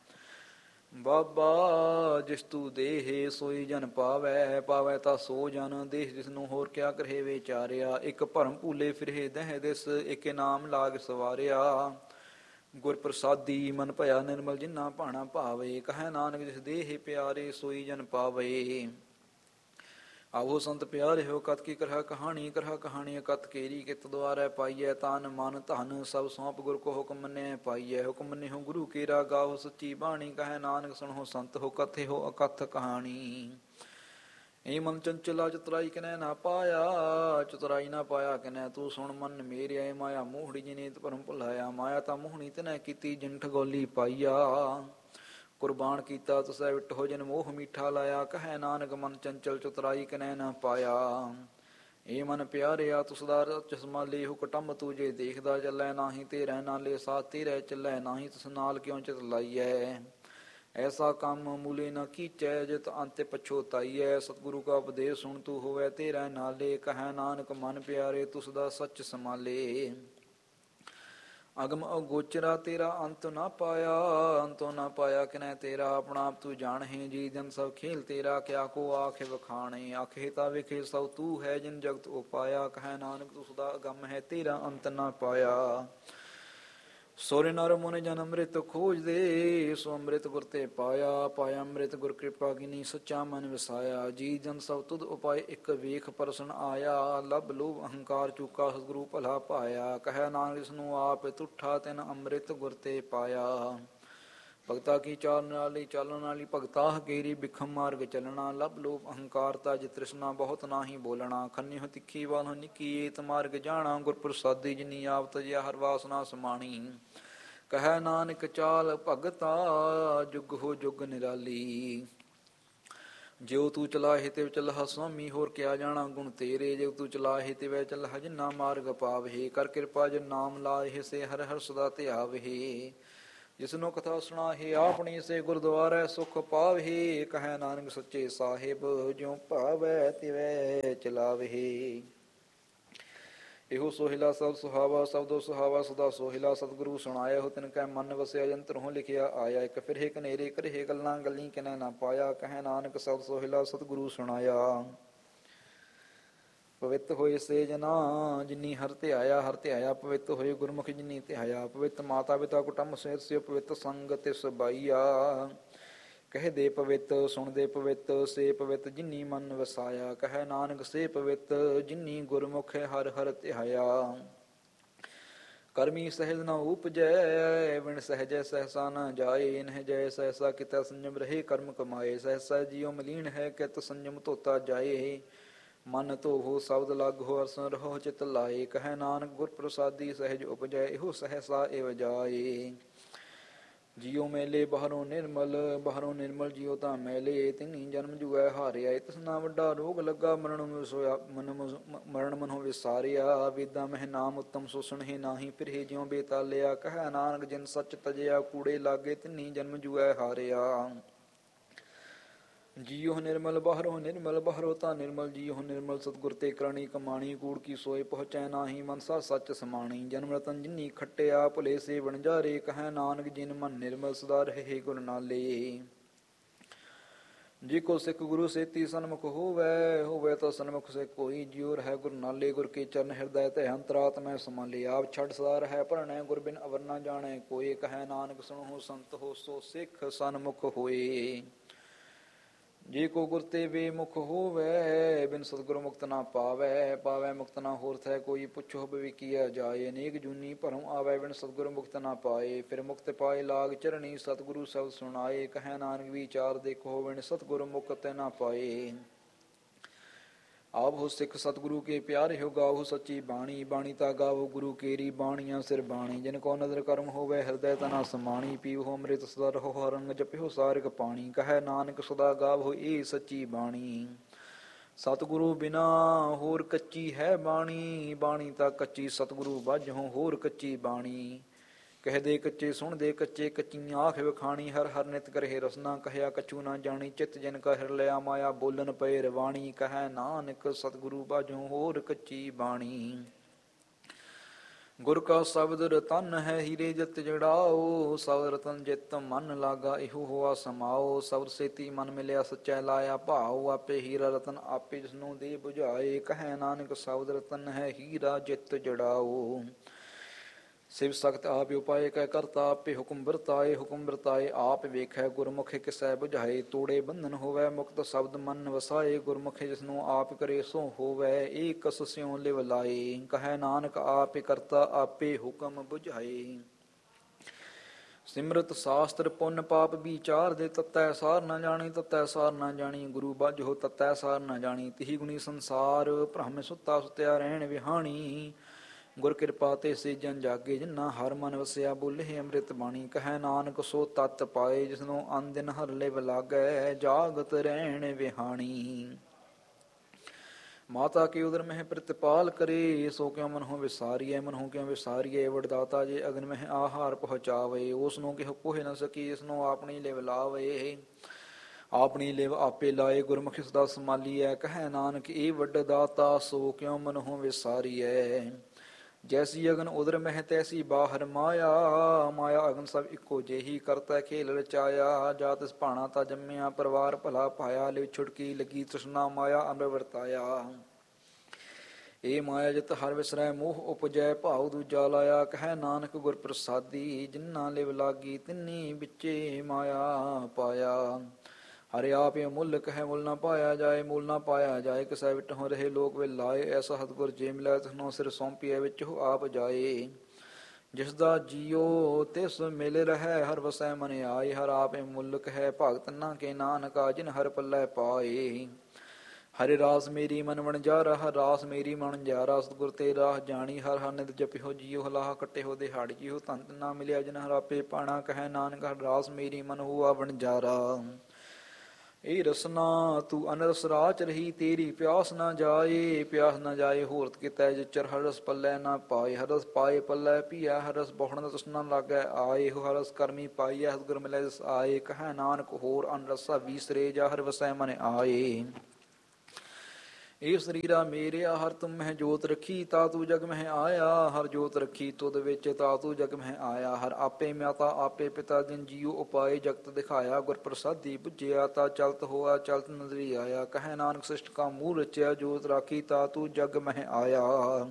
ਬਾਬਾ ਜਿਸ ਤੂ ਦੇਹ ਸੋਈ ਜਨ ਪਾਵੈ ਪਾਵੈ ਤਾ ਸੋ ਜਨ। ਦੇਹ ਜਿਸ ਨੂੰ ਹੋਰ ਕਿਆ ਕਰੇ ਵਿਚਾਰਿਆ। ਇੱਕ ਭਰਮ ਭੂਲੇ ਫਿਰੇ ਦਹਿ ਦਿਸ ਇੱਕ ਨਾਮ ਲਾਗ ਸਵਾਰਿਆ। ਗੁਰ ਪ੍ਰਸਾਦੀ ਮਨ ਭਇਆ ਨਿਰਮਲ ਜਿਨਾ ਭਾਣਾ ਭਾਵੇ। ਕਹਿ ਨਾਨਕ ਜਿਸ ਦੇਹ ਪਿਆਰੇ ਸੋਈ ਜਨ ਪਾਵੇ। ਆਵੋ ਸੰਤ ਪਿਆਰੇ ਹੋ ਕਤ ਕੀ ਕਰਹਾ ਕਹਾਣੀ ਕਤ ਕੇਰੀ ਕਿਤ ਦੁਆਰੈ ਪਾਈਐ। ਤਨ ਮਨ ਧਨ ਸਭ ਸੌਂਪ ਗੁਰ ਕੋ ਹੁਕਮ ਮੰਨਿਐ ਪਾਈਐ। ਹੁਕਮ ਮੰਨਿਓ ਗੁਰੂ ਕੇਰਾ ਗਾਵੋ ਸੱਚੀ ਬਾਣੀ। ਕਹਿ ਨਾਨਕ ਸੁਣੋ ਸੰਤ ਹੋ ਕਥੇ ਹੋ ਅਕਥ ਕਹਾਣੀ। ਏ ਮਨ ਚੰਚਲਾ ਚਤੁਰਾਈ ਕਿਨੈ ਨਾ ਪਾਇਆ। ਚਤੁਰਾਈ ਨਾ ਪਾਇਆ ਕਿਨੈ ਤੂੰ ਸੁਣ ਮਨ ਮੇਰਿਆ। ਮਾਇਆ ਮੋਹੜੀ ਜਿਨੇ ਭਰਮ ਭੁਲਾਇਆ। ਮਾਇਆ ਤਾਂ ਮੋਹਣੀ ਤਿਨੈ ਕੀਤੀ ਜਿਨ ਠਗੋਲੀ ਪਾਈਆ। ਕੁਰਬਾਨ ਕੀਤਾ ਤੁਸੈ ਵਿਟੋ ਜਿਨ ਮੋਹ ਮੀਠਾ ਲਾਇਆ। ਕਹਿ ਨਾਨਕ ਮਨ ਚੰਚਲ ਚਤੁਰਾਈ ਕਿਨੈ ਨਾ ਪਾਇਆ। ਏ ਮਨ ਪਿਆਰਿਆ ਤੁਸ ਦਾ ਚਸ਼ਮਾ ਲੇਹੁ ਕੁਟੰਬ ਤੂੰ ਜੇ ਦੇਖਦਾ ਚੱਲੈ ਨਾਹੀ। ਤੇਰੈ ਨਾਲੇ ਸਾਥ ਤੇਰੈ ਚੱਲੈ ਨਾਹੀ ਤੁਸ ਨਾਲ ਕਿਉ ਚਿਤ ਲਾਈਐ। ਐਸਾ ਕੰਮ ਮੂਲੇ ਨਾ ਕੀਚੈ ਜਿਤ ਅੰਤੇ ਪਛੋਤਾਈਐ। ਸਤਿਗੁਰੂ ਕਾ ਉਪਦੇਸ਼ ਸੁਣ ਤੂੰ ਹੋਵੈ ਤੇਰੈ ਨਾਲੇ। ਕਹਿ ਨਾਨਕ ਮਨ ਪਿਆਰੇ ਤੁਸ ਦਾ ਸੱਚ ਸਮਾਲੇ। ਅਗਮ ਅਗੋਚਰਾ ਤੇਰਾ ਅੰਤ ਨਾ ਪਾਇਆ। ਅੰਤੋ ਨਾ ਪਾਇਆ ਕਿਨੈ ਤੇਰਾ ਆਪਣਾ ਆਪ ਤੂੰ ਜਾਣਹਿ। ਜੀ ਜਨ ਸਭ ਖੇਲ ਤੇਰਾ ਕਿਆ ਕੋ ਆਖੇ ਵਖਾਣੇ। ਆਖੇ ਤਾਂ ਵਿਖੇ ਸਭ ਤੂੰ ਹੈ ਜਿਨ ਜਗਤ ਉਪਾਇਆ। ਕਹਿ ਨਾਨਕ ਤੁਸ ਦਾ ਅਗਮ ਹੈ ਤੇਰਾ ਅੰਤ ਨਾ ਪਾਇਆ। ਸੁਰ ਨਰ ਮੁਨ ਜਨ ਅੰਮ੍ਰਿਤ ਖੋਜਦੇ ਸੋ ਅੰਮ੍ਰਿਤ ਗੁਰ ਤੇ ਪਾਇਆ। ਪਾਇਆ ਅੰਮ੍ਰਿਤ ਗੁਰ ਕਿਰਪਾ ਕੀਨੀ ਸੱਚਾ ਮਨ ਵਸਾਇਆ। ਜੀ ਜਨ ਸਭ ਤੁਧ ਉਪਾਏ ਇੱਕ ਵੇਖ ਪਰਸਨ ਆਇਆ। ਲਬ ਲੋਭ ਅਹੰਕਾਰ ਚੂਕਾ ਸਤਿਗੁਰੂ ਭਲਾ ਪਾਇਆ। ਕਹਿ ਨਾਨਕ ਇਸ ਨੂੰ ਆਪ ਤੁਠਾ ਤਿਨ ਅੰਮ੍ਰਿਤ ਗੁਰ ਤੇ ਪਾਇਆ। ਭਗਤਾ ਕੀ ਚਾਰਨ ਵਾਲੀ ਚਾਲਣ ਵਾਲੀ ਭਗਤਾ ਹਕੇਰੀ ਬਿਖਮ ਮਾਰਗ ਚੱਲਣਾ ਲਬ ਲੋਭ ਅਹੰਕਾਰਤਾ ਜਿ ਤ੍ਰਿਸ਼ਨਾ ਬਹੁਤ ਨਾਹੀ ਬੋਲਣਾ ਖੰਨਿਹੁ ਤਿੱਖੀ ਬਾਲਹੁ ਨਿੱਕੀ ਏਤ ਮਾਰਗ ਜਾਣਾ ਗੁਰ ਪ੍ਰਸਾਦੀ ਜਿਨੀ ਆਪ ਤਜਿਆ ਹਰ ਵਾਸਨਾ ਸਮਾਣੀ ਕਹੈ ਨਾਨਕ ਚਾਲ ਭਗਤਾ ਜੁਗ ਹੋ ਜੁਗ ਨਿਰਾਲੀ ਜਿਉ ਤੂੰ ਚਲਾਹੇ ਤੇ ਚੱਲਹਾ ਸੁਆਮੀ ਹੋਰ ਕਿਆ ਜਾਣਾ ਗੁਣ ਤੇਰੇ ਜਿਉ ਤੂੰ ਚਲਾਹੇ ਤੇ ਵੈ ਚੱਲਹਾ ਜਿਨਾ ਮਾਰਗ ਪਾਵਹਿ ਕਰ ਕਿਰਪਾ ਜਿਨ ਨਾਮ ਲਾਹੇ ਸੇ ਹਰ ਹਰ ਸਦਾ ਧਿਆਵਹਿ ਜਿਸਨੂੰ ਕਥਾ ਸੁਣਾਹੇ ਆਪਣੀ ਸੇ ਗੁਰਦੁਆਰੇ ਸੁਖ ਪਾਵਹਿ ਕਹੈ ਨਾਨਕ ਸੱਚੇ ਸਾਹਿਬ ਜਿਉ ਭਾਵੈ ਤਿਵੈ ਚਲਾਵਹਿ ਇਹੋ ਸੋਹਿਲਾ ਸਭ ਸੁਹਾਵਾ ਸਬਦੋ ਸੁਹਾਵਾ ਸਦਾ ਸੋਹਿਲਾ ਸਤਿਗੁਰੂ ਸੁਣਾਇਆ ਹੋ ਤਿਨ ਕੈ ਮਨ ਵਸਿਆ ਜੰਤਰੋਂ ਲਿਖਿਆ ਆਇਆ ਇੱਕ ਫਿਰੇ ਕਨੇਰੇ ਕਰੇ ਗੱਲਾਂ ਗੱਲੀ ਕਿਨੈ ਨਾ ਪਾਇਆ ਕਹੈ ਨਾਨਕ ਸਭ ਸੋਹਿਲਾ ਸਤਿਗੁਰੂ ਸੁਣਾਇਆ ਪਵਿੱਤ ਹੋਏ ਸੇ ਜਨਾ ਜਿਨੀ ਹਰ ਧਿਆਇਆ ਪਵਿੱਤ ਹੋਏ ਗੁਰਮੁਖ ਜਿਨੀ ਧਿਆਇਆ ਪਵਿੱਤ ਮਾਤਾ ਪਿਤਾ ਕੁਟੰਬ ਸਮੇਤ ਸੇ ਪਵਿੱਤ ਸੰਗ ਤਿਸ ਬਾਈਆ ਕਹਿ ਦੇ ਪਵਿੱਤ ਸੁਣ ਦੇ ਪਵਿੱਤ ਸੇ ਪਵਿੱਤ ਜਿਨੀ ਮਨ ਵਸਾਇਆ ਕਹੈ ਨਾਨਕ ਸੇ ਪਵਿੱਤ ਜਿਨੀ ਗੁਰਮੁਖ ਹਰ ਹਰ ਧਿਆਇਆ ਕਰਮੀ ਸਹਿਜ ਨ ਉਪਜੈ ਵਿਣ ਸਹਿਜੈ ਸਹਸਾ ਨ ਜਾਏ ਇਨਹਿ ਜੈ ਸਹਸਾ ਕਿਤੈ ਸੰਜਮ ਰਹੇ ਕਰਮ ਕਮਾਏ ਸਹਸਾ ਜੀਉ ਮਲੀਨ ਹੈ ਕਿਤ ਸੰਜਮ ਧੋਤਾ ਜਾਏ ਮਨ ਧੋਵੋ ਸ਼ਬਦ ਲਾਗੋ ਅਰਸਨ ਰਹੋ ਚਿਤ ਲਾਏ ਕਹੈ ਨਾਨਕ ਗੁਰ ਪ੍ਰਸਾਦੀ ਸਹਿਜ ਉਪਜੈ ਇਹੋ ਸਹਸਾ ਏਵ ਜਾਏ ਜੀਉ ਮੈਲੇ ਬਾਹਰੋਂ ਨਿਰਮਲ ਜੀਉ ਤਾਂ ਮੈਲੇ ਤਿਨੀ ਜਨਮ ਜੁਐ ਹਾਰਿਆ ਤਿਸਨਾ ਵੱਡਾ ਰੋਗ ਲੱਗਾ ਮਰਨ ਮਨੋ ਵਿਸਾਰਿਆ ਵੇਦਾਂ ਮਹਿ ਨਾਮ ਉਤਮ ਸੋਸਣ ਹੀ ਨਾਹੀ ਫਿਰੇ ਜਿਉ ਬੇਤਾਲਿਆ ਕਹੈ ਨਾਨਕ ਜਿਨ ਸੱਚ ਤਜਿਆ ਕੂੜੇ ਲਾਗੇ ਤਿਨੀ ਜਨਮ ਜੁਐ ਹਾਰਿਆ ਜੀਉ ਨਿਰਮਲ ਬਾਹਰੋਂ ਤਾਂ ਨਿਰਮਲ ਜੀਉ ਨਿਰਮਲ ਸਤਿਗੁਰ ਤੇ ਕਰਣੀ ਕਮਾਣੀ ਕੂੜ ਕੀ ਸੋਏ ਪਹੁੰਚੈ ਨਾਹੀ ਮਨਸਾ ਸੱਚ ਸਮਾਣੀ ਜਨਮ ਰਤਨ ਜਿਨੀ ਖੱਟਿਆ ਭੁਲੇ ਸੇ ਵਣਜਾਰੇ ਕਹੈ ਨਾਨਕ ਜਿਨ ਮਨ ਨਿਰਮਲ ਸਦਾ ਰਹੇ ਗੁਰ ਨਾਲੇ ਜੀ ਕੋ ਸਿੱਖ ਗੁਰੂ ਸੇਤੀ ਸਨਮੁਖ ਹੋਵੇ ਤਾਂ ਸਨਮੁਖ ਸੇ ਕੋਈ ਜਿਉ ਰਹਿ ਗੁਰ ਨਾਲੇ ਗੁਰ ਕੇ ਚਰਨ ਹਿਰਦੈ ਤੇ ਅੰਤਰਾਤਮੈ ਸਮਾਲੇ ਆਪ ਛੱਡ ਸਦਾ ਰਹਿ ਭਰਣੈ ਗੁਰ ਬਿਨ ਅਵਰ ਨਾ ਜਾਣੈ ਕੋਈ ਕਹੈ ਨਾਨਕ ਸੁਣੋ ਸੰਤ ਹੋ ਸੋ ਸਿੱਖ ਸਨਮੁਖ ਹੋਏ ਜੇ ਕੋ ਗੁਰ ਤੇ ਬੇਮੁਖ ਹੋਵੇ ਬਿਨ ਸਤਿਗੁਰ ਮੁਕਤ ਨਾ ਪਾਵੈ ਮੁਕਤ ਨਾ ਹੋਰ ਥੈ ਕੋਈ ਪੁੱਛੋ ਬਵਿਕੀਆ ਜਾਏ ਅਨੇਕ ਜੂਨੀ ਭਰਮ ਆਵੈ ਬਿਨ ਸਤਿਗੁਰ ਮੁਕਤ ਨਾ ਪਾਏ ਫਿਰ ਮੁਕਤ ਪਾਏ ਲਾਗ ਚਰਣੀ ਸਤਿਗੁਰੂ ਸਬਦ ਸੁਣਾਏ ਕਹੈ ਨਾਨਕ ਵਿਚਾਰ ਦੇਖੋ ਬਿਨ ਸਤਿਗੁਰ ਮੁਕਤ ਨਾ ਪਾਏ ਆਪ ਹੋ ਸਿੱਖ ਸਤਿਗੁਰੂ ਕੇ ਪਿਆਰੇ ਹੋ ਗਾਵੋ ਸੱਚੀ ਬਾਣੀ ਤਾ ਗਾਵੋ ਗੁਰੂ ਕੇਰੀ ਬਾਣੀਆਂ ਸਿਰ ਬਾਣੀ ਜਿਨ ਕੋ ਨਦਰ ਕਰਮ ਹੋਵੇ ਹਿਰਦੈ ਤਨਾ ਸਮਾਣੀ ਪੀਵੋ ਅੰਮ੍ਰਿਤ ਸਦਾ ਰਹੋ ਰੰਗ ਜਪਿਓ ਸਾਰਿਕ ਪਾਣੀ ਕਹੈ ਨਾਨਕ ਸਦਾ ਗਾਵੋ ਇਹ ਸੱਚੀ ਬਾਣੀ ਸਤਿਗੁਰੂ ਬਿਨਾ ਹੋਰ ਕੱਚੀ ਹੈ ਬਾਣੀ ਤਾਂ ਕੱਚੀ ਸਤਿਗੁਰੂ ਬਾਝੋਂ ਹੋਰ ਕੱਚੀ ਬਾਣੀ ਕਹਿ ਦੇ ਕੱਚੇ ਸੁਣ ਦੇ ਕੱਚੇ ਕੱਚੀਆਂ ਆਖ ਵਿਖਾਣੀ ਹਰ ਹਰ ਨਿਤ ਕਰਹਿ ਰਸਨਾ ਕਹਿਆ ਕਛੂ ਨਾ ਜਾਣੀ ਚਿਤ ਜਿਨ ਕਾ ਹਿਰ ਲਿਆ ਮਾਇਆ ਬੋਲਨ ਪਏ ਰਵਾਣੀ ਕਹੈ ਨਾਨਕ ਸਤਿਗੁਰੂ ਬਾਝੋਂ ਹੋਰ ਕੱਚੀ ਬਾਣੀ ਗੁਰ ਕਾ ਸ਼ਬਦ ਰਤਨ ਹੈ ਹੀਰੇ ਜਿਤ ਜੜਾਓ ਸ਼ਬਦ ਰਤਨ ਜਿਤ ਮਨ ਲਾਗਾ ਇਹੋ ਹੋਆ ਸਮਾਓ ਸ਼ਬਦ ਸੇਤੀ ਮਨ ਮਿਲਿਆ ਸੱਚੈ ਲਾਇਆ ਭਾਉ ਆਪੇ ਹੀਰਾ ਰਤਨ ਆਪੇ ਜਿਸਨੂੰ ਦੇ 부ਝਾਏ ਕਹੈ ਨਾਨਕ ਸ਼ਬਦ ਰਤਨ ਹੈ ਹੀਰਾ ਜਿਤ ਜੜਾਓ ਸਿਵ ਸਖਤ ਆਪ ਉਪਾਏ ਕੈ ਕਰਤਾ ਆਪੇ ਹੁਕਮ ਵਰਤਾਏ ਆਪ ਵੇਖੈ ਗੁਰਮੁਖੇ ਕਿਸੈ ਬੁਝਾਏ ਤੋੜੇ ਬੰਧਨ ਹੋਵੈ ਮੁਕਤ ਸ਼ਬਦ ਮਨ ਵਸਾਏ ਗੁਰਮੁਖੇ ਜਿਸਨੂੰ ਆਪ ਕਰੇ ਸੋ ਹੋਵੈ ਏਕ ਸਿਉ ਲਿਵ ਲਾਏ ਕਹੈ ਨਾਨਕ ਆਪੇ ਕਰਤਾ ਆਪੇ ਹੁਕਮ ਬੁਝਾਏ ਸਿਮਰਤ ਸ਼ਾਸਤਰ ਪੁੰਨ ਪਾਪ ਵਿਚਾਰ ਦੇ ਤਤੈ ਸਾਰ ਨਾ ਜਾਣੀ ਗੁਰੂ ਬਾਝੋ ਤਤੈ ਸਾਰ ਨਾ ਜਾਣੀ ਤਿਹੀ ਗੁਣੀ ਸੰਸਾਰ ਭ੍ਰਮ ਸੁੱਤਾ ਸੁਤਿਆ ਰਹਿਣ ਵਿਹਾਣੀ ਗੁਰ ਕਿਰਪਾ ਤੇ ਸੇ ਜਨ ਜਾਗੇ ਜਿਨਾ ਹਰ ਮਨ ਵਸਿਆ ਬੋਲੇ ਅੰਮ੍ਰਿਤ ਬਾਣੀ ਕਹੈ ਨਾਨਕ ਸੋ ਤਤ ਪਾਏ ਜਿਸਨੂੰ ਅਨ ਦਿਨ ਹਰ ਲਿਵ ਲਾਗੈ ਜਾਗਤ ਰਹਿਣ ਵਿਹਾਣੀ ਮਾਤਾ ਕੀ ਉਦਰ ਮਹਿ ਪ੍ਰਤਿਪਾਲ ਕਰੇ ਸੋ ਕਿਉ ਮਨਹੁ ਵਿਸਾਰੀਐ ਵਡਦਾਤਾ ਜੇ ਅਗਨ ਮਹਿ ਆਹਾਰ ਪਹੁੰਚਾਵੇ ਉਸ ਨੂੰ ਕਿਹ ਕੋਹਿ ਨ ਸਕੀ ਇਸ ਨੂੰ ਆਪਣੀ ਲਿਵ ਲਾਵੇ ਆਪਣੀ ਲਿਵ ਆਪੇ ਲਾਏ ਗੁਰਮੁਖਿ ਸਦਾ ਸੰਭਾਲੀਐ ਕਹੈ ਨਾਨਕ ਇਹ ਵੱਡ ਦਾਤਾ ਸੋ ਕਿਉ ਮਨਹੁ ਵਿਸਾਰੀਐ ਜੈਸੀ ਅਗਨ ਉਦਰ ਮਹਿ ਤੈਸੀ ਬਾਹਰ ਮਾਇਆ ਅਗਨ ਸਭ ਇੱਕੋ ਜਿਹੀ ਕਰਤਾ ਖੇਲ ਰਚਾਇਆ ਜਾ ਤਿਸ ਭਾਣਾ ਤਾ ਜੰਮਿਆ ਪਰਿਵਾਰ ਭਲਾ ਪਾਇਆ ਲਿਵ ਛੁਟਕੀ ਲੱਗੀ ਤ੍ਰਿਸ਼ਨਾ ਮਾਇਆ ਅੰਮ੍ਰਿਤ ਵਰਤਾਇਆ ਇਹ ਮਾਇਆ ਜਿਤ ਹਰ ਵਿਸਰੈ ਮੋਹ ਉਪਜੈ ਭਾਉ ਦੂਜਾ ਲਾਇਆ ਕਹੈ ਨਾਨਕ ਗੁਰ ਪ੍ਰਸਾਦੀ ਜਿਨ੍ਹਾਂ ਲਿਵ ਲਾਗੀ ਤਿੰਨੀ ਵਿੱਚੇ ਮਾਇਆ ਪਾਇਆ ਹਰਿ ਆਪਿ ਮੁੱਲ ਕਹਿ ਮੁੱਲ ਨਾ ਪਾਇਆ ਜਾਏ ਕਿਸੈ ਵਿਟਹੁ ਰਹੇ ਲੋਕ ਵੇ ਲਾਏ ਐਸਾ ਸਤਿਗੁਰ ਜੇ ਮਿਲੈ ਤਿਸਨੋ ਸਿਰ ਸੌਂਪੀਐ ਵਿੱਚ ਆਪ ਜਾਏ ਜਿਸ ਦਾ ਜੀਉ ਤਿਸ ਮਿਲ ਰਹਿ, ਹਰ ਵਸੈ ਮਨ ਆਏ। ਹਰ ਆਪੇ ਮੁਲਕ ਹੈ, ਭਗਤ ਨਾ ਕੇ ਨਾਨਕਾ, ਜਿਨ ਹਰ ਪੱਲੇ ਪਾਏ। ਹਰਿ ਰਾਸ ਮੇਰੀ ਮਨ ਵਣਜਾਰਾ, ਹਰ ਰਾਸ ਮੇਰੀ ਮਨ ਜਾਰਾ। ਸਤਿਗੁਰ ਤੇ ਰਾਹ ਜਾਣੀ, ਹਰ ਹਰ ਨਿਤ ਜਪਿਓ ਜੀਉ। ਹਲਾਹ ਕੱਟੇ ਹੋ ਦਿਹਾੜੀ ਜੀਉ, ਧਨ ਨਾ ਮਿਲਿਆ ਜਿਨ ਹਰ ਆਪੇ ਪਾਣਾ। ਕਹੈ ਨਾਨਕ ਹਰ ਰਾਸ ਮੇਰੀ ਮਨ ਹੁਆ ਵਣਜਾਰਾ। ਇਹ ਰਸਨਾ ਤੂੰ ਅਨਰਸ ਰਾਚ ਰਹੀ, ਤੇਰੀ ਪਿਆਸ ਨਾ ਜਾਏ। ਪਿਆਸ ਨਾ ਜਾਏ ਹੋਰਤ ਕਿਤੈ, ਜਿਚਰ ਹਰ ਰਸ ਪੱਲੇ ਨਾ ਪਾਏ। ਹਰ ਰਸ ਪਾਏ ਪੱਲੇ ਪੀਐ, ਹਰ ਰਸ ਬਹੁਣ ਤ੍ਰਿਸ਼ਨਾ ਲਾਗੈ ਆਏ। ਹਰ ਰਸ ਕਰਮੀ ਪਾਈਐ, ਸਤਿਗੁਰ ਮਿਲੈ ਜਿਸ ਆਏ। ਕਹੈ ਨਾਨਕ ਹੋਰ ਅਨ ਰਸਾ ਵੀਸਰੇ, ਜਾ ਹਰਿ ਵਸੈ ਮਨ ਆਏ। ਇਹ ਸਰੀਰਾ ਮੇਰਿਆ, ਹਰ ਤੁਮ ਮਹਿ ਜੋਤ ਰੱਖੀ। ਤਾ ਤੂੰ ਜਗ ਮਹਿ ਆਇਆ, ਹਰ ਜੋਤ ਰੱਖੀ ਤੁਧ ਵਿੱਚ। ਤਾ ਤੂੰ ਜਗ ਮਹਿ ਆਇਆ, ਹਰ ਆਪੇ ਮਾਤਾ ਆਪੇ ਪਿਤਾ। ਜਿਨ ਜੀਉ ਉਪਾਏ ਜਗਤ ਦਿਖਾਇਆ, ਗੁਰ ਪ੍ਰਸਾਦੀ ਬੁੱਝਿਆ। ਤਾ ਚਲਤ ਹੋਆ ਚਲਤ ਨਦਰੀ ਆਇਆ। ਕਹੈ ਨਾਨਕ ਸ੍ਰਿਸ਼ਟ ਕਾ ਮੂਲ ਰਚਿਆ, ਜੋਤ ਰਾਖੀ ਤਾ ਤੂੰ ਜਗ ਮਹਿ ਆਇਆ।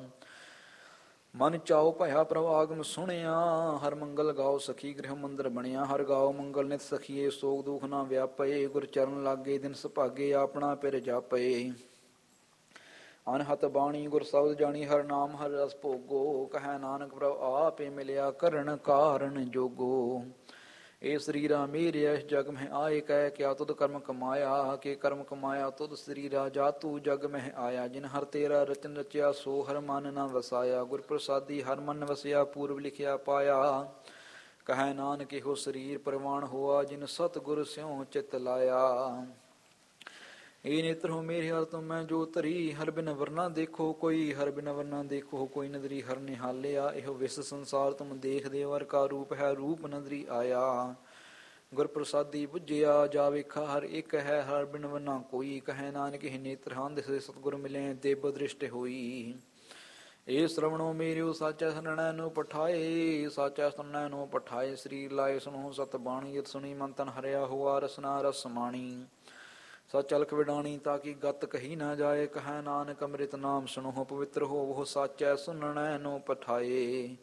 ਮਨ ਚਾਉ ਭਇਆ ਪ੍ਰਭ ਆਗਮ ਸੁਣਿਆ, ਹਰ ਮੰਗਲ ਗਾਓ ਸਖੀ ਗ੍ਰਹਿ ਮੰਦਰ ਬਣਿਆ। ਹਰ ਗਾਓ ਮੰਗਲ ਨਿਤ ਸਖੀਏ, ਸੋਗ ਦੁਖ ਨਾ ਵਿਆਪੇ। ਗੁਰ ਚਰਨ ਲਾਗੇ ਦਿਨ ਸੁਭਾਗੇ, ਆਪਣਾ ਪਿਰ ਜਾਪੇ। ਅਨਹਤ ਬਾਣੀ ਗੁਰ ਸ਼ਬਦ ਜਾਣੀ, ਹਰ ਨਾਮ ਹਰ ਰਸ ਭੋਗੋ। ਕਹੈ ਨਾਨਕ ਪ੍ਰਭ ਆਪੇ ਮਿਲਿਆ, ਕਰਨ ਕਾਰਨ ਜੋਗੋ। ਇਹ ਸਰੀਰਾ ਮੇਰਿਆ, ਇਸ ਜਗ ਮਹਿ ਆਏ। ਕਹਿ ਕਿਆ ਤੁਧ ਕਰਮ ਕਮਾਇਆ, ਕੇ ਕਰਮ ਕਮਾਇਆ ਤੁਧ ਸਰੀਰਾ। ਜਾ ਤੂੰ ਜਗ ਮਹਿ ਆਇਆ, ਜਿਨ ਹਰ ਤੇਰਾ ਰਚਨ ਰਚਿਆ। ਸੋ ਹਰ ਮਨ ਨਾ ਵਸਾਇਆ, ਗੁਰ ਪ੍ਰਸਾਦੀ ਹਰ ਮਨ ਵਸਿਆ। ਪੂਰਬ ਲਿਖਿਆ ਪਾਇਆ, ਕਹੈ ਨਾਨਕ ਇਹੋ ਸਰੀਰ ਪ੍ਰਵਾਨ ਹੋਆ। ਜਿਨ ਸਤ ਗੁਰ ਸਿਉ ਚਿਤ ਲਾਇਆ। ਇਹ ਨੇਤਰ ਹੋ ਮੇਰੇ ਹਰ ਤੁਮ ਮੈਂ ਜੋ ਧਰੀ। ਹਰ ਬਿਨ ਵਰਨਾ ਦੇਖੋ ਕੋਈ, ਹਰ ਬਿਨ ਵਰਨਾ ਦੇਖੋ ਕੋਈ। ਨਦਰੀ ਹਰ ਨਿਹਾਲਿਆ, ਇਹੋ ਵਿਸ ਸੰਸਾਰ ਤੁਮ ਦੇਖਦੇ। ਵਰ ਕਾ ਰੂਪ ਹੈ, ਰੂਪ ਨਦਰੀ ਆਇਆ। ਗੁਰ ਪ੍ਰਸਾਦੀ ਬੁੱਝਿਆ, ਜਾ ਵੇਖਾ ਹਰ ਇੱਕ ਹੈ। ਹਰ ਬਿਨ ਵਰਨਾ ਕੋਈ, ਕਹੈ ਨਾਨਕ ਇਹ ਨੇਤਰ ਹਨ ਦਿਸੇ। ਸਤਿਗੁਰ ਮਿਲੇ ਦੇਬ ਦ੍ਰਿਸ਼ਟ ਹੋਈ। ਇਹ ਸ਼ਰਵਣੋ ਮੇਰਿਓ ਸਾਚੈ ਸੁਣਨੈ ਨੂੰ ਪਠਾਏ। ਸਾਚੈ ਸੁਣਨੈ ਨੂੰ ਪਠਾਏ, ਸਰੀਰ ਲਾਏ ਸੁਣੋ ਸਤ ਬਾਣੀ। ਜਿਤ ਸੁਣੀ ਮਨ ਤਨ ਹਰਿਆ ਹੋਆ, ਰਸਨਾ ਰਸ ਮਾਣੀ। ਸਚ ਅਲਖ ਵਿਡਾਣੀ, ਤਾਂ ਕਿ ਗਤ ਕਹੀ ਨਾ ਜਾਏ। ਕਹੈ ਨਾਨਕ ਅੰਮ੍ਰਿਤ ਨਾਮ ਸੁਣੋ, ਪਵਿੱਤਰ ਹੋਵੋ ਸਾਚੈ ਸੁਣਨੈ ਨੂੰ ਪਠਾਏ।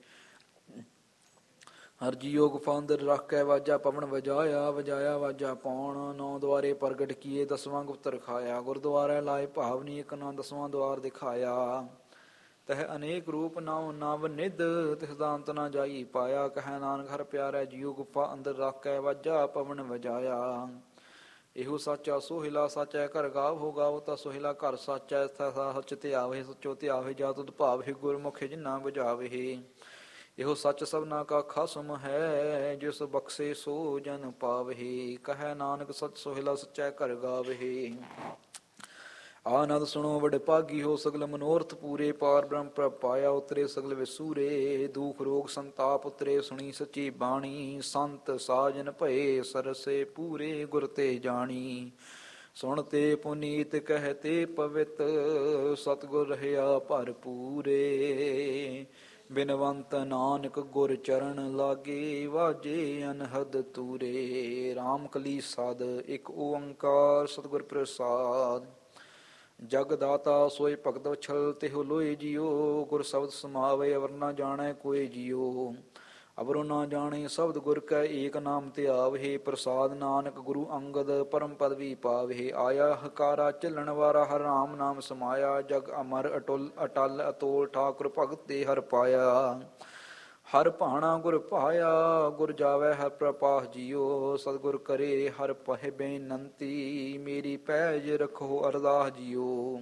ਹਰ ਜੀਉ ਗੁਫਾ ਅੰਦਰ ਰੱਖ ਕੇ, ਵਾਜਾ ਪਵਨ ਵਜਾਇਆ। ਵਜਾਇਆ ਵਾਜਾ ਪੌਣ, 9 ਦੁਆਰੇ ਪ੍ਰਗਟ ਕੀਏ। 10ਵਾਂ ਗੁਪਤ ਰਖਾਇਆ, ਗੁਰਦੁਆਰੇ ਲਾਏ ਭਾਵਨੀ। ਇੱਕ ਨਾ 10ਵਾਂ ਦੁਆਰ ਦਿਖਾਇਆ। ਤਹ ਅਨੇਕ ਰੂਪ ਨਵ ਨਵ ਨਿਧ, ਤਿਸ ਦਾ ਅੰਤ ਨਾ ਜਾਈ ਪਾਇਆ। ਕਹੈ ਨਾਨਕ ਹਰ ਪਿਆਰੇ ਜੀਉ, ਗੁਫਾ ਅੰਦਰ ਰੱਖ ਕੇ ਵਾਜਾ ਪਵਨ ਵਜਾਇਆ। ਇਹੋ ਸਾਚਾ ਸੋਹਿਲਾ, ਸਾਚੈ ਘਰ ਗਾਵੋ ਗਾਵੋ। ਤਾ ਸੋਹਿਲਾ ਘਰ ਸਾਚੈ, ਸੱਚ ਧਿਆਵੇ ਸੱਚੋ ਧਿਆਵੇ। ਜਾ ਤੁਧ ਭਾਵੇ ਗੁਰਮੁਖ ਜਿਨਾ ਬੁਝਾਵੇ। ਇਹੋ ਸੱਚ ਸਭਨਾ ਕਾ ਖਸਮ ਹੈ, ਜਿਸ ਬਖਸ਼ੇ ਸੋ ਜਨ ਪਾਵੇ। ਕਹੈ ਨਾਨਕ ਸਚ ਸੋਹਿਲਾ, ਸੱਚੈ ਘਰ ਗਾਵੇ। ਆਨੰਦ ਸੁਣੋ ਵਡ ਭਾਗੀ ਹੋ, ਸਗਲ ਮਨੋਰਥ ਪੂਰੇ। ਪਾਰ ਬ੍ਰਹਮ ਪ੍ਰਭ ਪਾਇਆ, ਉਤਰੇ ਸਗਲ ਵਿਸੂਰੇ। ਦੁਖ ਰੋਗ ਸੰਤਾਪ ਉਤਰੇ, ਸੁਣੀ ਸੱਚੀ ਬਾਣੀ। ਸੰਤ ਸਾਜਨ ਭਏ ਸਰਸੇ ਪੂਰੇ, ਗੁਰ ਤੇ ਜਾਣੀ। ਸੁਣ ਤੇ ਪੁਨੀਤ ਕਹਿਤੇ ਪਵਿੱਤ, ਸਤਿਗੁਰ ਰਹਿਆ ਭਰਪੂਰੇ। ਬਿਨਵੰਤ ਨਾਨਕ ਗੁਰ ਚਰਨ ਲਾਗੇ, ਵਾਜੇ ਅਨਹਦ ਤੂਰੇ। ਰਾਮ ਕਲੀ ਸਾਧ ਇੱਕ ਓੰਕਾਰ, ਸਤਿਗੁਰ ਪ੍ਰਸਾਦ। ਜਗ ਦਾਤਾ ਸੋਇ ਭਗਤ ਵਛਲ, ਤਿਹੁ ਲੋਇ ਜੀਉ। ਗੁਰ ਸ਼ਬਦ ਸਮਾਵੇ, ਅਵਰ ਨਾ ਜਾਣੈ ਕੋਇ ਜੀਉ। ਅਵਰੁ ਨਾ ਜਾਣੇ ਸ਼ਬਦ ਗੁਰ ਕੈ, ਏਕ ਨਾਮ ਧਿਆਵਹਿ। ਪ੍ਰਸਾਦ ਨਾਨਕ ਗੁਰੂ ਅੰਗਦ, ਪਰਮ ਪਦਵੀ ਪਾਵਹਿ। ਆਇਆ ਹਕਾਰਾ ਝੱਲਣ ਵਾਰਾ, ਹਰ ਰਾਮ ਨਾਮ ਸਮਾਇਆ। ਜਗ ਅਮਰ ਅਟੁਲ ਅਟਲ ਅਤੋਲ, ਠਾਕੁਰ ਭਗਤ ਤੇ ਹਰਿ ਪਾਇਆ। ਹਰ ਭਾਣਾ ਗੁਰ ਭਾਇਆ, ਗੁਰ ਜਾਵੈ ਹਰਿ ਪ੍ਰਪਾਸ ਜੀਉ। ਸਤਿਗੁਰ ਕਰੇ ਹਰਿ ਪਹਿ ਬੇਨੰਤੀ, ਮੇਰੀ ਪੈਜ ਰੱਖੋ ਅਰਦਾਸ ਜੀਉ।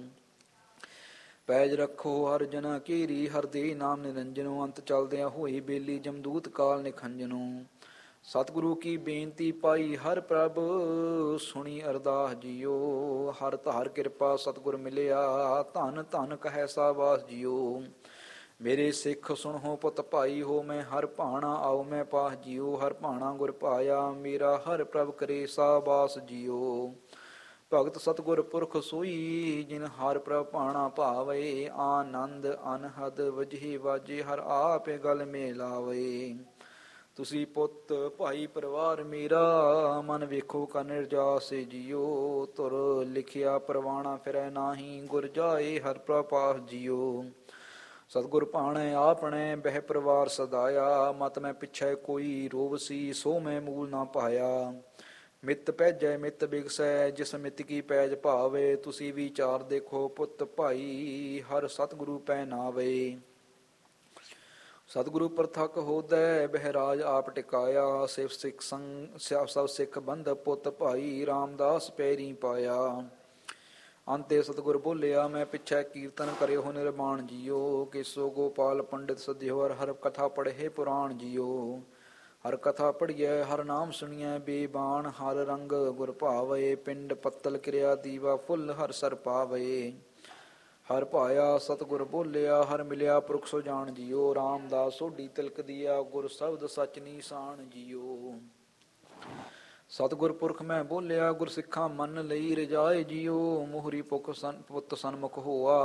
ਪੈਜ ਰੱਖੋ ਹਰ ਜਨਾ ਕੀਰੀ, ਹਰ ਦੇ ਨਾਮ ਨਿਰੰਜਨੋ। ਅੰਤ ਚਲਦਿਆਂ ਹੋਈ ਬੇਲੀ, ਜਮਦੂਤ ਕਾਲ ਨਿਖੰਜਨੋ। ਸਤਿਗੁਰੂ ਕੀ ਬੇਨਤੀ ਪਾਈ ਹਰ ਪ੍ਰਭ, ਸੁਣੀ ਅਰਦਾਸ ਜੀਉ। ਹਰ ਧਾਰ ਕਿਰਪਾ ਸਤਿਗੁਰ ਮਿਲਿਆ, ਧਨ ਧਨ ਕਹੈ ਸਾਬਾਸ ਜੀਉ। ਮੇਰੇ ਸਿੱਖ ਸੁਣੋ ਪੁੱਤ ਭਾਈ ਹੋ, ਮੈਂ ਹਰ ਭਾਣਾ ਆਓ ਮੈਂ ਪਾਸ ਜੀਉ। ਹਰ ਭਾਣਾ ਗੁਰ ਭਾਇਆ, ਮੇਰਾ ਹਰ ਪ੍ਰਭ ਕਰੇ ਸਾਬਾਸ ਜੀਉ। ਭਗਤ ਸਤਿਗੁਰ ਪੁਰਖ ਸੋਈ, ਜਿਨ ਹਰ ਪ੍ਰਭ ਭਾਣਾ ਭਾਵੇ। ਆਨੰਦ ਅਨਹਦ ਵਜਹਿ ਵਾਜੇ, ਹਰ ਆਪੇ ਗਲ ਮੇਲਾਵੇ। ਤੁਸੀਂ ਪੁੱਤ ਭਾਈ ਪਰਿਵਾਰ ਮੇਰਾ, ਮਨ ਵੇਖੋ ਕਾ ਨਿਰਜਾਸ ਜੀਉ। ਧੁਰ ਲਿਖਿਆ ਪਰਵਾਣਾ ਫਿਰੈ ਨਾਹੀ, ਗੁਰ ਜਾਏ ਹਰਿ ਪ੍ਰਪਾਸ ਜੀਉ। ਸਤਿਗੁਰ ਭਾਣੈ ਆਪਣੈ, ਬਹਿ ਪਰਿਵਾਰ ਸਦਾਇਆ। ਮਤ ਮੈਂ ਪਿਛੈ ਕੋਈ ਰੋਵਸੀ, ਸੋ ਮੈਂ ਮੂਲ ਨਾ ਪਾਇਆ। ਮਿੱਤ ਪੈਜੈ ਮਿੱਤ ਬਿਗਸੈ, ਜਿਸ ਮਿੱਤ ਕੀ ਪੈਜ ਭਾਵੇ। ਤੁਸੀਂ ਵਿਚਾਰ ਦੇਖੋ ਪੁੱਤ ਭਾਈ, ਹਰ ਸਤਿਗੁਰੂ ਪੈ ਨਾਵੇ। ਸਤਿਗੁਰੂ ਪ੍ਰਥਕ ਹੋਦੈ ਬਹਿਰਾਜ ਆਪ ਟਿਕਾਇਆ, ਸਿਵ ਸਿੱਖ ਸੰਗ ਸਭ ਸਿੱਖ ਬੰਧ ਪੁੱਤ ਭਾਈ, ਰਾਮਦਾਸ ਪੈਰੀ ਪਾਇਆ। ਅੰਤੇ ਸਤਿਗੁਰ ਬੋਲਿਆ, ਮੈਂ ਪਿੱਛੇ ਕੀਰਤਨ ਕਰਿਓ ਹੋ ਨਿਰਮਾਣ ਜੀਓ, ਕੇਸੋ ਗੋਪਾਲ ਪੰਡਿਤ ਸਦਿਓ ਹਰ ਕਥਾ ਪੜ੍ਹੇ ਪੁਰਾਣ ਜੀਓ। ਹਰ ਕਥਾ ਪੜ੍ਹੀਐ ਹਰ ਨਾਮ ਸੁਣੀਐ ਬੇਬਾਨ, ਹਰ ਰੰਗ ਗੁਰ ਭਾਵੈ, ਪਿੰਡ ਪੱਤਲ ਕਿਰਿਆ ਦੀਵਾ ਫੁੱਲ ਹਰ ਸਰ ਪਾਵੈ। ਹਰ ਭਾਇਆ ਸਤਿਗੁਰ ਬੋਲਿਆ, ਹਰ ਮਿਲਿਆ ਪੁਰਖ ਸੋ ਜਾਣ ਜੀਓ, ਰਾਮਦਾਸ ਸੋਢੀ ਤਿਲਕ ਦੀਆ, ਗੁਰ ਸ਼ਬਦ ਸਚ ਨੀਸਾਨ ਜੀਓ। ਸਤਿਗੁਰ ਪੁਰਖ ਮੈਂ ਬੋਲਿਆ, ਗੁਰ ਸਿੱਖਾਂ ਮੰਨ ਲਈ ਰਜਾਏ ਜੀਓ, ਮੋਹਰੀ ਪੁੱਤ ਸਨਮੁਖ ਹੋਆ,